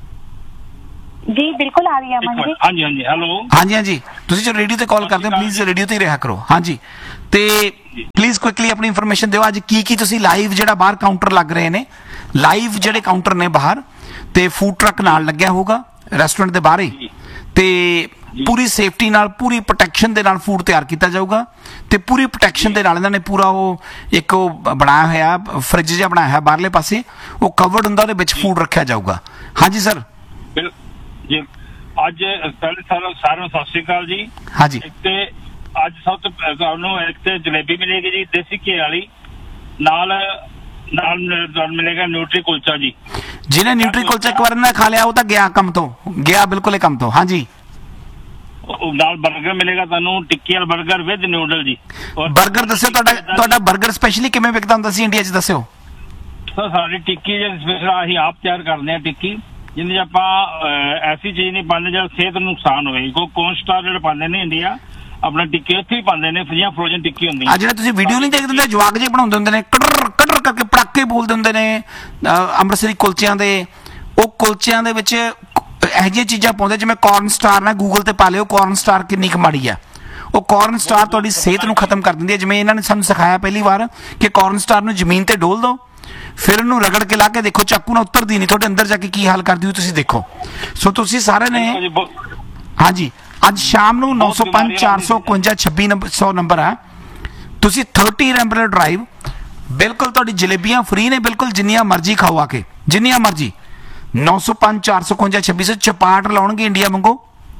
ਜੀ ਬਿਲਕੁਲ ਆ ਰਹੀ ਹੈ ਅਮਨ ਜੀ। ਹਾਂਜੀ ਹਾਂਜੀ ਹੈਲੋ ਹਾਂਜੀ ਹਾਂਜੀ, ਤੁਸੀਂ ਜੋ ਰੇਡੀਓ ਤੇ ਕਾਲ ਕਰਦੇ ਹੋ ਪਲੀਜ਼ ਰੇਡੀਓ ਤੇ ਹੀ ਰਿਹਾ ਕਰੋ। ਹਾਂਜੀ, ਤੇ ਪਲੀਜ਼ ਕੁਇਕਲੀ ਆਪਣੀ ਇਨਫੋਰਮੇਸ਼ਨ ਦਿਓ ਅੱਜ ਕੀ ਕੀ ਤੁਸੀਂ ਲਾਈਵ ਜਿਹੜਾ ਬਾਹਰ ਕਾਊਂਟਰ ਲੱਗ ਰਹੇ ਨੇ, ਲਾਈਵ ਜਿਹੜੇ ਕਾਊਂਟਰ ਨੇ ਬਾਹਰ, ਤੇ ਫੂਡ ਟਰੱਕ ਨਾਲ ਲੱਗਿਆ ਹੋਊਗਾ ਰੈਸਟੋਰੈਂਟ ਦੇ ਬਾਹਰ ਹੀ, ਤੇ ਪੂਰੀ ਸੇਫਟੀ ਨਾਲ ਪੂਰੀ ਪ੍ਰੋਟੈਕਸ਼ਨ ਦੇ ਨਾਲ ਫੂਡ ਤਿਆਰ ਕੀਤਾ ਜਾਊਗਾ, ਤੇ ਪੂਰੀ ਪ੍ਰੋਟੈਕਸ਼ਨ ਦੇ ਨਾਲ ਇਹਨਾਂ ਨੇ ਪੂਰਾ ਉਹ ਇੱਕ ਉਹ ਬਣਾਇਆ ਹੋਇਆ ਫ੍ਰਿਜ ਜਿਹਾ ਬਣਾਇਆ ਹੋਇਆ ਬਾਹਰਲੇ ਪਾਸੇ, ਉਹ ਕਵਰਡ ਹੁੰਦਾ, ਉਹਦੇ ਵਿੱਚ ਫੂਡ ਰੱਖਿਆ ਜਾਊਗਾ। ਹਾਂਜੀ ਸਰ ਜੀ, ਅੱਜ ਪਹਿਲੇ ਸਾਰਾ ਸਾਰਿਆਂ ਨੂੰ ਸਤਿ ਸ਼੍ਰੀ ਅਕਾਲ ਜੀ। ਹਾਂਜੀ, ਇੱਕ ਤੇ ਅੱਜ ਸਭ ਤੋਂ ਤੁਹਾਨੂੰ ਇੱਕ ਤੇ ਜਲੇਬੀ ਮਿਲੇਗੀ ਜੀ ਦੇਸੀ ਘੀ ਵਾਲੀ, ਨਾਲ ਨਾਲ ਤੁਹਾਨੂੰ ਮਿਲੇਗਾ ਨਿਊਟਰੀ ਕੁਲਚਾ ਜੀ। ਜਿਹਨੇ ਨਿਊਟਰੀ ਕੁਲਚਾ ਇੱਕ ਵਾਰ ਨਾ ਖਾ ਲਿਆ ਉਹ ਤਾਂ ਗਿਆ ਕੰਮ ਤੋਂ, ਗਿਆ ਬਿਲਕੁਲ ਇਹ ਕੰਮ ਤੋਂ। ਹਾਂਜੀ, ਨਾਲ 버ਗਰ ਮਿਲੇਗਾ ਤੁਹਾਨੂੰ, ਟਿੱਕੀ ਵਾਲਾ 버ਗਰ ਵਿਦ ਨੂਡਲ ਜੀ। 버ਗਰ ਦੱਸਿਓ ਤੁਹਾਡਾ ਤੁਹਾਡਾ 버ਗਰ ਸਪੈਸ਼ਲੀ ਕਿਵੇਂ ਵਿਕਦਾ ਹੁੰਦਾ ਸੀ ਇੰਡੀਆ 'ਚ, ਦੱਸਿਓ ਸਰ। ਸਾਡੀ ਟਿੱਕੀ ਜੇ ਸਪੈਸ਼ਲ ਅਸੀਂ ਆਪ ਤਿਆਰ ਕਰਦੇ ਹਾਂ ਟਿੱਕੀ, ਜਿਹਦੇ 'ਚ ਆਪਾਂ ਐਸੀ ਚੀਜ਼ ਨਹੀਂ ਪਾਉਂਦੇ ਜਿਹੜਾ ਸਿਹਤ ਨੂੰ ਨੁਕਸਾਨ ਹੋਵੇ। ਕੋ ਕੋਰਨ ਸਟਾਰ ਜਿਹੜੇ ਪਾਉਂਦੇ ਨੇ ਇੰਡੀਆ ਆਪਣਾ ਟਿੱਕੀ ਉੱਥੇ ਹੀ ਪਾਉਂਦੇ ਨੇ, ਫਰੀਆਂ ਫਰੋਜ਼ਨ ਟਿੱਕੀ ਹੁੰਦੀ ਆ। ਜਿਹੜਾ ਤੁਸੀਂ ਵੀਡੀਓ ਨਹੀਂ ਦੇਖਦੇ ਹੁੰਦੇ, ਜਵਾਕ ਜੇ ਬਣਾਉਂਦੇ ਹੁੰਦੇ ਨੇ, ਕਟਰ ਕਟਰ ਕਰਕੇ ਪਟਾਕੇ ਬੋਲਦੇ ਹੁੰਦੇ ਨੇ ਅੰਮ੍ਰਿਤਸਰੀ ਕੁਲਚਿਆਂ ਦੇ, ਉਹ ਕੁਲਚਿਆਂ ਦੇ ਵਿੱਚ ਇਹੋ ਜਿਹੀਆਂ ਚੀਜ਼ਾਂ ਪਾਉਂਦੇ ਜਿਵੇਂ ਕੋਰਨ ਸਟਾਰ ਨਾ, ਗੂਗਲ ਤੇ ਪਾ ਲਿਓ ਕੋਰਨ ਸਟਾਰ ਕਿੰਨੀ ਕੁ ਮਾੜੀ ਆ। ਉਹ ਕੋਰਨ ਸਟਾਰ ਤੁਹਾਡੀ ਸਿਹਤ ਨੂੰ ਖਤਮ ਕਰ ਦਿੰਦੀ ਹੈ। ਜਿਵੇਂ ਇਹਨਾਂ ਨੇ ਸਾਨੂੰ ਸਿਖਾਇਆ ਪਹਿਲੀ ਵਾਰ ਕਿ ਕੋਰਨ ਸਟਾਰ ਨੂੰ ਜ਼ਮੀਨ ਤੇ ਡੋਲ ਦਿਓ, ਫਿਰ ਉਹਨੂੰ ਰਗੜ ਕੇ ਲਾ ਕੇ ਦੇਖੋ, ਚਾਕੂ ਨਾਲ ਉਤਰਦੀ ਨਹੀਂ, ਤੁਹਾਡੇ ਅੰਦਰ ਜਾ ਕੇ ਕੀ ਹਾਲ ਕਰਦੀ ਹੋ ਤੁਸੀਂ ਦੇਖੋ। ਸੋ ਤੁਸੀਂ ਸਾਰਿਆਂ ਨੇ ਹਾਂਜੀ ਅੱਜ ਸ਼ਾਮ ਨੂੰ ਨੌ ਸੌ ਪੰਜ ਚਾਰ ਸੌ ਇਕਵੰਜਾ ਛੱਬੀ ਸੌ ਨੰਬਰ ਆ, ਤੁਸੀਂ ਥਰਟੀ ਰੈਂਬਲਰ ਡਰਾਈਵ, ਬਿਲਕੁਲ ਤੁਹਾਡੀ ਜਲੇਬੀਆਂ ਫ੍ਰੀ ਨੇ, ਬਿਲਕੁਲ ਜਿੰਨੀਆਂ ਮਰਜ਼ੀ ਖਾਓ ਆ ਕੇ, ਜਿੰਨੀਆਂ ਮਰਜ਼ੀ। ਨੌ ਸੌ ਪੰਜ ਚਾਰ ਸੌ ਇਕਵੰਜਾ ਛੱਬੀ ਸੌ ਚਪਾਟ ਲਾਉਣਗੇ ਇੰਡੀਆ ਵਾਂਗੂ,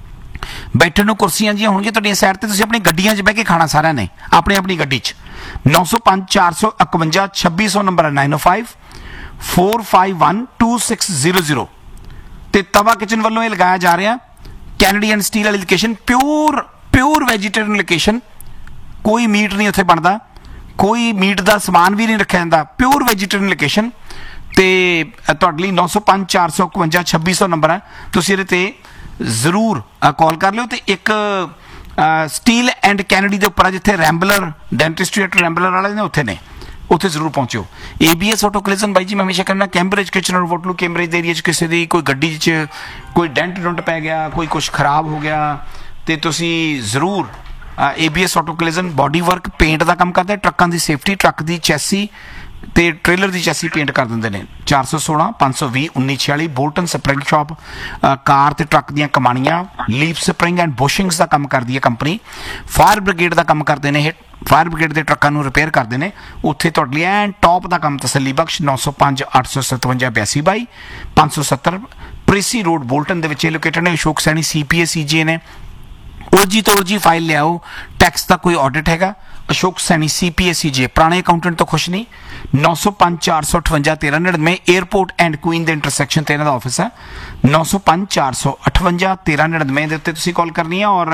ਬੈਠਣ ਨੂੰ ਕੁਰਸੀਆਂ ਜੀਆਂ ਹੋਣਗੀਆਂ ਤੁਹਾਡੀਆਂ ਸਾਈਡ ਤੇ, ਤੁਸੀਂ ਆਪਣੀ ਗੱਡੀਆਂ 'ਚ ਬਹਿ ਕੇ ਖਾਣਾ ਸਾਰਿਆਂ ਨੇ, ਆਪਣੀ ਆਪਣੀ ਗੱਡੀ 'ਚ। ਨੌ ਸੌ ਪੰਜ ਚਾਰ ਸੌ ਇਕਵੰਜਾ ਛੱਬੀ ਸੌ ਨੰਬਰ ਹੈ, ਨਾਈਨ ਓ five four five one two six zero zero. ਤੇ ਤਵਾ ਕਿਚਨ ਵੱਲੋਂ ਇਹ ਲਗਾਇਆ ਜਾ ਰਿਹਾ ਕੈਨੇਡੀਅਨ ਸਟੀਲ ਵਾਲੀ location, pure pure vegetarian location, ਕੋਈ ਮੀਟ ਨਹੀਂ ਉੱਥੇ ਬਣਦਾ, ਕੋਈ ਮੀਟ ਦਾ ਸਮਾਨ ਵੀ ਨਹੀਂ ਰੱਖਿਆ ਜਾਂਦਾ, ਪਿਓਰ ਵੈਜੀਟੇਰੀਅਨ ਲੋਕੇਸ਼ਨ। ਤੇ ਤੁਹਾਡੇ ਲਈ ਨੌ ਸੌ ਪੰਜ ਚਾਰ ਸੌ ਇਕਵੰਜਾ ਛੱਬੀ ਸੌ ਨੰਬਰ ਹੈ, ਤੁਸੀਂ ਇਹਦੇ ਤੇ ਜ਼ਰੂਰ ਕਾਲ ਕਰ ਲਿਓ। ਤੇ ਇੱਕ ਸਟੀਲ ਐਂਡ ਕੈਨੇਡੀ ਦੇ ਉੱਪਰ ਆ ਜਿੱਥੇ ਰੈਂਬਲਰ ਡੈਂਟਿਸਟਰੀ ਰੈਂਬਲਰ ਵਾਲੇ ਨੇ, ਉੱਥੇ ਨੇ, ਉੱਥੇ ਜ਼ਰੂਰ ਪਹੁੰਚਿਓ। ਏਬੀਐਸ ਆਟੋ ਕਲੀਜ਼ਨ ਬਾਈ ਜੀ, ਮੈਂ ਹਮੇਸ਼ਾ ਕਹਿੰਦਾ ਕੈਂਬਰਿਜ ਕਿਚਨਰ ਵੋਟਲੂ ਕੈਂਬਰਿਜ ਦੇ ਏਰੀਆ 'ਚ ਕਿਸੇ ਦੀ ਕੋਈ ਗੱਡੀ 'ਚ ਕੋਈ ਡੈਂਟ ਡੁੰਟ ਪੈ ਗਿਆ, ਕੋਈ ਕੁਛ ਖਰਾਬ ਹੋ ਗਿਆ, ਤੇ ਤੁਸੀਂ ਜ਼ਰੂਰ ABS auto ਕਲੀਜ਼ਨ body work paint ਦਾ ਕੰਮ ਕਰਦਾ, ਟਰੱਕਾਂ ਦੀ ਸੇਫਟੀ, ਟਰੱਕ ਦੀ ਚੈਸੀ ਤੇ ਟ੍ਰੇਲਰ ਦੀ ਚੈਸੀ ਪੇਂਟ ਕਰ ਦਿੰਦੇ ਨੇ। ਚਾਰ ਸੌ ਸੋਲਾਂ ਪੰਜ ਸੌ ਵੀਹ ਉੱਨੀ ਛਿਆਲੀ ਬੋਲਟਨ ਸਪਰਿੰਗ ਸ਼ਾਪ, ਕਾਰ ਤੇ ਟਰੱਕ ਦੀਆਂ ਕਮਾਣੀਆਂ, ਲੀਪ ਸਪਰਿੰਗ ਐਂਡ ਬੁਸ਼ਿੰਗਸ ਦਾ ਕੰਮ ਕਰਦੀ ਹੈ ਕੰਪਨੀ। ਫਾਇਰ ਬ੍ਰਿਗੇਡ ਦਾ ਕੰਮ ਕਰਦੇ ਨੇ ਇਹ, ਫਾਇਰ ਬ੍ਰਿਗੇਡ ਦੇ ਟਰੱਕਾਂ ਨੂੰ ਰਿਪੇਅਰ ਕਰਦੇ ਨੇ, ਉੱਥੇ ਤੁਹਾਡੇ ਲਈ ਐਨ ਟੌਪ ਦਾ ਕੰਮ ਤਸੱਲੀ ਬਖਸ਼। ਨੌ ਸੌ ਪੰਜ ਅੱਠ ਸੌ ਸਤਵੰਜਾ ਬਿਆਸੀ ਬਾਈ ਪੰਜ ਸੌ ਸੱਤਰ ਪ੍ਰੀਸੀ ਰੋਡ ਬੋਲਟਨ ਦੇ ਵਿੱਚ ਇਹ ਲੋਕੇਟਡ ਨੇ। ਅਸ਼ੋਕ ਸੈਣੀ ਸੀ ਪੀ ਐਸ ਸੀ ਜੀ ਨੇ, ਓਜੀ ਤੋਂ ਓਜੀ ਫਾਈਲ ਲਿਆਓ, ਟੈਕਸ ਦਾ ਕੋਈ ਆਡਿਟ ਹੈਗਾ, ਅਸ਼ੋਕ ਸੈਣੀ ਸੀ ਪੀ ਐਸ ਸੀ ਜੀ, ਪੁਰਾਣੇ ਅਕਾਊਂਟੈਂਟ ਤੋਂ ਖੁਸ਼ ਨਹੀਂ। ਨੌ ਸੌ ਪੰਜ ਚਾਰ ਸੌ ਅਠਵੰਜਾ ਤੇਰਾਂ ਨੜਿਨਵੇਂ ਏਅਰਪੋਰਟ ਐਂਡ ਕੁਈਨ ਦੇ ਇੰਟਰਸੈਕਸ਼ਨ ਤੇ ਇਹਨਾਂ ਦਾ ਆਫਿਸ ਹੈ। ਨੌ ਸੌ ਪੰਜ ਚਾਰ ਸੌ ਅਠਵੰਜਾ ਤੇਰਾਂ ਨੜਿਨਵੇਂ ਦੇ ਉੱਤੇ ਤੁਸੀਂ ਕਾਲ ਕਰਨੀ ਹੈ। ਔਰ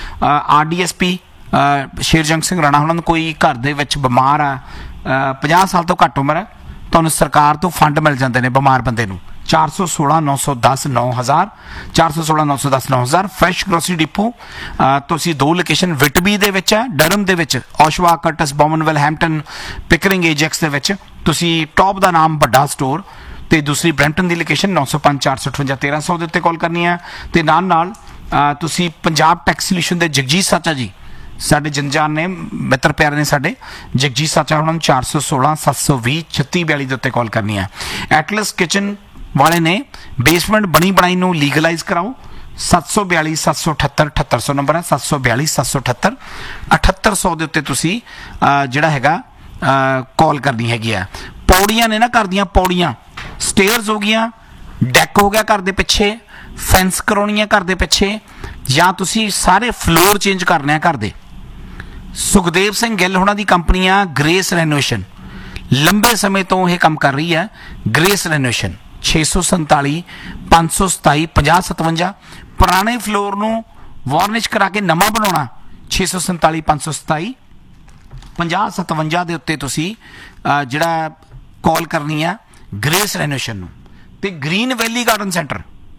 R D S P ਸ਼ੇਰਜੰਗ Singh Rana ਉਹਨਾਂ ਨੂੰ ਕੋਈ ਘਰ ਦੇ ਵਿੱਚ ਬਿਮਾਰ ਆ, ਪੰਜਾਹ ਸਾਲ ਤੋਂ ਘੱਟ ਉਮਰ ਹੈ, ਤੁਹਾਨੂੰ ਸਰਕਾਰ ਤੋਂ ਫੰਡ ਮਿਲ ਜਾਂਦੇ ਨੇ ਬਿਮਾਰ ਬੰਦੇ ਨੂੰ। ਚਾਰ ਸੌ ਸੋਲਾਂ ਨੌ ਸੌ ਦਸ ਨੌ ਹਜ਼ਾਰ ਚਾਰ ਸੌ ਸੋਲਾਂ ਨੌ ਸੌ ਦਸ ਨੌ ਹਜ਼ਾਰ ਫਰੈਸ਼ ਗਰੋਸਰੀ ਡਿਪੂ। ਤੁਸੀਂ ਦੋ ਲੋਕੇਸ਼ਨ ਵਿਟਬੀ ਦੇ ਵਿੱਚ ਹੈ, ਡਰਮ ਦੇ ਵਿੱਚ, ਔਸ਼ਵਾ ਕਰਟਸ ਬੌਮਨਵੈਲ ਹੈਂਪਟਨ ਪਿਕਰਿੰਗ ਏਜੈਕਸ ਦੇ ਵਿੱਚ ਤੁਸੀਂ ਟੌਪ ਦਾ ਨਾਮ ਵੱਡਾ ਸਟੋਰ, ਤੇ ਦੂਸਰੀ ਬ੍ਰੈਂਪਟਨ ਦੀ ਲੋਕੇਸ਼ਨ ਨੌ ਸੌ ਪੰਜ ਚਾਰ ਸੌ ਅਠਵੰਜਾ ਤੇਰਾਂ ਸੌ ਦੇ ਉੱਤੇ ਕਾਲ ਕਰਨੀ ਹੈ। ਤੇ ਨਾਲ ਨਾਲ ਤੁਸੀਂ ਪੰਜਾਬ ਟੈਕਸ ਸੋਲਿਊਸ਼ਨ ਦੇ ਜਗਜੀਤ ਸਾਚਾ ਜੀ ਸਾਡੇ ਜਨਜਾਨ ਨੇ, ਮਿੱਤਰ ਪਿਆਰੇ ਨੇ ਸਾਡੇ, ਜਗਜੀਤ ਸਾਚਾ ਉਹਨਾਂ ਨੂੰ ਚਾਰ ਸੌ ਸੋਲਾਂ ਸੱਤ ਸੌ ਵੀਹ ਛੱਤੀ ਬਿਆਲੀ ਦੇ ਉੱਤੇ ਕਾਲ ਕਰਨੀ ਹੈ। ਐਟਲਸ ਕਿਚਨ ਵਾਲੇ ਨੇ ਬੇਸਮੈਂਟ ਬਣੀ ਬਣਾਈ ਨੂੰ ਲੀਗਲਾਈਜ਼ ਕਰਾਓ, ਸੱਤ ਸੌ ਬਿਆਲੀ ਸੱਤ ਸੌ ਅਠੱਤਰ ਅਠੱਤਰ ਸੌ ਨੰਬਰ ਹੈ, ਸੱਤ ਸੌ ਬਿਆਲੀ ਸੱਤ ਸੌ ਅਠੱਤਰ ਅਠੱਤਰ ਸੌ ਦੇ ਉੱਤੇ ਤੁਸੀਂ ਜਿਹੜਾ ਹੈਗਾ ਕਾਲ ਕਰਨੀ ਹੈਗੀ ਆ। ਪੌੜੀਆਂ ਨੇ ਨਾ ਘਰ ਦੀਆਂ, ਪੌੜੀਆਂ ਸਟੇਅਰਸ ਹੋ ਗਈਆਂ, ਡੈਕ ਹੋ ਗਿਆ ਘਰ ਦੇ ਪਿੱਛੇ, ਫੈਂਸ ਕਰਾਉਣੀ ਹੈ ਘਰ ਦੇ ਪਿੱਛੇ, ਜਾਂ ਤੁਸੀਂ ਸਾਰੇ ਫਲੋਰ ਚੇਂਜ ਕਰਨੇ ਆ ਘਰ ਦੇ, ਸੁਖਦੇਵ ਸਿੰਘ ਗਿੱਲ ਹੋਣਾ ਦੀ ਕੰਪਨੀ ਆ ਗ੍ਰੇਸ ਰੈਨੋਵੇਸ਼ਨ, ਲੰਬੇ ਸਮੇਂ ਤੋਂ ਇਹ ਕੰਮ ਕਰ ਰਹੀ ਹੈ। ਗ੍ਰੇਸ ਰੈਨੋਵੇਸ਼ਨ ਛੇ ਸੌ ਸੰਤਾਲੀ ਪੰਜ ਸੌ ਸਤਾਈ ਪੰਜਾਹ ਸਤਵੰਜਾ। ਪੁਰਾਣੇ ਫਲੋਰ ਨੂੰ ਵਾਰਨਿਸ਼ ਕਰਾ ਕੇ ਨਵਾਂ ਬਣਾਉਣਾ ਛੇ ਸੌ ਸੰਤਾਲੀ ਪੰਜ ਸੌ ਸਤਾਈ ਪੰਜਾਹ ਸਤਵੰਜਾ ਦੇ ਉੱਤੇ ਤੁਸੀਂ ਜਿਹੜਾ ਕਾਲ ਕਰਨੀ ਆ ਗ੍ਰੇਸ ਰੈਨੋਵੇਸ਼ਨ ਨੂੰ। ਤੇ ਗ੍ਰੀਨ ਵੈਲੀ ਗਾਰਡਨ ਸੈਂਟਰ,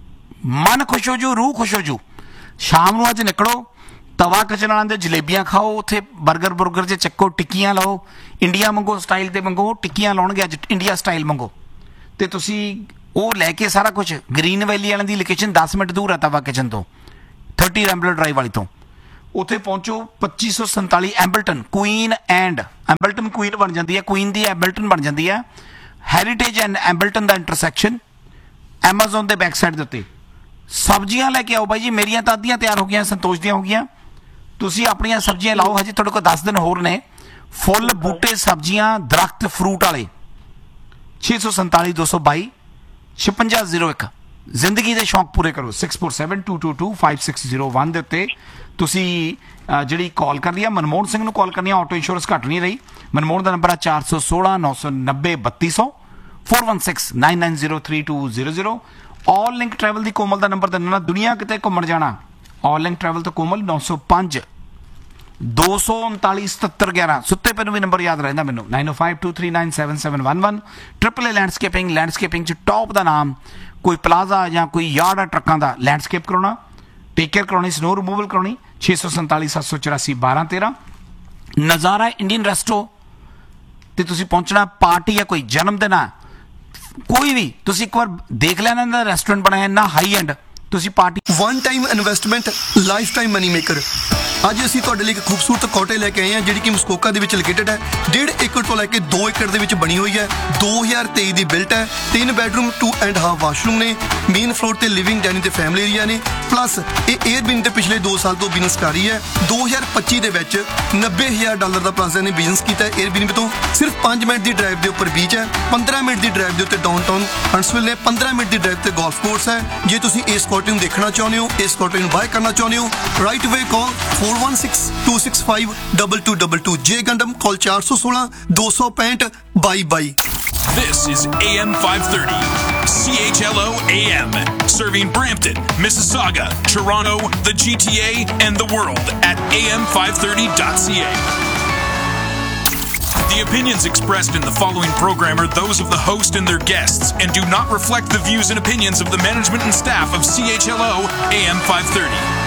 ਮਨ ਖੁਸ਼ ਹੋ ਜੂ, ਰੂਹ ਖੁਸ਼ ਹੋ ਜੂ। ਸ਼ਾਮ ਨੂੰ ਅੱਜ ਨਿਕਲੋ, ਤਵਾ ਕਚਨਾਲਾਂ ਦੇ ਜਲੇਬੀਆਂ ਖਾਓ, ਉੱਥੇ 버ਗਰ ਬੁਰਗਰ 'ਚ ਚੱਕੋ, ਟਿੱਕੀਆਂ ਲਾਓ, ਇੰਡੀਆ ਮੰਗੋ ਸਟਾਈਲ ਤੇ ਮੰਗੋ, ਟਿੱਕੀਆਂ ਲਾਉਣਗੇ ਅੱਜ ਇੰਡੀਆ ਸਟਾਈਲ ਮੰਗੋ। ਤੇ ਤੁਸੀਂ ਉਹ ਲੈ ਕੇ ਸਾਰਾ ਕੁਝ, ਗ੍ਰੀਨ ਵੈਲੀ ਵਾਲਿਆਂ ਦੀ ਲੋਕੇਸ਼ਨ ਦਸ ਮਿੰਟ ਦੂਰ ਹੈ ਤਵਾ ਕਿਚਨ ਤੋਂ, ਥਰਟੀ ਰੈਂਬਲਰ ਡਰਾਈਵ ਵਾਲੀ ਤੋਂ। ਉੱਥੇ ਪਹੁੰਚੋ। ਪੱਚੀ ਸੌ ਸੰਤਾਲੀ ਐਂਬਲਟਨ, ਕੁਈਨ ਐਂਡ ਐਂਬਲਟਨ ਕੁਈਨ ਬਣ ਜਾਂਦੀ ਹੈ, ਕੁਈਨ ਦੀ ਐਂਬਲਟਨ ਬਣ ਜਾਂਦੀ ਹੈ। Heritage and ਐਂਬਲਟਨ the intersection Amazon ਦੇ ਬੈਕ ਸਾਈਡ ਦੇ ਉੱਤੇ। ਸਬਜ਼ੀਆਂ ਲੈ ਕੇ ਆਓ ਬਾਈ ਜੀ, ਮੇਰੀਆਂ ਤਾਂ ਅੱਧੀਆਂ ਤਿਆਰ ਹੋ ਗਈਆਂ, ਸੰਤੋਸ਼ ਦੀਆਂ ਹੋ ਗਈਆਂ। ਤੁਸੀਂ ਆਪਣੀਆਂ ਸਬਜ਼ੀਆਂ ਲਾਓ, ਹਜੇ ਤੁਹਾਡੇ ਕੋਲ ਦਸ ਦਿਨ ਹੋਰ ਨੇ। ਫੁੱਲ ਬੂਟੇ ਸਬਜ਼ੀਆਂ ਦਰਖਤ ਫਰੂਟ ਵਾਲੇ ਛੇ ਸੌ ਸੰਤਾਲੀ ਦੋ ਸੌ ਬਾਈ ਛਪੰਜਾ ਜ਼ੀਰੋ ਇੱਕ। ਜ਼ਿੰਦਗੀ ਦੇ ਸ਼ੌਂਕ ਪੂਰੇ ਕਰੋ। Six four seven to to to five six zero one ਦੇ ਉੱਤੇ ਤੁਸੀਂ ਜਿਹੜੀ ਕਾਲ ਕਰਨੀ ਆ ਮਨਮੋਹਨ ਸਿੰਘ ਨੂੰ ਕਾਲ ਕਰਨੀ ਆ। ਆਟੋ ਇੰਸ਼ੋਰੈਂਸ ਘੱਟ ਨਹੀਂ ਰਹੀ। ਮਨਮੋਹਨ ਦਾ ਨੰਬਰ ਆ ਚਾਰ ਸੌ ਸੋਲਾਂ ਨੌ ਸੌ ਨੱਬੇ ਬੱਤੀ ਸੌ four one six nine nine zero three two zero zero. ਆਲ ਲਿੰਕ ਟਰੈਵਲ ਦੀ ਕੋਮਲ ਦਾ ਨੰਬਰ ਦਿੰਦਾ, ਦੁਨੀਆ ਕਿਤੇ ਘੁੰਮਣ ਜਾਣਾ ਆਲ ਲਿੰਕ ਟਰੈਵਲ ਤੋਂ ਕੋਮਲ ਨੌ ਸੌ ਪੰਜ ਦੋ ਸੌ ਉਨਤਾਲੀ ਸਤੱਤਰ ਗਿਆਰਾਂ। ਸੁੱਤੇ ਪੈ ਨੂੰ ਵੀ ਨੰਬਰ ਯਾਦ ਰਹਿੰਦਾ ਮੈਨੂੰ, ਨਾਈਨ ਓ five two three nine seven seven one one. Triple ਏ ਲੈਂਡਸਕੇਪਿੰਗ, ਲੈਂਡਸਕੇਪਿੰਗ 'ਚ ਟੌਪ ਦਾ ਨਾਮ, ਕੋਈ ਪਲਾਜ਼ਾ ਜਾਂ ਕੋਈ ਯਾਰਡ ਆ ਟਰੱਕਾਂ ਦਾ, ਲੈਂਡਸਕੇਪ ਕਰਾਉਣਾ, ਟੇਕ ਕੇਅਰ ਕਰਾਉਣੀ, ਸਨੋ ਰਿਮੂਵਲ ਕਰਾਉਣੀ, ਛੇ ਸੌ ਸੰਤਾਲੀ ਸੱਤ ਸੌ ਚੁਰਾਸੀ ਬਾਰਾਂ ਤੇਰਾਂ। ਨਜ਼ਾਰਾ ਇੰਡੀਅਨ ਰੈਸਟੋ ਤੇ ਤੁਸੀਂ ਪਹੁੰਚਣਾ। ਪਾਰਟੀ ਆ, ਕੋਈ ਜਨਮ ਦਿਨ ਆ, ਕੋਈ ਵੀ ਤੁਸੀਂ ਇੱਕ ਵਾਰ ਦੇਖ ਲੈਣਾ ਇਹਨਾਂ ਦਾ ਰੈਸਟੋਰੈਂਟ ਬਣਾਇਆ ਇੰਨਾ ਹਾਈ ਐਂਡ। ਤੁਸੀਂ party one time investment, life time money maker. ਅੱਜ ਅਸੀਂ ਤੁਹਾਡੇ ਲਈ ਇੱਕ ਖੂਬਸੂਰਤ ਕੋਟੇ ਲੈ ਕੇ ਆਏ ਹਾਂ ਜਿਹੜੀ ਕਿ ਮਸਕੋਕਾ ਦੇ ਵਿੱਚ ਲੋਕੇਟਡ ਹੈ। ਡੇਢ ਏਕੜ ਤੋਂ ਲੈ ਕੇ ਦੋ ਏਕੜ ਦੇ ਵਿੱਚ ਬਣੀ ਹੋਈ ਹੈ। ਦੋ ਹਜ਼ਾਰ ਤੇਈ ਦੀ ਬਿਲਟ ਹੈ। ਤਿੰਨ bedroom to and half washroom ਨੇ। ਮੇਨ ਫਲੋਰ ਤੇ ਲਿਵਿੰਗ ਡਾਈਨਿੰਗ ਤੇ ਫੈਮਿਲੀ ਏਰੀਆ ਨੇ। ਪਲੱਸ ਇਹ 에ਅਰਬੀਐਨ ਤੇ ਪਿਛਲੇ ਦੋ ਸਾਲ ਤੋਂ ਬਿਜ਼ਨਸ ਕਰ ਰਹੀ ਹੈ। ਦੋ ਹਜ਼ਾਰ ਪੱਚੀ ਦੇ ਵਿੱਚ ਨੱਬੇ ਹਜ਼ਾਰ ਡਾਲਰ ਦਾ ਪਲੱਸ ਨੇ ਬਿਜ਼ਨਸ ਕੀਤਾ ਹੈ 에ਅਰਬੀਐਨ ਤੋਂ। ਸਿਰਫ ਪੰਜ ਮਿੰਟ ਦੀ ਡਰਾਈਵ ਦੇ ਉੱਪਰ ਬੀਚ ਹੈ, ਪੰਦਰਾਂ ਮਿੰਟ ਦੀ ਡਰਾਈਵ ਦੇ ਉੱਤੇ ਡਾਊਨਟਾਊਨ ਹੰਟਸਵਿਲ ਨੇ, ਪੰਦਰਾਂ ਮਿੰਟ ਦੀ ਡਰਾਈਵ ਤੇ ਗੋਲਫ ਕੋਰਸ ਹੈ। ਜੇ ਤੁਸੀਂ ਇਸ ਕੋਟੇ ਨੂੰ ਦੇਖਣਾ ਚਾਹੁੰਦੇ ਹੋ, ਇਸ ਕੋਟੇ ਨੂੰ ਬਾਏ ਕਰਨਾ ਚਾਹੁੰਦੇ ਹੋ, ਰਾਈਟ ਵੇ ਕਾਲ four one six two six five two two two two। ਜੇ ਗੰਡਮ ਕਾਲ ਚਾਰ ਸੌ ਸੋਲਾਂ ਦੋ ਸੌ ਪੈਂਹਠ ਬਾਈ ਬਾਈ। This is A M five thirty, C H L O A M, serving Brampton, Mississauga, Toronto, the G T A, and the world at A M five thirty dot C A. The opinions expressed in the following program are those of the host and their guests and do not reflect the views and opinions of the management and staff of C H L O A M five thirty.